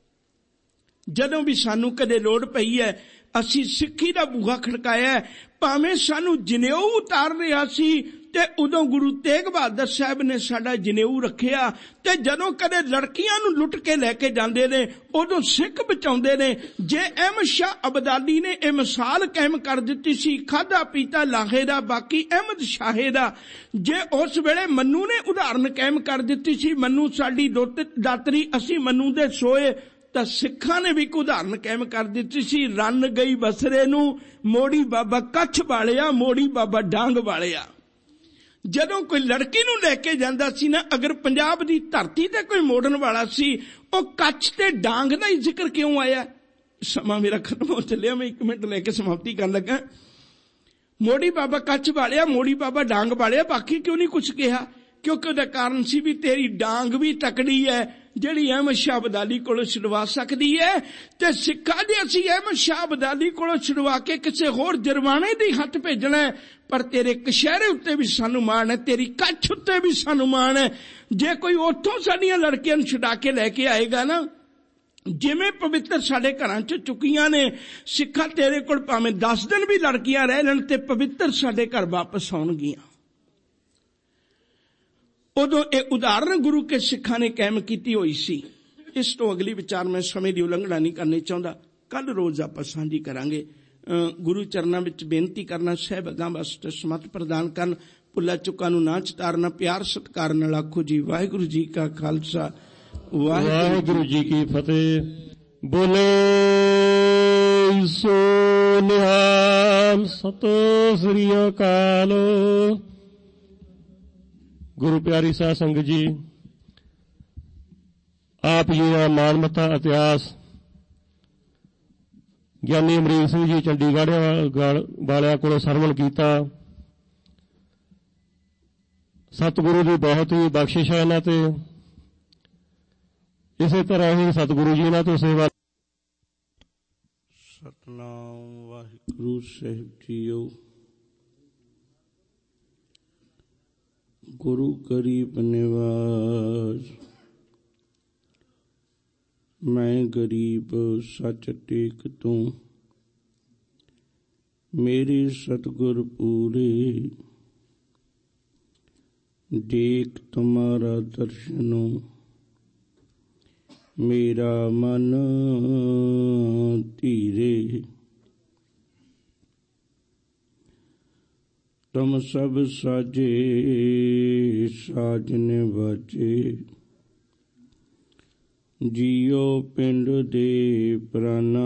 ਜਦੋਂ ਵੀ ਸਾਨੂੰ ਕਦੇ ਲੋੜ ਪਈ ਹੈ ਅਸੀਂ ਸਿੱਖੀ ਦਾ ਬੂਹਾ ਖੜਕਾਇਆ, ਭਾਵੇਂ ਸਾਨੂੰ ਜਨੇਊ ਉਤਾਰ ਰਿਹਾ ਸੀ ਤੇ ਉਦੋਂ ਗੁਰੂ ਤੇਗ ਬਹਾਦਰ ਸਾਹਿਬ ਨੇ ਸਾਡਾ ਜਨੇਊ ਰੱਖਿਆ। ਤੇ ਜਦੋਂ ਕਦੇ ਲੜਕੀਆਂ ਨੂੰ ਲੁੱਟ ਕੇ ਲੈ ਕੇ ਜਾਂਦੇ ਨੇ ਉਦੋਂ ਸਿੱਖ ਬਚਾਉਂਦੇ ਨੇ। ਜੇ ਅਹਿਮਦ ਸ਼ਾਹ ਅਬਦਾਲੀ ਨੇ ਇਹ ਮਿਸਾਲ ਕਾਇਮ ਕਰ ਦਿੱਤੀ ਸੀ ਖਾਧਾ ਪੀਤਾ ਲਾਹੇ ਦਾ ਬਾਕੀ ਅਹਿਮਦ ਸ਼ਾਹੇ ਦਾ, ਜੇ ਉਸ ਵੇਲੇ ਮੰਨੂ ਨੇ ਉਦਾਹਰਨ ਕਾਇਮ ਕਰ ਦਿੱਤੀ ਸੀ ਮੰਨੂ ਸਾਡੀ ਦਾਤਰੀ ਅਸੀਂ ਮੰਨੂ ਦੇ ਸੋਏ, ਤਾਂ ਸਿੱਖਾਂ ਨੇ ਵੀ ਇੱਕ ਉਦਾਹਰਨ ਕਾਇਮ ਕਰ ਦਿੱਤੀ ਸੀ ਰੰਨ ਗਈ ਬਸਰੇ ਨੂੰ ਮੋੜੀ ਬਾਬਾ ਕੱਛ ਵਾਲਿਆ, ਮੋੜੀ ਬਾਬਾ ਡਾਂਗ ਵਾਲਿਆ। ਜਦੋਂ ਕੋਈ ਲੜਕੀ ਨੂੰ ਲੈ ਕੇ ਜਾਂਦਾ ਸੀ ਨਾ, ਅਗਰ ਪੰਜਾਬ ਦੀ ਧਰਤੀ ਤੇ ਕੋਈ ਮੋੜਨ ਵਾਲਾ ਸੀ ਉਹ ਕੱਛ ਤੇ ਡਾਂਗ ਦਾ ਹੀ ਜ਼ਿਕਰ ਕਿਉਂ ਆਇਆ? ਸਮਾਂ ਮੇਰਾ ਖਤਮ ਹੋ ਚੱਲਿਆ, ਮੈਂ ਇੱਕ ਮਿੰਟ ਲੈ ਕੇ ਸਮਾਪਤੀ ਕਰਨ ਲੱਗਾ। ਮੋੜੀ ਬਾਬਾ ਕੱਛ ਵਾਲਿਆ, ਮੋੜੀ ਬਾਬਾ ਡਾਂਗ ਵਾਲਿਆ, ਬਾਕੀ ਕਿਉਂ ਨਹੀਂ ਕੁਛ ਕਿਹਾ? ਕਿਉਂਕਿ ਉਹਦਾ ਕਾਰਨ ਸੀ ਵੀ ਤੇਰੀ ਡਾਂਗ ਵੀ ਤਕੜੀ ਹੈ ਜਿਹੜੀ ਅਹਿਮਦ ਸ਼ਾਹ ਅਬਦਾਲੀ ਕੋਲੋਂ ਛੁਡਵਾ ਸਕਦੀ ਹੈ। ਤੇ ਸਿੱਖਾਂ ਦੇ ਅਸੀਂ ਅਹਿਮਦ ਸ਼ਾਹ ਅਬਦਾਲੀ ਕੋਲੋਂ ਛੁਡਵਾ ਕੇ ਕਿਸੇ ਹੋਰ ਜਰਮਾਨੇ ਦੀ ਹੱਥ ਭੇਜਣਾ, ਪਰ ਤੇਰੇ ਕਸ਼ਹਿਰੇ ਉੱਤੇ ਵੀ ਸਾਨੂੰ ਮਾਣ ਹੈ, ਤੇਰੀ ਕੱਛ ਉੱਤੇ ਵੀ ਸਾਨੂੰ ਮਾਣ ਹੈ। ਜੇ ਕੋਈ ਉੱਥੋਂ ਸਾਡੀਆਂ ਲੜਕੀਆਂ ਨੂੰ ਛੁਡਾ ਕੇ ਲੈ ਕੇ ਆਏਗਾ ਨਾ, ਜਿਵੇਂ ਪਵਿੱਤਰ ਸਾਡੇ ਘਰਾਂ 'ਚ ਚੁੱਕੀਆਂ ਨੇ, ਸਿੱਖਾਂ ਤੇਰੇ ਕੋਲ ਭਾਵੇਂ ਦਸ ਦਿਨ ਵੀ ਲੜਕੀਆਂ ਰਹਿ ਲੈਣ ਤੇ ਪਵਿੱਤਰ ਸਾਡੇ ਘਰ ਵਾਪਸ ਆਉਣਗੀਆਂ। ਉਦੋਂ ਇਹ ਉਦਾਹਰਨ ਗੁਰੂ ਕੇ ਸਿੱਖਾਂ ਨੇ ਕਾਇਮ ਕੀਤੀ ਹੋਈ ਸੀ। ਇਸ ਤੋਂ ਅਗਲੀ ਵਿਚਾਰ ਮੈਂ ਸਮੇਂ ਦੀ ਉਲੰਘਣਾ ਨਹੀਂ ਕਰਨੀ ਚਾਹੁੰਦਾ, ਕੱਲ ਰੋਜ਼ ਆਪਾਂ ਸਾਂਝੀ ਕਰਾਂਗੇ। ਗੁਰੂ ਚਰਨਾਂ ਵਿੱਚ ਬੇਨਤੀ ਕਰਨਾ, ਸਾਹਿਬ ਅਗਾਂ ਵਾਸਤੇ ਸਮਤ ਪ੍ਰਦਾਨ ਕਰਨ, ਭੁੱਲਾ ਚੁੱਕਾਂ ਨੂੰ ਨਾ ਚਿਤਾਰਨਾ, ਪਿਆਰ ਸਤਿਕਾਰ ਨਾਲ ਆਖੋ ਜੀ ਵਾਹਿਗੁਰੂ ਜੀ ਕਾ ਖਾਲਸਾ ਵਾਹਿਗੁਰੂ ਜੀ ਕੀ ਫਤਿਹ। ਬੋਲੇ ਸੋ ਨਿਹਾਲ, ਸਤਿ ਸ੍ਰੀ ਅਕਾਲ। ਗੁਰੂ ਪਿਆਰੀ ਸਾਧ ਸੰਗਤ ਜੀ, ਆਪ ਜੀ ਦਾ ਮਾਣਮੱਤਾ ਇਤਿਹਾਸ ਗਿਆਨੀ ਅਮਰੀਕ ਸਿੰਘ ਜੀ ਚੰਡੀਗੜ੍ਹ ਵਾਲਿਆਂ ਕੋਲੋਂ ਸਰਵਣ ਕੀਤਾ। ਸਤਿਗੁਰੂ ਦੀ ਬਹੁਤ ਹੀ ਬਖਸ਼ਿਸ਼ ਹੈ ਇਹਨਾਂ ਤੇ। ਇਸੇ ਤਰ੍ਹਾਂ ਹੀ ਸਤਿਗੁਰੂ ਜੀ ਇਹਨਾਂ ਤੋਂ ਸੇਵਾ। ਸਤਿਨਾਮ ਵਾਹਿਗੁਰੂ ਸਾਹਿਬ ਜੀਓ। ਗੁਰੂ ਗਰੀਬ ਨਿਵਾਸ, ਮੈਂ ਗਰੀਬ ਸੱਚ ਟੇਕ ਤੂੰ, ਮੇਰੇ ਸਤਿਗੁਰ ਪੂਰੇ, ਦੇਖ ਤੁਮਾਰਾ ਦਰਸ਼ਨੋ, ਮੇਰਾ ਮਨ ਧੀਰੇ। ਤੁਮ ਸਭ ਸਾਜੇ ਸਾਜਨ ਬਾਜੇ, ਜੀਓ ਪਿੰਡ ਦੇ ਪ੍ਰਾਨਾ,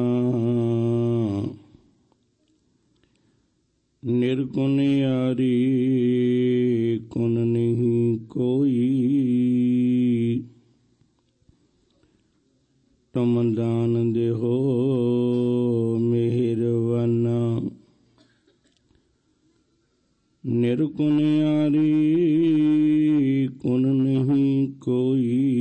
ਨਿਰਗੁਣ ਯਾਰੀ ਗੁਣ ਨਹੀਂ ਕੋਈ, ਤੁਮ ਦਾਨ ਦੇਹੋ ਮਿਹਰਬਾਨਾ, ਨਿਰਗੁਣ ਯਾਰੀ ਗੁਣ ਨਹੀਂ ਕੋਈ,